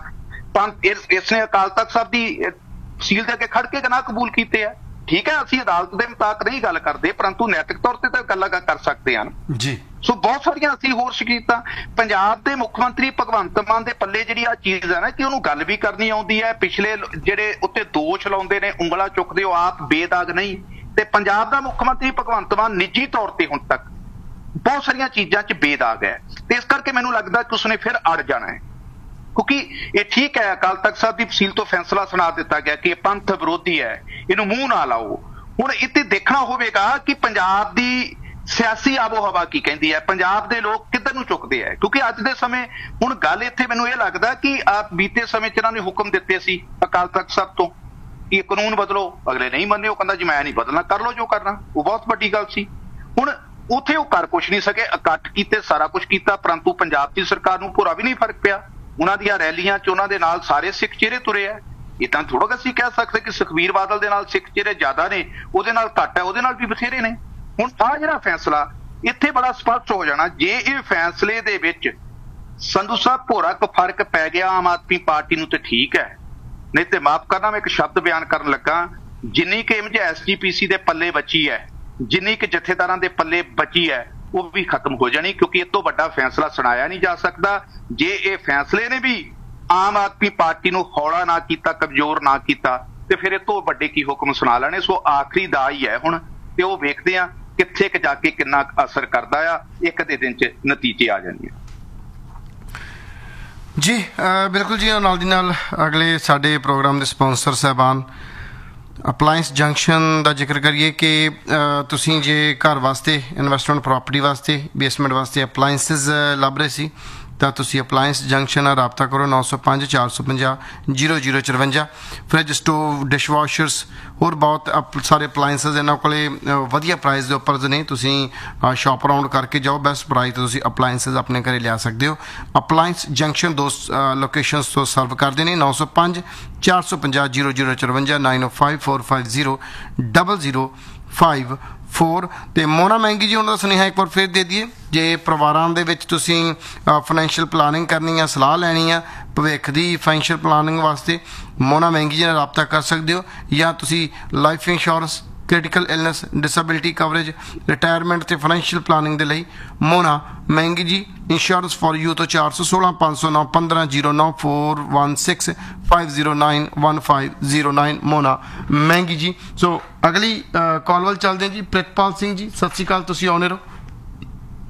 ਇਸਨੇ ਅਕਾਲ ਤਖਤ ਸਾਹਿਬ ਦੀ ਤਹਿਸੀਲ ਦੇ ਅੱਗੇ ਖੜ ਕੇ ਗੁਨਾਹ ਕਬੂਲ ਕੀਤੇ ਆ। ਠੀਕ ਹੈ ਅਸੀਂ ਅਦਾਲਤ ਦੇ ਮੁਤਾਬਕ ਨਹੀਂ ਗੱਲ ਕਰਦੇ, ਪਰੰਤੂ ਨੈਤਿਕ ਤੌਰ ਤੇ ਤਾਂ ਗੱਲਾਂ ਕਰ ਸਕਦੇ ਹਨ ਜੀ। ਸੋ ਬਹੁਤ ਸਾਰੀਆਂ ਅਸੀਂ ਹੋਰ ਸ਼ਿਕਾਇਤਾਂ ਪੰਜਾਬ ਦੇ ਮੁੱਖ ਮੰਤਰੀ ਭਗਵੰਤ ਮਾਨ ਦੇ ਪੱਲੇ ਜਿਹੜੀ ਆ ਚੀਜ਼ ਹੈ ਨਾ ਕਿ ਉਹਨੂੰ ਗੱਲ ਵੀ ਕਰਨੀ ਆਉਂਦੀ ਹੈ। ਪਿਛਲੇ ਜਿਹੜੇ ਉੱਤੇ ਦੋਸ਼ ਲਾਉਂਦੇ ਨੇ, ਉਂਗਲਾਂ ਚੁੱਕਦੇ, ਉਹ ਆਪ ਬੇਦਾਗ ਨਹੀਂ। ਤੇ ਪੰਜਾਬ ਦਾ ਮੁੱਖ ਮੰਤਰੀ ਭਗਵੰਤ ਮਾਨ ਨਿੱਜੀ ਤੌਰ ਤੇ ਹੁਣ ਤੱਕ ਬਹੁਤ ਸਾਰੀਆਂ ਚੀਜ਼ਾਂ 'ਚ ਬੇਦਾਗ ਹੈ ਤੇ ਇਸ ਕਰਕੇ ਮੈਨੂੰ ਲੱਗਦਾ ਕਿ ਉਸਨੇ ਫਿਰ ਅੜ ਜਾਣਾ ਹੈ। ਕਿਉਂਕਿ ਇਹ ਠੀਕ ਹੈ ਅਕਾਲ ਤਖਤ ਸਾਹਿਬ ਦੀ ਤਹਿਸੀਲ ਤੋਂ ਫੈਸਲਾ ਸੁਣਾ ਦਿੱਤਾ ਗਿਆ ਕਿ ਇਹ ਪੰਥ ਵਿਰੋਧੀ ਹੈ, ਇਹਨੂੰ ਮੂੰਹ ਨਾ ਲਾਓ। ਹੁਣ ਇੱਥੇ ਦੇਖਣਾ ਹੋਵੇਗਾ ਕਿ ਪੰਜਾਬ ਦੀ ਸਿਆਸੀ ਆਬੋ ਹਵਾ ਕੀ ਕਹਿੰਦੀ ਹੈ, ਪੰਜਾਬ ਦੇ ਲੋਕ ਕਿੱਧਰ ਨੂੰ ਚੁੱਕਦੇ ਹੈ। ਕਿਉਂਕਿ ਅੱਜ ਦੇ ਸਮੇਂ ਹੁਣ ਗੱਲ ਇੱਥੇ ਮੈਨੂੰ ਇਹ ਲੱਗਦਾ ਕਿ ਬੀਤੇ ਸਮੇਂ 'ਚ ਇਹਨਾਂ ਨੇ ਹੁਕਮ ਦਿੱਤੇ ਸੀ ਅਕਾਲ ਤਖਤ ਸਾਹਿਬ ਤੋਂ ਕਿ ਇਹ ਕਾਨੂੰਨ ਬਦਲੋ, ਅਗਲੇ ਨਹੀਂ ਮੰਨੇ, ਉਹ ਕਹਿੰਦਾ ਜੀ ਮੈਂ ਨਹੀਂ ਬਦਲਣਾ, ਕਰ ਲਓ ਜੋ ਕਰਨਾ। ਉਹ ਬਹੁਤ ਵੱਡੀ ਗੱਲ ਸੀ। ਹੁਣ ਉੱਥੇ ਉਹ ਕਰ ਕੁਛ ਨਹੀਂ ਸਕੇ, ਇਕੱਠ ਕੀਤੇ, ਸਾਰਾ ਕੁਛ ਕੀਤਾ, ਪਰੰਤੂ ਪੰਜਾਬ ਦੀ ਸਰਕਾਰ ਨੂੰ ਭੋਰਾ ਵੀ ਨਹੀਂ ਫਰਕ ਪਿਆ। ਉਹਨਾਂ ਦੀਆਂ ਰੈਲੀਆਂ 'ਚ ਉਹਨਾਂ ਦੇ ਨਾਲ ਸਾਰੇ ਸਿੱਖ ਚਿਹਰੇ ਤੁਰੇ ਆ। ਇਹ ਤਾਂ ਥੋੜਾ ਅਸੀਂ ਕਹਿ ਸਕਦੇ ਕਿ ਸੁਖਬੀਰ ਬਾਦਲ ਦੇ ਨਾਲ ਸਿੱਖ ਚਿਹਰੇ ਜ਼ਿਆਦਾ ਨੇ, ਉਹਦੇ ਨਾਲ ਘੱਟ ਹੈ, ਉਹਦੇ ਨਾਲ ਵੀ ਬਥੇਰੇ ਨੇ। ਹੁਣ ਆਹ ਜਿਹੜਾ ਫੈਸਲਾ ਇੱਥੇ ਬੜਾ ਸਪਸ਼ਟ ਹੋ ਜਾਣਾ, ਜੇ ਇਹ ਫੈਸਲੇ ਦੇ ਵਿੱਚ ਸੰਧੂ ਸਾਹਿਬ ਭੋਰਾ ਕੁ ਫਰਕ ਪੈ ਗਿਆ ਆਮ ਆਦਮੀ ਪਾਰਟੀ ਨੂੰ ਤੇ ਠੀਕ ਹੈ, ਨਹੀਂ ਤੇ ਮਾਫ ਕਰਨਾ ਮੈਂ ਇੱਕ ਸ਼ਬਦ ਬਿਆਨ ਕਰਨ ਲੱਗਾ, ਜਿੰਨੀ ਕਿ ਇਮਜ SGPC ਦੇ ਪੱਲੇ ਬਚੀ ਹੈ, ਜਿੰਨੀ ਕਿ ਜਥੇਦਾਰਾਂ ਦੇ ਪੱਲੇ ਬਚੀ ਹੈ, ਉਹ ਵੀ ਖਤਮ ਹੋ ਜਾਣੀ। ਕਿਉਂਕਿ ਇਹ ਤੋਂ ਵੱਡਾ ਫੈਸਲਾ ਸੁਣਾਇਆ ਨਹੀਂ ਜਾ ਸਕਦਾ। ਜੇ ਇਹ ਫੈਸਲੇ ਨੇ ਵੀ ਆਮ ਆਦਮੀ ਪਾਰਟੀ ਨੂੰ ਹੌਲਾ ਨਾ ਕੀਤਾ, ਕਮਜ਼ੋਰ ਨਾ ਕੀਤਾ, ਤੇ ਫਿਰ ਇਹ ਤੋਂ ਵੱਡੇ ਕੀ ਹੁਕਮ ਸੁਣਾ ਲੈਣੇ। ਸੋ ਆਖਰੀ ਦਾ ਹੀ ਹੈ ਹੁਣ, ਤੇ ਉਹ ਵੇਖਦੇ ਆ ਕਿੱਥੇ ਕ ਜਾ ਕੇ ਕਿੰਨਾ ਅਸਰ ਕਰਦਾ ਆ। ਇੱਕ ਦੇ ਦਿਨ 'ਚ ਨਤੀਜੇ ਆ ਜਾਣਗੇ ਜੀ। ਬਿਲਕੁਲ ਜੀ। ਨਾਲ ਦੀ ਨਾਲ ਅਗਲੇ ਸਾਡੇ ਪ੍ਰੋਗਰਾਮ ਦੇ ਸਪਾਂਸਰ ਸਾਹਿਬਾਨ ਅਪਲਾਇੰਸ ਜੰਕਸ਼ਨ ਦਾ ਜ਼ਿਕਰ ਕਰੀਏ ਕਿ ਤੁਸੀਂ ਜੇ ਘਰ ਵਾਸਤੇ ਇਨਵੈਸਟਮੈਂਟ ਪ੍ਰੋਪਰਟੀ ਵਾਸਤੇ ਬੇਸਮੈਂਟ ਵਾਸਤੇ ਅਪਲਾਇੰਸਿਸ ਲੱਭ ਰਹੇ ਸੀ ਤਾਂ ਤੁਸੀਂ ਅਪਲਾਇੰਸ ਜੰਕਸ਼ਨ ਨਾਲ ਰਾਬਤਾ ਕਰੋ। 905 450 0054। ਫਰਿੱਜ, ਸਟੋਵ, ਡਿਸ਼ਵਾਸ਼ਰਸ, ਹੋਰ ਬਹੁਤ ਸਾਰੇ ਅਪਲਾਇੰਸਿਸ ਇਹਨਾਂ ਕੋਲੇ ਵਧੀਆ ਪ੍ਰਾਈਸ ਦੇ ਉੱਪਰ ਨੇ। ਤੁਸੀਂ ਸ਼ਾਪ ਅਰਾਊਂਡ ਕਰਕੇ ਜਾਓ, ਬੈਸਟ ਪ੍ਰਾਈਸ 'ਤੇ ਤੁਸੀਂ ਅਪਲਾਇੰਸਿਸ ਆਪਣੇ ਘਰੇ ਲਿਆ ਸਕਦੇ ਹੋ। ਅਪਲਾਇੰਸ ਜੰਕਸ਼ਨ ਦੋ ਲੋਕੇਸ਼ਨਸ ਤੋਂ ਸਰਵ ਕਰਦੇ ਨੇ। 905 450 0054, 905 450 0054। ਤੇ ਮੋਨਾ ਮਹਿੰਗੀ ਜੀ ਉਹਨਾਂ ਦਾ ਸੁਨੇਹਾ ਇੱਕ ਵਾਰ ਫਿਰ ਦੇ ਦਈਏ। ਜੇ ਪਰਿਵਾਰਾਂ ਦੇ ਵਿੱਚ ਤੁਸੀਂ ਫਾਈਨੈਂਸ਼ੀਅਲ ਪਲਾਨਿੰਗ ਕਰਨੀ ਆ, ਸਲਾਹ ਲੈਣੀ ਆ ਭਵਿੱਖ ਦੀ ਫਾਈਨੈਂਸ਼ੀਅਲ ਪਲਾਨਿੰਗ ਵਾਸਤੇ, ਮੋਨਾ ਮਹਿੰਗੀ ਜੀ ਨਾਲ ਰਾਬਤਾ ਕਰ ਸਕਦੇ ਹੋ। ਜਾਂ ਤੁਸੀਂ life insurance, critical illness, disability coverage, retirement ਤੇ ਫਾਈਨੈਂਸ਼ੀਅਲ ਪਲਾਨਿੰਗ ਦੇ ਲਈ ਮੋਨਾ ਮਹਿੰਗੀ ਜੀ ਇੰਸ਼ੋਰੈਂਸ ਫॉर ਯੂ ਤੋਂ 416 509 1509 416 509 1509 ਮੋਨਾ ਮਹਿੰਗੀ ਜੀ। ਸੋ ਅਗਲੀ ਕਾਲ ਵੱਲ ਚੱਲਦੇ ਹਾਂ ਜੀ। ਪ੍ਰਿਤਪਾਲ ਸਿੰਘ ਜੀ ਸਤਿ ਸ਼੍ਰੀ ਅਕਾਲ, ਤੁਸੀਂ ਆਉਣੇ ਰਹੋ।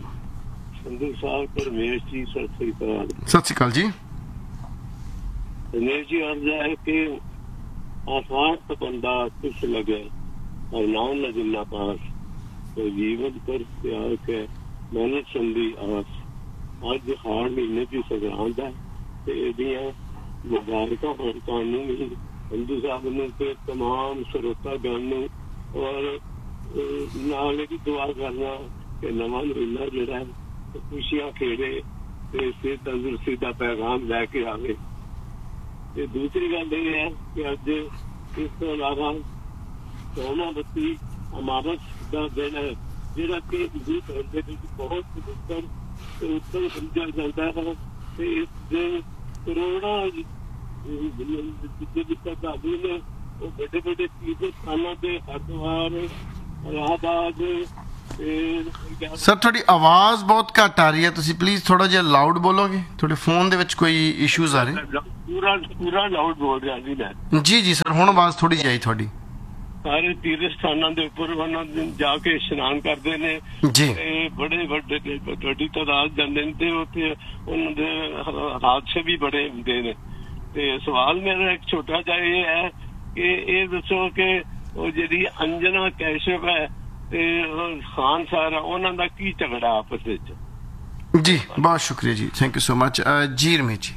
ਸੰਧੂ ਸਾਹਿਬ ਪਰਮੇਸ਼ ਜੀ ਸਤਿ ਸ਼੍ਰੀ ਅਕਾਲ। ਸਤਿ ਸ਼੍ਰੀ ਅਕਾਲ ਜੀ। रमेश जी अर्ज है कि आसान तो बंदा कुछ लगे और नाम न जिन्ना पास तो जीवन पर प्यार के मेहनत संदी आस अज हाड़ महीने की संग्रांद है ते एदियां मुबारकां होण तुहानूं भी संधू साहब नूं ते तमाम श्रोता गण नूं और नाल भी दुआ करना कि नवां महीना जिहड़ा है खुशियां खेड़े ते सेहत तंदुरुस्ती दा पैगाम लैके आवे। ते दूसरी गल ये है कि अज इस तो इलावा सोना बत्ती अमावस का दिन है जिहड़ा कि हिंदू धर्म दे विच बहुत पवित्र उत्सव समझा जाता है। ते इस दिन करोड़ां जितने श्रद्धालु ने वो बड़े बड़े तीर्थ स्थानों से हरिद्वार इलाहाबाद। सर थोड़ी आवाज बहुत घट आ रही है, तुसी प्लीज थोड़ा जिहा लाउड बोलोगे? थोड़े फोन दे विच कोई इश्यूज आ रहे? पूरा लाउड बोल रहा जी मैं। जी सर हुण आवाज थोड़ी जी आई थोड़ी। सारे तीर्थ स्थानों के उपर जाके स्नान करते ने जी, बड़े बड़ी तादाद जाते ने ते उत्थे उन्हां दे हादसे भी बड़े हुंदे ने। ते सवाल मेरा एक छोटा जिहा ये है कि ये दसो कि वो जिहड़ी अंजना कैशव है ते खान साहब उन्हां दा की झगड़ा आपस विच? जी बहुत शुक्रिया जी, थैंक यू सो मच। जी रमेश जी,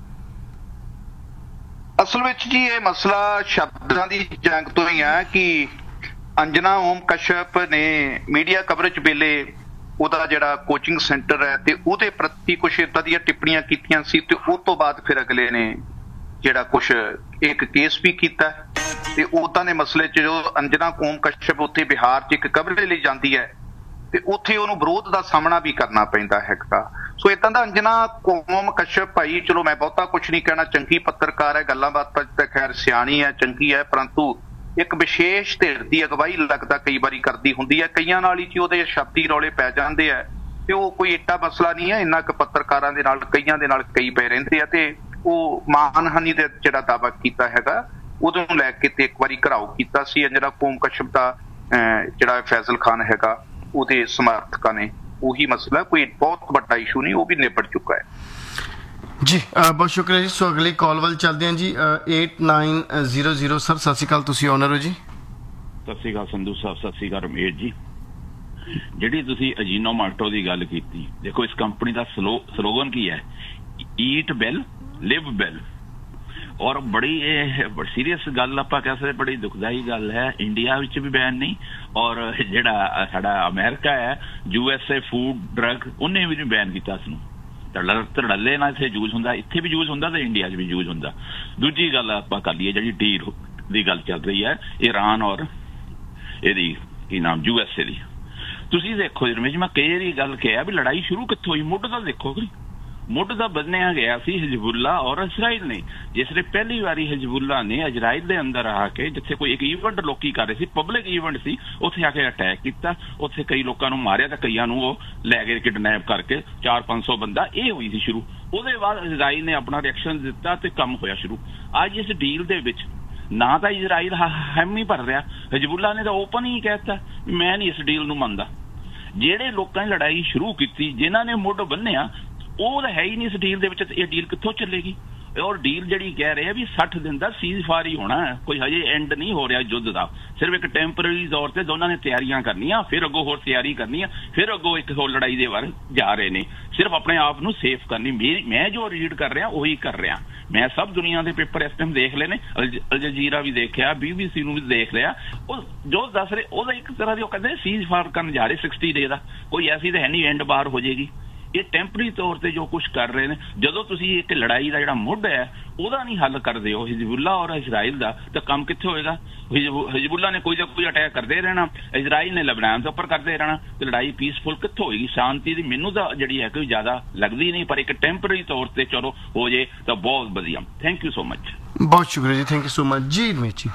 असल ਵਿੱਚ ਜੀ ਇਹ ਮਸਲਾ ਸ਼ਬਦਾਂ ਦੀ ਜੰਗ ਤੋਂ ਹੀ ਹੈ ਕਿ ਅੰਜਨਾ ਓਮ ਕਸ਼ਪ ਨੇ ਮੀਡੀਆ ਕਵਰੇਜ ਵੇਲੇ ਉਹਦਾ ਜਿਹੜਾ ਕੋਚਿੰਗ ਸੈਂਟਰ ਹੈ ਤੇ ਉਹਦੇ ਪ੍ਰਤੀ ਕੁਝ ਇਦਾਂ ਦੀਆਂ ਟਿੱਪਣੀਆਂ ਕੀਤੀਆਂ ਸੀ ਤੇ ਉਸ ਤੋਂ ਬਾਅਦ ਫਿਰ ਅਗਲੇ ਨੇ ਜਿਹੜਾ ਕੁਝ ਇੱਕ ਕੇਸ ਵੀ ਕੀਤਾ ਤੇ ਉਦਾਂ ਦੇ ਮਸਲੇ 'ਚ ਜੋ ਅੰਜਨਾ ਓਮ ਕਸ਼ਪ ਉੱਥੇ ਬਿਹਾਰ 'ਚ ਇੱਕ ਕਵਰੇਜ ਲਈ ਜਾਂਦੀ ਹੈ ਤੇ ਉੱਥੇ ਉਹਨੂੰ ਵਿਰੋਧ ਦਾ ਸਾਹਮਣਾ ਵੀ ਕਰਨਾ ਪੈਂਦਾ ਹੈਗਾ। ਸੋ ਇਦਾਂ ਦਾ ਅੰਜਨਾ ਓਮ ਕਸ਼ਪ ਭਾਈ ਚਲੋ ਮੈਂ ਬਹੁਤਾ ਕੁਛ ਨਹੀਂ ਕਹਿਣਾ, ਚੰਗੀ ਪੱਤਰਕਾਰ ਹੈ, ਗੱਲਾਂ ਬਾਤਾਂ ਤਾਂ ਖੈਰ ਸਿਆਣੀ ਹੈ, ਚੰਗੀ ਹੈ, ਪਰੰਤੂ ਇੱਕ ਵਿਸ਼ੇਸ਼ ਧਿਰ ਦੀ ਅਗਵਾਈ ਲੱਗਦਾ ਕਈ ਵਾਰੀ ਕਰਦੀ ਹੁੰਦੀ ਹੈ। ਕਈਆਂ ਨਾਲ ਹੀ ਜੀ ਉਹਦੇ ਸ਼ਬਦੀ ਰੌਲੇ ਪੈ ਜਾਂਦੇ ਆ ਤੇ ਉਹ ਕੋਈ ਏਡਾ ਮਸਲਾ ਨਹੀਂ ਹੈ, ਇੰਨਾ ਕੁ ਪੱਤਰਕਾਰਾਂ ਦੇ ਨਾਲ ਕਈਆਂ ਦੇ ਨਾਲ ਕਈ ਪਏ ਰਹਿੰਦੇ ਆ ਤੇ ਉਹ ਮਾਨਹਾਨੀ ਦੇ ਜਿਹੜਾ ਦਾਅਵਾ ਕੀਤਾ ਹੈਗਾ ਉਹਦੇ ਨੂੰ ਲੈ ਕੇ ਤੇ ਇੱਕ ਵਾਰੀ ਘਰਾਓ ਕੀਤਾ ਸੀ ਅੰਜਨਾ ਓਮ ਕਸ਼ਪ ਦਾ ਜਿਹੜਾ ਫੈਜ਼ਲ ਖਾਨ ਹੈਗਾ ਉਹਦੇ ਸਮਰਥਕਾਂ ਨੇ। ਉਹੀ ਮਸਲਾ ਕੋਈ ਬਹੁਤ ਵੱਡਾ ਇਸ਼ੂ ਨਹੀਂ, ਉਹ ਵੀ ਨਿਬੜ ਚੁੱਕਾ ਹੈ ਜੀ। ਬਹੁਤ ਸ਼ੁਕਰੀਆ ਜੀ। ਸੋ ਅਗਲੀ ਕਾਲ ਵੱਲ ਚੱਲਦੇ ਹਾਂ ਜੀ। 8900 ਸਰ ਸਤਿ ਸ਼੍ਰੀ ਅਕਾਲ, ਤੁਸੀਂ ਓਨਰ ਹੋ ਜੀ? ਸਤਿ ਸ਼੍ਰੀ ਅਕਾਲ ਸੰਧੂ ਸਾਹਿਬ, ਸਤਿ ਸ਼੍ਰੀ ਅਕਾਲ ਰਮੇਸ਼ ਜੀ। ਜਿਹੜੀ ਤੁਸੀਂ ਅਜੀਨੋਮੋਟੋ ਦੀ ਗੱਲ ਕੀਤੀ, ਦੇਖੋ ਇਸ ਕੰਪਨੀ ਦਾ ਸਲੋਗਨ ਕੀ ਹੈ? ਈਟ ਵੈਲ ਲਿਵ ਵੈਲ। ਔਰ ਬੜੀ ਇਹ ਸੀਰੀਅਸ ਗੱਲ ਆਪਾਂ ਕਹਿ ਸਕਦੇ, ਬੜੀ ਦੁਖਦਾਈ ਗੱਲ ਹੈ। ਇੰਡੀਆ ਵਿੱਚ ਵੀ ਬੈਨ ਨਹੀਂ ਔਰ ਜਿਹੜਾ ਸਾਡਾ ਅਮਰੀਕਾ ਹੈ USA ਫੂਡ ਡਰੱਗ ਉਹਨੇ ਵੀ ਬੈਨ ਕੀਤਾ ਇਸ ਨੂੰ। ਧੜੱਲੇ ਨਾਲ ਇੱਥੇ ਯੂਜ਼ ਹੁੰਦਾ, ਇੱਥੇ ਵੀ ਯੂਜ਼ ਹੁੰਦਾ ਤੇ ਇੰਡੀਆ 'ਚ ਵੀ ਯੂਜ਼ ਹੁੰਦਾ। ਦੂਜੀ ਗੱਲ ਆਪਾਂ ਕਰ ਲਈਏ ਜਿਹੜੀ ਡੀਲ ਦੀ ਗੱਲ ਚੱਲ ਰਹੀ ਹੈ ਈਰਾਨ ਔਰ ਇਹਦੀ ਕੀ ਨਾਮ USA ਦੀ। ਤੁਸੀਂ ਦੇਖੋ ਰਮੇਸ਼, ਮੈਂ ਕਈ ਵਾਰੀ ਗੱਲ ਕਿਹਾ ਵੀ ਲੜਾਈ ਸ਼ੁਰੂ ਕਿੱਥੋਂ ਹੋਈ? ਮੁੱਢ ਦਾ ਦੇਖੋ, ਮੁੱਢ ਦਾ ਬੰਨਿਆ ਗਿਆ ਸੀ ਹਿਜ਼ਬੁੱਲਾ ਔਰ ਇਸਰਾਈਲ ਨੇ। ਜਿਸ ਨੇ ਪਹਿਲੀ ਵਾਰੀ ਹਿਜ਼ਬੁੱਲਾ ਨੇ ਇਜ਼ਰਾਈਲ ਦੇ ਅੰਦਰ ਆ ਕੇ, ਜਿੱਥੇ ਕੋਈ ਇੱਕ ਈਵੈਂਟ ਲੋਕੀ ਕਰ ਰਹੇ ਸੀ, ਪਬਲਿਕ ਈਵੈਂਟ ਸੀ, ਉੱਥੇ ਆ ਕੇ ਅਟੈਕ ਕੀਤਾ, ਉੱਥੇ ਕਈ ਲੋਕਾਂ ਨੂੰ ਮਾਰਿਆ ਤੇ ਕਈਆਂ ਨੂੰ ਉਹ ਲੈ ਕੇ ਕਿਡਨੈਪ ਕਰਕੇ 400-500 ਬੰਦਾ। ਇਹ ਹੋਈ ਸੀ ਸ਼ੁਰੂ। ਉਹਦੇ ਬਾਅਦ ਇਜ਼ਰਾਈਲ ਨੇ ਆਪਣਾ ਰਿਐਕਸ਼ਨ ਦਿੱਤਾ ਤੇ ਕੰਮ ਹੋਇਆ ਸ਼ੁਰੂ। ਅੱਜ ਇਸ ਡੀਲ ਦੇ ਵਿੱਚ ਨਾ ਤਾਂ ਇਜ਼ਰਾਈਲ ਹਮ ਨਹੀਂ ਭਰ ਰਿਹਾ, ਹਿਜ਼ਬੁੱਲਾ ਨੇ ਤਾਂ ਓਪਨ ਹੀ ਕਹਿਤਾ ਮੈਂ ਨਹੀਂ ਇਸ ਡੀਲ ਨੂੰ ਮੰਨਦਾ। ਜਿਹੜੇ ਲੋਕਾਂ ਨੇ ਲੜਾਈ ਸ਼ੁਰੂ ਕੀਤੀ, ਜਿਨ੍ਹਾਂ ਨੇ ਮੁੱਢ ਬੰਨਿਆ, ਉਹ ਤਾਂ ਹੈ ਹੀ ਨਹੀਂ ਇਸ ਡੀਲ ਦੇ ਵਿੱਚ। ਇਹ ਡੀਲ ਕਿੱਥੋਂ ਚੱਲੇਗੀ? ਔਰ ਡੀਲ ਜਿਹੜੀ ਕਹਿ ਰਹੇ ਆ ਵੀ 60 ਦਿਨ ਦਾ ਸੀਜ਼ ਫਾਇਰ ਹੀ ਹੋਣਾ, ਕੋਈ ਹਜੇ ਐਂਡ ਨਹੀਂ ਹੋ ਰਿਹਾ ਯੁੱਧ ਦਾ। ਸਿਰਫ ਇੱਕ ਟੈਂਪਰੇਰੀ ਤੌਰ ਤੇ ਦੋਨਾਂ ਨੇ ਤਿਆਰੀਆਂ ਕਰਨੀਆਂ, ਫਿਰ ਅੱਗੋਂ ਹੋਰ ਤਿਆਰੀ ਕਰਨੀ ਆ, ਫਿਰ ਅੱਗੋਂ ਇੱਕ ਹੋਰ ਲੜਾਈ ਦੇ ਵੱਲ ਜਾ ਰਹੇ ਨੇ, ਸਿਰਫ ਆਪਣੇ ਆਪ ਨੂੰ ਸੇਫ ਕਰਨੀ। ਮੈਂ ਜੋ ਰੀਡ ਕਰ ਰਿਹਾ ਉਹੀ ਕਰ ਰਿਹਾ। ਮੈਂ ਸਭ ਦੁਨੀਆ ਦੇ ਪੇਪਰ ਇਸ ਟਾਈਮ ਦੇਖ ਲਏ ਨੇ, ਅਲ ਜਜ਼ੀਰਾ ਵੀ ਦੇਖਿਆ, BBC ਨੂੰ ਵੀ ਦੇਖ ਲਿਆ। ਉਹ ਜੋ ਦੱਸ ਰਹੇ ਉਹਦਾ ਇੱਕ ਤਰ੍ਹਾਂ ਦੀ ਉਹ ਕਹਿੰਦੇ ਸੀਜ਼ ਫਾਇਰ ਕਰਨ ਜਾ ਰਹੇ 60 ਡੇ ਦਾ। ਕੋਈ ਐਸੀ ਤਾਂ ਹੈ ਨਹੀਂ ਐਂਡ ਬਾਹਰ ਹੋ ਜਾਏਗੀ। ਇਹ ਟੈਂਪਰੇਰੀ ਤੌਰ ਤੇ ਜੋ ਕੁਛ ਕਰ ਰਹੇ ਨੇ, ਜਦੋਂ ਤੁਸੀਂ ਇੱਕ ਲੜਾਈ ਦਾ ਜਿਹੜਾ ਮੁੱਢ ਹੈ ਉਹਦਾ ਨਹੀਂ ਹੱਲ ਕਰਦੇ ਹੋ ਹਿਜ਼ਬੁੱਲਾ ਔਰ ਇਜ਼ਰਾਈਲ ਦਾ, ਤਾਂ ਕੰਮ ਕਿੱਥੇ ਹੋਏਗਾ? ਹਿਜ਼ਬੁੱਲਾ ਨੇ ਕੋਈ ਨਾ ਕੋਈ ਅਟੈਕ ਕਰਦੇ ਰਹਿਣਾ, ਇਜ਼ਰਾਈਲ ਨੇ ਲਬਨਾਨ ਦੇ ਉੱਪਰ ਕਰਦੇ ਰਹਿਣਾ, ਤੇ ਲੜਾਈ ਪੀਸਫੁਲ ਕਿੱਥੋਂ ਹੋਏਗੀ? ਸ਼ਾਂਤੀ ਦੀ ਮੈਨੂੰ ਤਾਂ ਜਿਹੜੀ ਹੈ ਕੋਈ ਜ਼ਿਆਦਾ ਲੱਗਦੀ ਨਹੀਂ, ਪਰ ਇੱਕ ਟੈਂਪਰੇਰੀ ਤੌਰ ਤੇ ਚਲੋ ਹੋ ਜੇ ਤਾਂ ਬਹੁਤ ਵਧੀਆ। Thank you so much. ਬਹੁਤ ਸ਼ੁਕਰੀਆ ਜੀ, ਥੈਂਕ ਯੂ ਸੋ ਮਚ ਜੀ। ਰਮੇਸ਼ ਜੀ,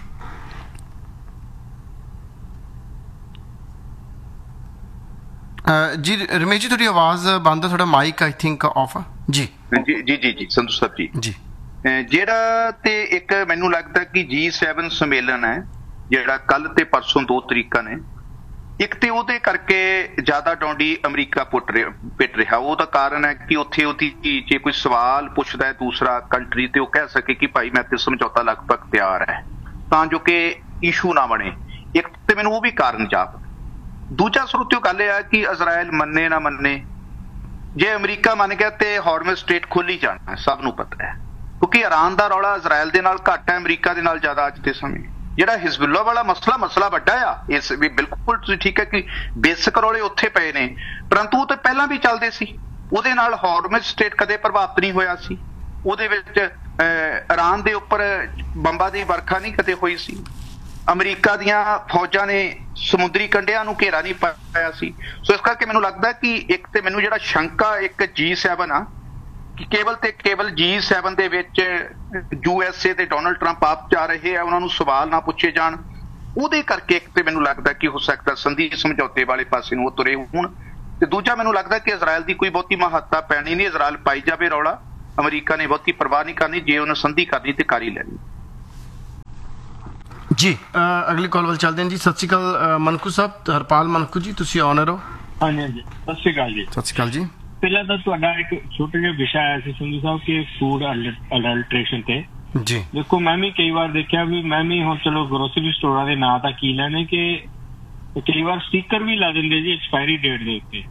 ਜੀ ਰਮੇਸ਼ ਜੀ ਤੁਹਾਡੀ ਆਵਾਜ਼ ਬੰਦ ਹੈ, ਤੁਹਾਡਾ ਮਾਈਕ ਆਈ ਥਿੰਕ ਆਫ ਆ ਜੀ। ਜੀ ਸੰਧੂ ਸਾਹਿਬ ਜੀ, ਜਿਹੜਾ ਤੇ ਇੱਕ ਮੈਨੂੰ ਲੱਗਦਾ ਕਿ G7 ਸੰਮੇਲਨ ਹੈ ਜਿਹੜਾ ਕੱਲ ਤੇ ਪਰਸੋਂ 2 ਤਰੀਕਾਂ ਨੇ, ਇੱਕ ਤੇ ਉਹਦੇ ਕਰਕੇ ਜ਼ਿਆਦਾ ਡੌਂਡੀ ਅਮਰੀਕਾ ਪਿੱਟ ਰਿਹਾ। ਉਹਦਾ ਕਾਰਨ ਹੈ ਕਿ ਉੱਥੇ ਉਹਦੀ ਜੇ ਕੋਈ ਸਵਾਲ ਪੁੱਛਦਾ ਹੈ ਦੂਸਰਾ ਕੰਟਰੀ ਤੇ ਉਹ ਕਹਿ ਸਕੇ ਕਿ ਭਾਈ ਮੈਂ ਤੇ ਸਮਝੌਤਾ ਲਗਭਗ ਤਿਆਰ ਹੈ, ਤਾਂ ਜੋ ਕਿ ਇਸ਼ੂ ਨਾ ਬਣੇ। ਇੱਕ ਤੇ ਮੈਨੂੰ ਉਹ ਵੀ ਕਾਰਨ ਜਾਪ। ਦੂਜਾ ਸਰੋਤਿਓ ਗੱਲ ਇਹ ਹੈ ਕਿ ਇਜ਼ਰਾਈਲ ਮੰਨੇ ਨਾ ਮੰਨੇ, ਜੇ ਅਮਰੀਕਾ ਮੰਨ ਗਿਆ ਤੇ ਹਾਰਮਜ਼ ਸਟ੍ਰੇਟ ਖੁੱਲ ਹੀ ਜਾਣਾ, ਸਭ ਨੂੰ ਪਤਾ ਹੈ, ਕਿਉਂਕਿ ਇਰਾਨ ਦਾ ਰੌਲਾ ਇਜ਼ਰਾਈਲ ਦੇ ਨਾਲ ਘੱਟ ਹੈ, ਅਮਰੀਕਾ ਦੇ ਨਾਲ ਜ਼ਿਆਦਾ ਅੱਜ ਦੇ ਸਮੇਂ। ਜਿਹੜਾ ਹਿਜ਼ਬੁੱਲਾ ਵਾਲਾ ਮਸਲਾ ਵੱਡਾ ਆ, ਇਸ ਵੀ ਬਿਲਕੁਲ ਤੁਸੀਂ ਠੀਕ ਹੈ ਕਿ ਬੇਸਿਕ ਰੌਲੇ ਉੱਥੇ ਪਏ ਨੇ, ਪਰੰਤੂ ਉਹ ਤੇ ਪਹਿਲਾਂ ਵੀ ਚੱਲਦੇ ਸੀ। ਉਹਦੇ ਨਾਲ ਹਾਰਮਜ਼ ਸਟ੍ਰੇਟ ਕਦੇ ਪ੍ਰਭਾਵਿਤ ਨਹੀਂ ਹੋਇਆ ਸੀ, ਉਹਦੇ ਵਿੱਚ ਇਰਾਨ ਦੇ ਉੱਪਰ ਬੰਬਾਂ ਦੀ ਵਰਖਾ ਨਹੀਂ ਕਦੇ ਹੋਈ ਸੀ, ਅਮਰੀਕਾ ਦੀਆਂ ਫੌਜਾਂ ਨੇ ਸਮੁੰਦਰੀ ਕੰਢਿਆਂ ਨੂੰ ਘੇਰਾ ਨਹੀਂ ਪਾਇਆ ਸੀ। ਸੋ ਇਸ ਕਰਕੇ ਮੈਨੂੰ ਲੱਗਦਾ ਕਿ ਇੱਕ ਤੇ ਮੈਨੂੰ ਜਿਹੜਾ ਸ਼ੰਕਾ ਇੱਕ G7 ਆ ਕਿ ਕੇਵਲ ਤੇ ਕੇਵਲ G7 ਦੇ ਵਿੱਚ USA ਤੇ ਡੋਨਲਡ ਟਰੰਪ ਆਪ ਜਾ ਰਹੇ ਆ, ਉਹਨਾਂ ਨੂੰ ਸਵਾਲ ਨਾ ਪੁੱਛੇ ਜਾਣ, ਉਹਦੇ ਕਰਕੇ ਇੱਕ ਤੇ ਮੈਨੂੰ ਲੱਗਦਾ ਕਿ ਹੋ ਸਕਦਾ ਸੰਧੀ ਸਮਝੌਤੇ ਵਾਲੇ ਪਾਸੇ ਨੂੰ ਉਹ ਤੁਰੇ ਹੋਣ। ਤੇ ਦੂਜਾ ਮੈਨੂੰ ਲੱਗਦਾ ਕਿ ਇਜ਼ਰਾਈਲ ਦੀ ਕੋਈ ਬਹੁਤੀ ਮਹੱਤਤਾ ਪੈਣੀ ਨਹੀਂ, ਇਜ਼ਰਾਈਲ ਪਾਈ ਜਾਵੇ ਰੌਲਾ, ਅਮਰੀਕਾ ਨੇ ਬਹੁਤੀ ਪਰਵਾਹ ਨਹੀਂ ਕਰਨੀ, ਜੇ ਉਹਨੇ ਸੰਧੀ ਕਰਨੀ ਤੇ ਕਰ ਹੀ ਲੈਣੀ। ਜੀ ਅਗਲੀ ਕਾਲ ਵੱਲ ਚੱਲਦੇ ਹਾਂ ਜੀ। ਸਤਿ ਸ਼੍ਰੀ ਅਕਾਲ ਮਨਕੂ ਸਾਹਿਬ, ਹਰਪਾਲ ਮਨਕੂ ਜੀ, ਤੁਸੀਂ ਆਨਰ ਹੋ। ਹਾਂਜੀ ਹਾਂਜੀ, ਸਤਿ ਸ਼੍ਰੀ ਅਕਾਲ ਜੀ। ਸਤਿ ਸ਼੍ਰੀ ਅਕਾਲ ਜੀ। ਪਹਿਲਾਂ ਤਾਂ ਤੁਹਾਡਾ ਇੱਕ ਛੋਟਾ ਜਿਹਾ ਵਿਸ਼ਾ ਆਇਆ ਸੀ ਸੰਧੂ ਸਾਹਿਬ ਕਿ ਫੂਡ ਅਡਲਟ੍ਰੇਸ਼ਨ ਤੇ। ਜੀ ਦੇਖੋ, ਮੈਂ ਵੀ ਕਈ ਵਾਰ ਦੇਖਿਆ ਵੀ, ਮੈਂ ਵੀ ਹੁਣ ਚਲੋ ਗਰੋਸਰੀ ਸਟੋਰਾਂ ਦੇ ਨਾਂ ਤਾਂ ਕੀ ਲੈਣੇ ਕਿ ਕਈ ਵਾਰ ਸਟicker ਵੀ ਲਾ ਦਿੰਦੇ ਜੀ ਐਕਸਪਾਇਰੀ ਡੇਟ ਦੇ ਉੱਤੇ।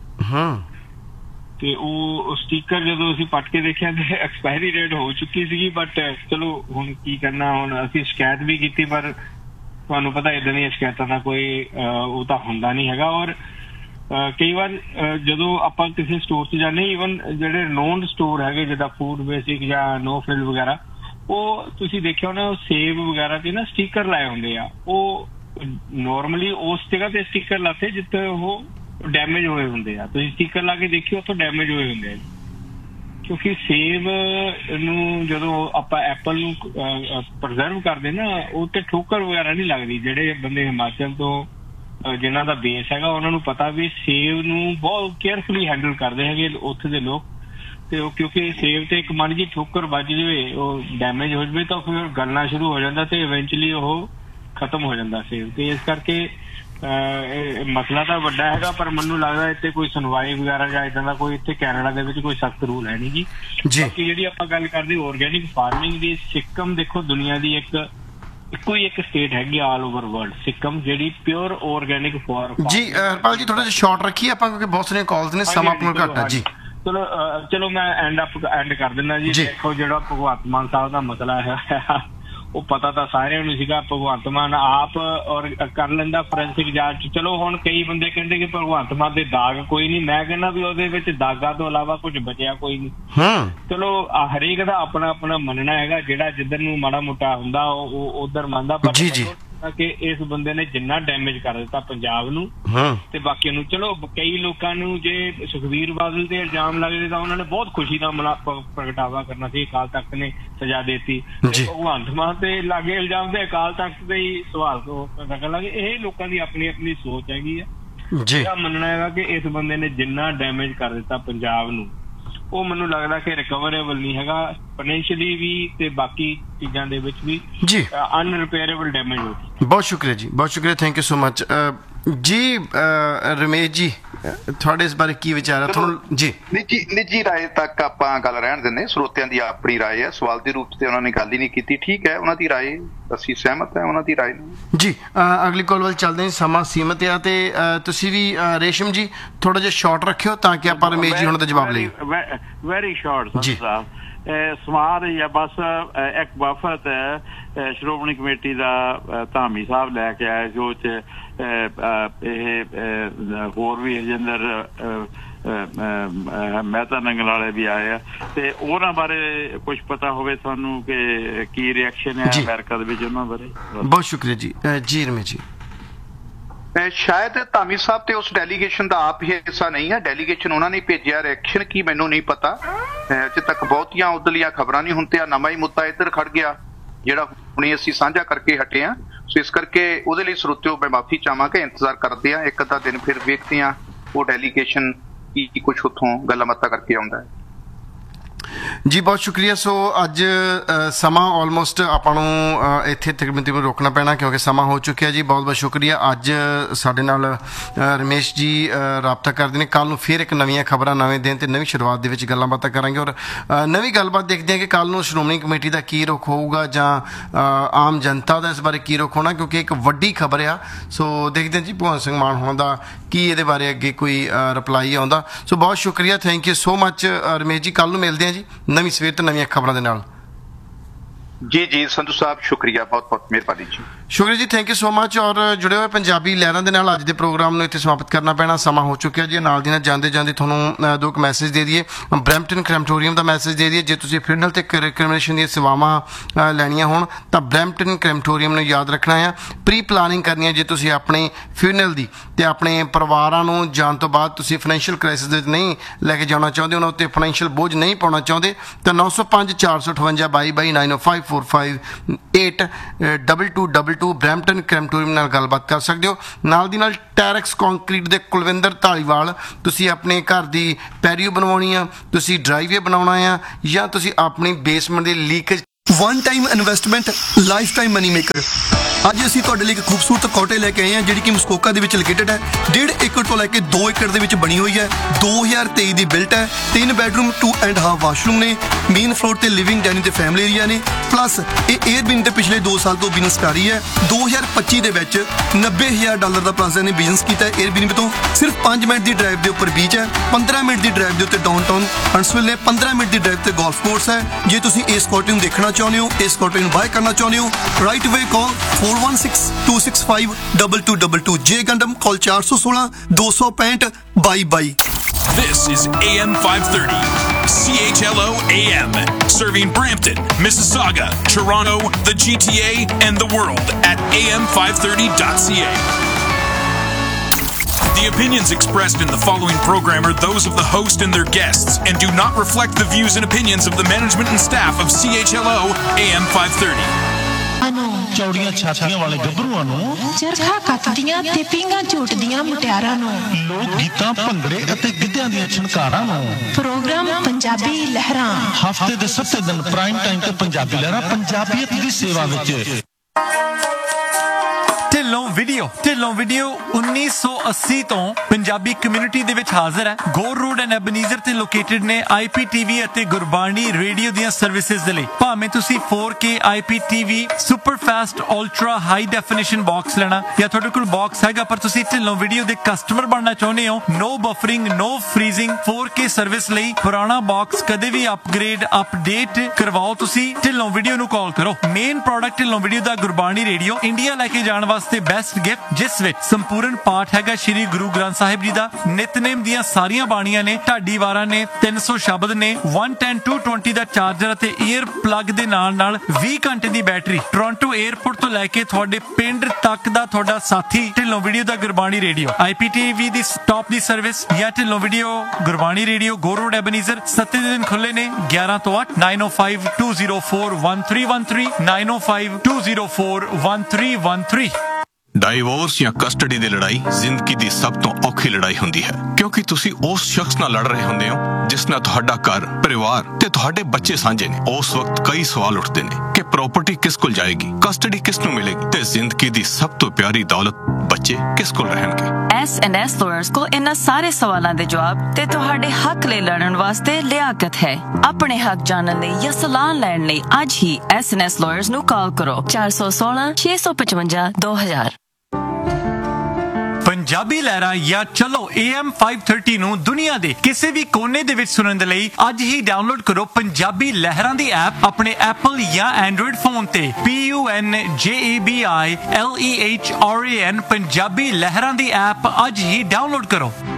ਤੇ ਉਹ ਸਟicker ਜਦੋਂ ਅਸੀਂ ਪੱਟ ਕੇ ਦੇਖਿਆ ਤੇ ਐਕਸਪਾਇਰੀ ਡੇਟ ਹੋ ਚੁੱਕੀ ਸੀਗੀ, ਬਟ ਚਲੋ ਹੁਣ ਕੀ ਕਰਨਾ, ਹੁਣ ਅਸੀਂ ਸ਼ਿਕਾਇਤ ਵੀ ਕੀਤੀ, ਪਰ ਤੁਹਾਨੂੰ ਪਤਾ ਏਦਾਂ ਦੀਆਂ ਸ਼ਿਕਾਇਤਾਂ ਦਾ ਕੋਈ ਉਹ ਤਾਂ ਹੁੰਦਾ ਨਹੀਂ ਹੈਗਾ। ਔਰ ਕਈ ਵਾਰ ਜਦੋਂ ਆਪਾਂ ਕਿਸੇ ਸਟੋਰ 'ਚ ਜਾਂਦੇ, ਈਵਨ ਜਿਹੜੇ ਨੋਨ ਸਟੋਰ ਹੈਗੇ ਜਿੱਦਾਂ ਫੂਡ ਬੇਸਿਕ ਜਾਂ ਨੋ ਫ੍ਰਿਲ ਵਗੈਰਾ, ਉਹ ਤੁਸੀਂ ਦੇਖਿਆ ਹੋਣਾ ਸੇਬ ਵਗੈਰਾ ਤੇ ਨਾ ਸਟicker ਲਾਏ ਹੁੰਦੇ ਆ। ਉਹ ਨੋਰਮਲੀ ਉਸ ਜਗ੍ਹਾ ਤੇ ਸਟicker ਲਾਤੇ ਜਿੱਥੇ ਉਹ ਡੈਮੇਜ ਹੋਏ ਹੁੰਦੇ ਆ। ਤੁਸੀਂ ਸਟicker ਲਾ ਕੇ ਦੇਖਿਓ ਉੱਥੋਂ ਡੈਮੇਜ ਹੋਏ ਹੁੰਦੇ ਆ, ਕਿਉਂਕਿ ਸੇਬ ਨੂੰ ਜਦੋਂ ਆਪਾਂ ਐਪਲ ਨੂੰ ਪ੍ਰਜ਼ਰਵ ਕਰਦੇ ਨਾ, ਉਹ ਤੇ ਠੋਕਰ ਵਗੈਰਾ ਨਹੀਂ ਲੱਗਦੀ। ਜਿਹੜੇ ਬੰਦੇ ਹਿਮਾਚਲ ਤੋਂ ਜਿਨ੍ਹਾਂ ਦਾ ਬੇਸ ਹੈਗਾ, ਉਹਨਾਂ ਨੂੰ ਪਤਾ ਵੀ ਸੇਬ ਨੂੰ ਬਹੁਤ ਕੇਅਰਫੁਲੀ ਹੈਂਡਲ ਕਰਦੇ ਹੈਗੇ ਉੱਥੇ ਦੇ ਲੋਕ। ਤੇ ਉਹ ਕਿਉਂਕਿ ਸੇਬ ਤੇ ਇੱਕ ਮਾੜੀ ਜਿਹੀ ਠੋਕਰ ਵੱਜ ਜਾਵੇ, ਉਹ ਡੈਮੇਜ ਹੋ ਜਾਵੇ, ਤਾਂ ਫਿਰ ਗਲਣਾ ਸ਼ੁਰੂ ਹੋ ਜਾਂਦਾ ਤੇ ਇਵੈਂਚੁਅਲੀ ਉਹ ਖਤਮ ਹੋ ਜਾਂਦਾ ਸੇਬ। ਤੇ ਇਸ ਕਰਕੇ ਮਸਲਾ ਤਾਂ ਵੱਡਾ ਹੈਗਾ, ਪਰ ਮੈਨੂੰ ਲੱਗਦਾ ਇੱਥੇ ਕੋਈ ਸੁਣਵਾਈ ਵਗੈਰਾ ਜਾਂ ਏਦਾਂ ਦਾ ਕੋਈ ਇੱਥੇ ਕੈਨੇਡਾ ਦੇ ਵਿੱਚ ਕੋਈ ਸਖਤ ਰੂਲ ਹੈ ਨਹੀਂ ਜੀ। ਬਾਕੀ ਜਿਹੜੀ ਆਪਾਂ ਗੱਲ ਕਰਦੇ ਆਰਗੈਨਿਕ ਫਾਰਮਿੰਗ ਦੀ, ਸਿੱਕਮ ਦੇਖੋ ਦੁਨੀਆ ਦੀ ਇੱਕੋ ਹੀ ਇੱਕ ਸਟੇਟ ਹੈਗੀ ਆਲ ਓਵਰ ਵਰਲਡ, ਸਿੱਕਮ, ਜਿਹੜੀ ਪਿਓਰ ਆਰਗੈਨਿਕ ਫਾਰਮ। ਜੀ ਹਰਪਾਲ ਜੀ, ਥੋੜਾ ਜਿਹਾ ਸ਼ਾਰਟ ਰੱਖੀਏ ਆਪਾਂ, ਕਿਉਂਕਿ ਬਹੁਤ ਸਾਰੀਆਂ ਕਾਲਸ ਨੇ, ਸਮਾਂ ਆਪਣਾ ਘੱਟ ਹੈ ਜੀ। ਚਲੋ ਮੈਂ ਐਂਡ ਕਰ ਦਿੰਦਾ ਜੀ। ਦੇਖੋ, ਜਿਹੜਾ ਭਗਵੰਤ ਮਾਨ ਸਾਹਿਬ ਦਾ ਮਸਲਾ ਹੈ, ਉਹ ਪਤਾ ਤਾਂ ਸਾਰਿਆਂ ਨੂੰ ਸੀਗਾ। ਭਗਵੰਤ ਮਾਨ ਆਪ ਔਰ ਕਰ ਲੈਂਦਾ ਫੋਰੈਂਸਿਕ ਜਾਂਚ। ਚਲੋ ਹੁਣ ਕਈ ਬੰਦੇ ਕਹਿੰਦੇ ਕਿ ਭਗਵੰਤ ਮਾਨ ਦੇ ਦਾਗ ਕੋਈ ਨਹੀਂ, ਮੈਂ ਕਹਿੰਦਾ ਵੀ ਉਹਦੇ ਵਿੱਚ ਦਾਗਾਂ ਤੋਂ ਇਲਾਵਾ ਕੁਝ ਬਚਿਆ ਕੋਈ ਨਹੀਂ। ਚਲੋ ਹਰੇਕ ਦਾ ਆਪਣਾ ਆਪਣਾ ਮੰਨਣਾ ਹੈਗਾ, ਜਿਹੜਾ ਜਿੱਧਰ ਨੂੰ ਮਾੜਾ ਮੋਟਾ ਹੁੰਦਾ ਉਹ ਉਧਰ ਮੰਨਦਾ। ਪਰ ਕਿ ਇਸ ਬੰਦੇ ਨੇ ਜਿੰਨਾ ਡੈਮੇਜ ਕਰ ਦਿੱਤਾ ਪੰਜਾਬ ਨੂੰ ਤੇ ਬਾਕੀਆਂ ਨੂੰ, ਚਲੋ ਕਈ ਲੋਕਾਂ ਨੂੰ ਜੇ ਸੁਖਬੀਰ ਬਾਦਲ ਤੇ ਇਲਜ਼ਾਮ ਲੱਗਦੇ ਤਾਂ ਉਹਨਾਂ ਨੇ ਬਹੁਤ ਖੁਸ਼ੀ ਦਾ ਪ੍ਰਗਟਾਵਾ ਕਰਨਾ ਸੀ, ਅਕਾਲ ਤਖਤ ਨੇ ਸਜ਼ਾ ਦੇਤੀ। ਭਗਵੰਤ ਮਾਨ ਤੇ ਲਾਗੇ ਇਲਜ਼ਾਮ ਤੇ ਅਕਾਲ ਤਖਤ ਦੇ ਹੀ ਸਵਾਲ ਕਰਨ ਲੱਗੇ। ਇਹ ਲੋਕਾਂ ਦੀ ਆਪਣੀ ਆਪਣੀ ਸੋਚ ਹੈਗੀ ਆ। ਮੇਰਾ ਮੰਨਣਾ ਹੈਗਾ ਕਿ ਇਸ ਬੰਦੇ ਨੇ ਜਿੰਨਾ ਡੈਮੇਜ ਕਰ ਦਿੱਤਾ ਪੰਜਾਬ ਨੂੰ, ਉਹ ਮੈਨੂੰ ਲੱਗਦਾ ਕਿ ਰਿਕਵਰੇਬਲ ਨਹੀਂ ਹੈਗਾ, ਫਾਈਨੈਂਸ਼ੀਅਲੀ ਵੀ ਤੇ ਬਾਕੀ ਚੀਜ਼ਾਂ ਦੇ ਵਿੱਚ ਵੀ ਜੀ ਅਨਰਿਪੇਅਰੇਬਲ ਡੈਮੇਜ ਹੋ ਗਈ। ਬਹੁਤ ਸ਼ੁਕਰੀਆ ਜੀ, ਬਹੁਤ ਸ਼ੁਕਰੀਆ, ਥੈਂਕ ਯੂ ਸੋ ਮਚ ਜੀ। ਰਮੇਸ਼ ਜੀ, ਤੁਹਾਡੇ ਇਸ ਬਾਰੇ ਕੀ ਵਿਚਾਰ ਹੈ? ਤੁਹਾਨੂੰ ਜੀ ਨਿੱਜੀ ਰਾਏ ਤੱਕ ਆਪਾਂ ਗੱਲ ਰਹਿਣ ਦਿੰਦੇ, ਸਰੋਤਿਆਂ ਦੀ ਆਪਣੀ ਰਾਏ ਹੈ, ਸਵਾਲ ਦੇ ਰੂਪ ਤੇ ਉਹਨਾਂ ਨੇ ਗੱਲ ਹੀ ਨਹੀਂ ਕੀਤੀ। ਠੀਕ ਹੈ, ਉਹਨਾਂ ਦੀ ਰਾਏ, ਅਸੀਂ ਸਹਿਮਤ ਹੈ ਉਹਨਾਂ ਦੀ ਰਾਏ ਨਾਲ ਜੀ। ਅਗਲੀ ਕਾਲ ਵੱਲ ਚੱਲਦੇ ਹਾਂ, ਸਮਾਂ ਸੀਮਤ ਆ ਤੇ ਤੁਸੀਂ ਵੀ ਰੇਸ਼ਮ ਜੀ ਥੋੜਾ ਜਿਹਾ ਸ਼ਾਰਟ ਰੱਖਿਓ ਤਾਂ ਕਿ ਆਪਾਂ ਰਮੇਸ਼ ਜੀ ਹੁਣ ਦਾ ਜਵਾਬ ਲਈਏ। ਵੈਰੀ ਸ਼ਾਰਟ ਸਾਹਿਬ, ਸਮਾਜ ਜਾਂ ਬਸ ਇੱਕ ਵਫਦ ਸ਼੍ਰੋਮਣੀ ਕਮੇਟੀ ਦਾ ਧਾਮੀ ਸਾਹਿਬ ਲੈ ਕੇ ਆਇਆ, ਜੋ ਚ ਇਹ ਹੋਰ ਵੀ ਹਰਜਿੰਦਰ ਮਹਿਤਾ ਨੰਗਲ ਵਾਲੇ ਵੀ ਆਏ ਆ, ਤੇ ਉਹਨਾਂ ਬਾਰੇ ਕੁਝ ਪਤਾ ਹੋਵੇ ਤੁਹਾਨੂੰ ਕਿ ਕੀ ਰਿਐਕਸ਼ਨ ਹੈ ਅਮਰੀਕਾ ਦੇ ਵਿੱਚ ਉਹਨਾਂ ਬਾਰੇ? ਬਹੁਤ ਸ਼ੁਕਰੀਆ ਜੀ। ਜੀ ਰਮੇਸ਼ ਜੀ, ਸ਼ਾਇਦ ਧਾਮੀ ਸਾਹਿਬ ਤੇ ਉਸ ਡੈਲੀਗੇਸ਼ਨ ਦਾ ਆਪ ਹੀ ਹਿੱਸਾ ਨਹੀਂ ਹੈ, ਡੈਲੀਗੇਸ਼ਨ ਉਹਨਾਂ ਨੇ ਭੇਜਿਆ, ਰਿਐਕਸ਼ਨ ਕੀ ਮੈਨੂੰ ਨਹੀਂ ਪਤਾ। ਅਜੇ ਤੱਕ ਬਹੁਤੀਆਂ ਉਧਰਲੀਆਂ ਖਬਰਾਂ ਨਹੀਂ। ਹੁਣ ਤੇ ਆ ਨਵਾਂ ਹੀ ਮੁੱਦਾ ਇੱਧਰ ਖੜ ਗਿਆ ਜਿਹੜਾ ਹੁਣੇ ਅਸੀਂ ਸਾਂਝਾ ਕਰਕੇ ਹਟੇ ਹਾਂ। ਸੋ ਇਸ ਕਰਕੇ ਉਹਦੇ ਲਈ ਸਰੋਤਿਓ ਮੈਂ ਮਾਫੀ ਚਾਹਾਂਗਾ, ਇੰਤਜ਼ਾਰ ਕਰਦੇ ਹਾਂ, ਇੱਕ ਅੱਧਾ ਦਿਨ ਫਿਰ ਵੇਖਦੇ ਹਾਂ ਉਹ ਡੈਲੀਗੇਸ਼ਨ ਕੀ ਕੁਛ ਉੱਥੋਂ ਗੱਲਾਂ ਬਾਤਾਂ ਕਰਕੇ ਆਉਂਦਾ ਹੈ। ਜੀ ਬਹੁਤ ਸ਼ੁਕਰੀਆ। ਸੋ ਅੱਜ ਸਮਾਂ ਆਲਮੋਸਟ ਆਪਾਂ ਨੂੰ ਇੱਥੇ ਤਕਰੀਬਨ ਰੋਕਣਾ ਪੈਣਾ ਕਿਉਂਕਿ ਸਮਾਂ ਹੋ ਚੁੱਕਿਆ ਜੀ। ਬਹੁਤ ਬਹੁਤ ਸ਼ੁਕਰੀਆ। ਅੱਜ ਸਾਡੇ ਨਾਲ ਰਮੇਸ਼ ਜੀ ਰਾਬਤਾ ਕਰਦੇ ਨੇ। ਕੱਲ੍ਹ ਨੂੰ ਫਿਰ ਇੱਕ ਨਵੀਆਂ ਖਬਰਾਂ, ਨਵੇਂ ਦਿਨ ਤੇ ਨਵੀਂ ਸ਼ੁਰੂਆਤ ਦੇ ਵਿੱਚ ਗੱਲਾਂ ਬਾਤਾਂ ਕਰਾਂਗੇ ਔਰ ਨਵੀਂ ਗੱਲਬਾਤ ਦੇਖਦੇ ਹਾਂ ਕਿ ਕੱਲ੍ਹ ਨੂੰ ਸ਼੍ਰੋਮਣੀ ਕਮੇਟੀ ਦਾ ਕੀ ਰੁਖ ਹੋਊਗਾ ਜਾਂ ਆਮ ਜਨਤਾ ਦਾ ਇਸ ਬਾਰੇ ਕੀ ਰੁਖ ਹੋਣਾ, ਕਿਉਂਕਿ ਇੱਕ ਵੱਡੀ ਖਬਰ ਆ। ਸੋ ਦੇਖਦੇ ਹਾਂ ਜੀ ਭਗਵੰਤ ਸਿੰਘ ਮਾਨ ਹੋਣ ਦਾ ਕੀ ਇਹਦੇ ਬਾਰੇ ਅੱਗੇ ਕੋਈ ਰਿਪਲਾਈ ਆਉਂਦਾ। ਸੋ ਬਹੁਤ ਸ਼ੁਕਰੀਆ, ਥੈਂਕ ਯੂ ਸੋ ਮੱਚ ਰਮੇਸ਼ ਜੀ। ਕੱਲ੍ਹ ਨੂੰ ਮਿਲਦੇ ਹਾਂ ਜੀ ਨਵੀਂ ਸਵੇਰ ਤੇ ਨਵੀਆਂ ਖਬਰਾਂ ਦੇ ਨਾਲ। ਜੀ ਸੰਧੂ ਸਾਹਿਬ ਸ਼ੁਕਰੀਆ, ਬਹੁਤ ਬਹੁਤ ਮਿਹਰਬਾਨੀ ਜੀ। ਸ਼ੁਕਰੀਆ ਜੀ, ਥੈਂਕ ਯੂ ਸੋ ਮੱਚ। ਔਰ ਜੁੜੇ ਹੋਏ ਪੰਜਾਬੀ ਲਹਿਰਾਂ ਦੇ ਨਾਲ ਅੱਜ ਦੇ ਪ੍ਰੋਗਰਾਮ ਨੂੰ ਇੱਥੇ ਸਮਾਪਤ ਕਰਨਾ ਪੈਣਾ, ਸਮਾਂ ਹੋ ਚੁੱਕਿਆ ਜੀ। ਨਾਲ ਦੀ ਨਾਲ ਜਾਂਦੇ ਜਾਂਦੇ ਤੁਹਾਨੂੰ ਦੋ ਕੁ ਮੈਸੇਜ ਦੇ ਦਈਏ। ਬਰੈਂਪਟਨ ਕ੍ਰੈਮਟੋਰੀਅਮ ਦਾ ਮੈਸੇਜ ਦੇ ਦਈਏ। ਜੇ ਤੁਸੀਂ ਫਿਊਨਰਲ ਤੇ ਕ੍ਰਿਮੀਨੇਸ਼ਨ ਦੀਆਂ ਸੇਵਾਵਾਂ ਲੈਣੀਆਂ ਹੋਣ ਤਾਂ ਬਰੈਂਪਟਨ ਕ੍ਰੈਮਟੋਰੀਅਮ ਨੂੰ ਯਾਦ ਰੱਖਣਾ ਆ। ਪ੍ਰੀ ਪਲਾਨਿੰਗ ਕਰਨੀ ਹੈ ਜੇ ਤੁਸੀਂ ਆਪਣੇ ਫਿਊਨਰਲ ਦੀ, ਤੇ ਆਪਣੇ ਪਰਿਵਾਰਾਂ ਨੂੰ ਜਾਣ ਤੋਂ ਬਾਅਦ ਤੁਸੀਂ ਫਾਈਨੈਂਸ਼ੀਅਲ ਕ੍ਰਾਈਸਿਸ ਦੇ ਵਿੱਚ ਨਹੀਂ ਲੈ ਕੇ ਜਾਣਾ ਚਾਹੁੰਦੇ, ਉਹਨਾਂ ਉੱਤੇ ਫਾਈਨੈਂਸ਼ੀਅਲ ਬੋਝ ਨਹੀਂ ਪਾਉਣਾ ਚਾਹੁੰਦੇ ਤਾਂ 905 458 22 90545 8222 ਬਰੈਂਪਟਨ ਕ੍ਰੈਮਟੋਰੀਅਮ ਨਾਲ ਗੱਲਬਾਤ ਕਰ ਸਕਦੇ ਹੋ। ਨਾਲ ਦੀ ਨਾਲ ਟੈਰੈਕਸ ਕੰਕਰੀਟ ਦੇ ਕੁਲਵਿੰਦਰ ਧਾਲੀਵਾਲ, ਤੁਸੀਂ ਆਪਣੇ ਘਰ ਦੀ ਪੈਰੀਓ ਬਣਵਾਉਣੀ ਆ, ਤੁਸੀਂ ਡਰਾਈਵੇ ਬਣਾਉਣਾ ਆ, ਜਾਂ ਤੁਸੀਂ ਆਪਣੀ ਬੇਸਮੈਂਟ ਦੀ leakage. One time investment, life time money maker. ਅੱਜ ਅਸੀਂ ਤੁਹਾਡੇ ਲਈ ਇੱਕ ਖੂਬਸੂਰਤ ਕੋਟੇ ਲੈ ਕੇ ਆਏ ਹਾਂ ਜਿਹੜੀ ਕਿ ਮਸਕੋਕਾ ਦੇ ਵਿੱਚ ਲੋਕੇਟਡ ਹੈ। 1.5 ਏਕੜ ਤੋਂ ਲੈ ਕੇ 2 ਏਕੜ ਦੇ ਵਿੱਚ ਬਣੀ ਹੋਈ ਹੈ। 2023 ਦੀ ਬਿਲਟ ਹੈ। 3 ਬੈਡਰੂਮ 2.5 ਵਾਸ਼ਰੂਮ ਨੇ। ਮੇਨ ਫਲੋਰ ਤੇ ਲਿਵਿੰਗ, ਡਾਈਨਿੰਗ ਤੇ ਫੈਮਿਲੀ ਏਰੀਆ ਨੇ। ਪਲੱਸ ਇਹ 에ਅਰਬੀਐਨ ਤੇ ਪਿਛਲੇ 2 ਸਾਲ ਤੋਂ ਬਿਜ਼ਨਸ ਕਰ ਰਹੀ ਹੈ। 2025 ਦੇ ਵਿੱਚ $90,000 ਦਾ ਪਲਾਜ਼ਾ ਨੇ ਬਿਜ਼ਨਸ ਕੀਤਾ ਹੈ 에ਅਰਬੀਐਨ ਤੋਂ। ਸਿਰਫ 5 ਮਿੰਟ ਦੀ ਡਰਾਈਵ ਦੇ ਉੱਪਰ ਬੀਚ ਹੈ। 15 ਮਿੰਟ ਦੀ ਡਰਾਈਵ ਦੇ ਉੱਤੇ ਡਾਊਨਟਾਊਨ ਹੰਟਸਵਿਲ ਨੇ। 15 ਮਿੰਟ ਦੀ ਡਰਾਈਵ ਤੇ ਗੋਲਫ ਕੋਰਸ ਹੈ। ਜੇ ਤੁਸੀਂ ਇਸ ਕੋਟੇ ਨੂੰ ਦੇਖਣਾ ਚਾਹੁੰਦੇ ਹੋ, ਇਸ ਕੋਟੇ ਨੂੰ ਬਾਏ ਕਰਨਾ ਚਾਹੁੰਦੇ ਹੋ, ਰਾਈਟ ਵੇ ਕਾਲ 4162652222। ਜੇ ਗੰਡਮ ਕਾਲ 416 265 2222। This is AM 530, CHLO AM, serving Brampton, Mississauga, Toronto, the GTA, and the world at am530.ca. The opinions expressed in the following program are those of the host and their guests and do not reflect the views and opinions of the management and staff of CHLO AM 530. ਚੌੜੀਆਂ ਛਾਤੀਆਂ ਵਾਲੇ ਗੱਭਰੂਆਂ ਨੂੰ, ਚਰਖਾ ਕੱਤਦੀਆਂ ਤੇ ਪੀਂਘਾਂ ਝੂਟਦੀਆਂ ਮੁਟਿਆਰਾਂ ਨੂੰ, ਲੋਕ ਗੀਤਾਂ, ਭੰਗੜੇ ਅਤੇ ਗਿੱਧਿਆਂ ਦੀਆਂ ਛਣਕਾਰਾਂ ਨੂੰ। ਪ੍ਰੋਗਰਾਮ ਪੰਜਾਬੀ ਲਹਿਰਾਂ, ਹਫ਼ਤੇ ਦੇ 7 ਦਿਨ ਪ੍ਰਾਈਮ ਟਾਈਮ ਤੇ ਪੰਜਾਬੀ ਲਹਿਰਾਂ ਪੰਜਾਬੀਅਤ ਦੀ ਸੇਵਾ ਵਿੱਚ। ਢਿੱਲੋਂ ਵੀਡੀਓ 1980 ਤੋਂ ਪੰਜਾਬੀ ਕਮਿਊਨਿਟੀ ਦੇ ਵਿੱਚ ਹਾਜ਼ਰ ਹੈ। ਗੌਰ ਰੋਡ ਐਂਡ ਐਬਨੀਜ਼ਰ ਤੇ ਲੋਕੇਟਡ ਨੇ IPTV ਅਤੇ ਗੁਰਬਾਣੀ ਰੇਡੀਓ ਦੀਆਂ ਸਰਵਿਸਿਜ਼ ਦੇ ਲਈ। ਭਾਵੇਂ ਤੁਸੀਂ 4K IPTV super fast ultra high definition box ਲੈਣਾ ਜਾਂ ਤੁਹਾਡੇ ਕੋਲ ਬਾਕਸ ਹੈਗਾ ਪਰ ਤੁਸੀਂ ਢਿੱਲੋਂ ਵੀਡੀਓ ਦੇ ਕਸਟਮਰ ਬਣਨਾ ਚਾਹੁੰਦੇ ਹੋ, ਨੋ ਬਫਰਿੰਗ, ਨੋ ਫਰੀਜ਼ਿੰਗ, 4K ਸਰਵਿਸ ਲਈ ਪੁਰਾਣਾ ਬਾਕਸ ਕਦੇ ਵੀ ਅਪਗ੍ਰੇਡ ਅਪਡੇਟ ਕਰਵਾਓ, ਤੁਸੀਂ ਢਿੱਲੋਂ ਵੀਡੀਓ ਨੂੰ ਕਾਲ ਕਰੋ। ਮੇਨ ਪ੍ਰੋਡਕਟ ਢਿੱਲੋਂ ਵੀਡੀਓ ਦਾ ਗੁਰਬਾਣੀ ਰੇਡੀਓ, ਇੰਡੀਆ ਲੈ ਕੇ ਜਾਣ ਵਾਸਤੇ ਬੈਸਟ ਗਿਫਟ, ਜਿਸ ਵਿੱਚ ਸੰਪੂਰਨ ਪਾਠ ਹੈਗਾ ਸ਼੍ਰੀ ਗੁਰੂ ਗ੍ਰੰਥ ਸਾਹਿਬ ਜੀ ਦਾ। ਨਿਤਨੇਮ ਦੀਆਂ ਸਾਰੀਆਂ ਬਾਣੀਆਂ ਨੇ, ਢਾਡੀ ਵਾਰਾਂ ਨੇ, 300 ਸ਼ਬਦ ਨੇ, 110 220 ਦਾ ਚਾਰਜਰ ਅਤੇ ਈਅਰ ਪਲੱਗ ਦੇ ਨਾਲ 20 ਘੰਟੇ ਦੀ ਬੈਟਰੀ। ਟੋਰਾਂਟੋ 에ਅਰਪੋਰਟ ਤੋਂ ਲੈ ਕੇ ਤੁਹਾਡੇ ਪਿੰਡ ਤੱਕ ਦਾ ਤੁਹਾਡਾ ਸਾਥੀ ਢਿੱਲੋਂ ਵੀਡੀਓ ਦਾ ਗੁਰਬਾਣੀ ਰੇਡੀਓ। IPTV ਦੀ ਟੌਪ ਦੀ ਸਰਵਿਸ ਜਾਂ ਢਿੱਲੋਂ ਵੀਡੀਓ ਗੁਰਬਾਣੀ ਰੇਡੀਓ, ਗੋ ਰੋਡ ਐਬਨੀਜ਼ਰ। 7 ਦਿਨ ਖੁੱਲੇ ਨੇ 11 ਤੋਂ 8। 905 204 1313 905 204 1313। ਡਾਈਵੋਰਸ ਜਾਂ ਕਸਟਡੀ ਦੀ ਲੜਾਈ ਜ਼ਿੰਦਗੀ ਦੀ ਸਭ ਤੋਂ ਔਖੀ ਲੜਾਈ ਹੁੰਦੀ ਹੈ, ਕਿਉਂਕਿ ਤੁਸੀਂ ਉਸ ਸ਼ਖਸ ਨਾਲ ਲੜ ਰਹੇ ਹੁੰਦੇ ਹੋ ਜਿਸ ਨਾਲ ਤੁਹਾਡਾ ਘਰ, ਪਰਿਵਾਰ ਤੇ ਤੁਹਾਡੇ ਬੱਚੇ ਸਾਂਝੇ ਨੇ। ਉਸ ਵਕਤ ਕਈ ਸਵਾਲ ਉੱਠਦੇ ਨੇ ਕਿ ਪ੍ਰਾਪਰਟੀ ਕਿਸ ਕੋਲ ਜਾਏਗੀ, ਕਸਟਡੀ ਕਿਸ ਨੂੰ ਮਿਲੇਗੀ ਤੇ ਜ਼ਿੰਦਗੀ ਦੀ ਸਭ ਤੋਂ ਪਿਆਰੀ ਦੌਲਤ ਬੱਚੇ ਕਿਸ ਕੋਲ ਰਹਿਣਗੇ। S&S ਲਾਇਰਸ ਕੋਲ ਇਹਨਾਂ ਸਾਰੇ ਸਵਾਲਾਂ ਦੇ ਜਵਾਬ ਤੇ ਤੁਹਾਡੇ ਹੱਕ ਲਈ ਲੜਨ ਵਾਸਤੇ ਲਿਆਕਤ ਹੈ। ਆਪਣੇ ਹੱਕ ਜਾਣਨ ਲਈ ਜਾਂ ਸਲਾਹ ਲੈਣ ਲਈ ਅੱਜ ਹੀ S&S ਲਾਇਰਸ ਨੂੰ ਕਾਲ ਕਰੋ 416 655 2000। ਪੰਜਾਬੀ ਲਹਿਰਾਂ ਜਾਂ ਚਲੋ AM 530 ਨੂੰ ਦੁਨੀਆ ਦੇ ਕਿਸੇ ਵੀ ਕੋਨੇ ਦੇ ਵਿੱਚ ਸੁਣਨ ਦੇ ਲਈ ਅੱਜ ਹੀ ਡਾਊਨਲੋਡ ਕਰੋ ਪੰਜਾਬੀ ਲਹਿਰਾਂ ਦੀ ਐਪ ਆਪਣੇ ਐਪਲ ਜਾਂ ਐਂਡਰੋਇਡ ਫੋਨ ਤੇ। PUNJABILEHRAN ਪੰਜਾਬੀ ਲਹਿਰਾਂ ਦੀ ਐਪ ਅੱਜ ਹੀ ਡਾਊਨਲੋਡ ਕਰੋ।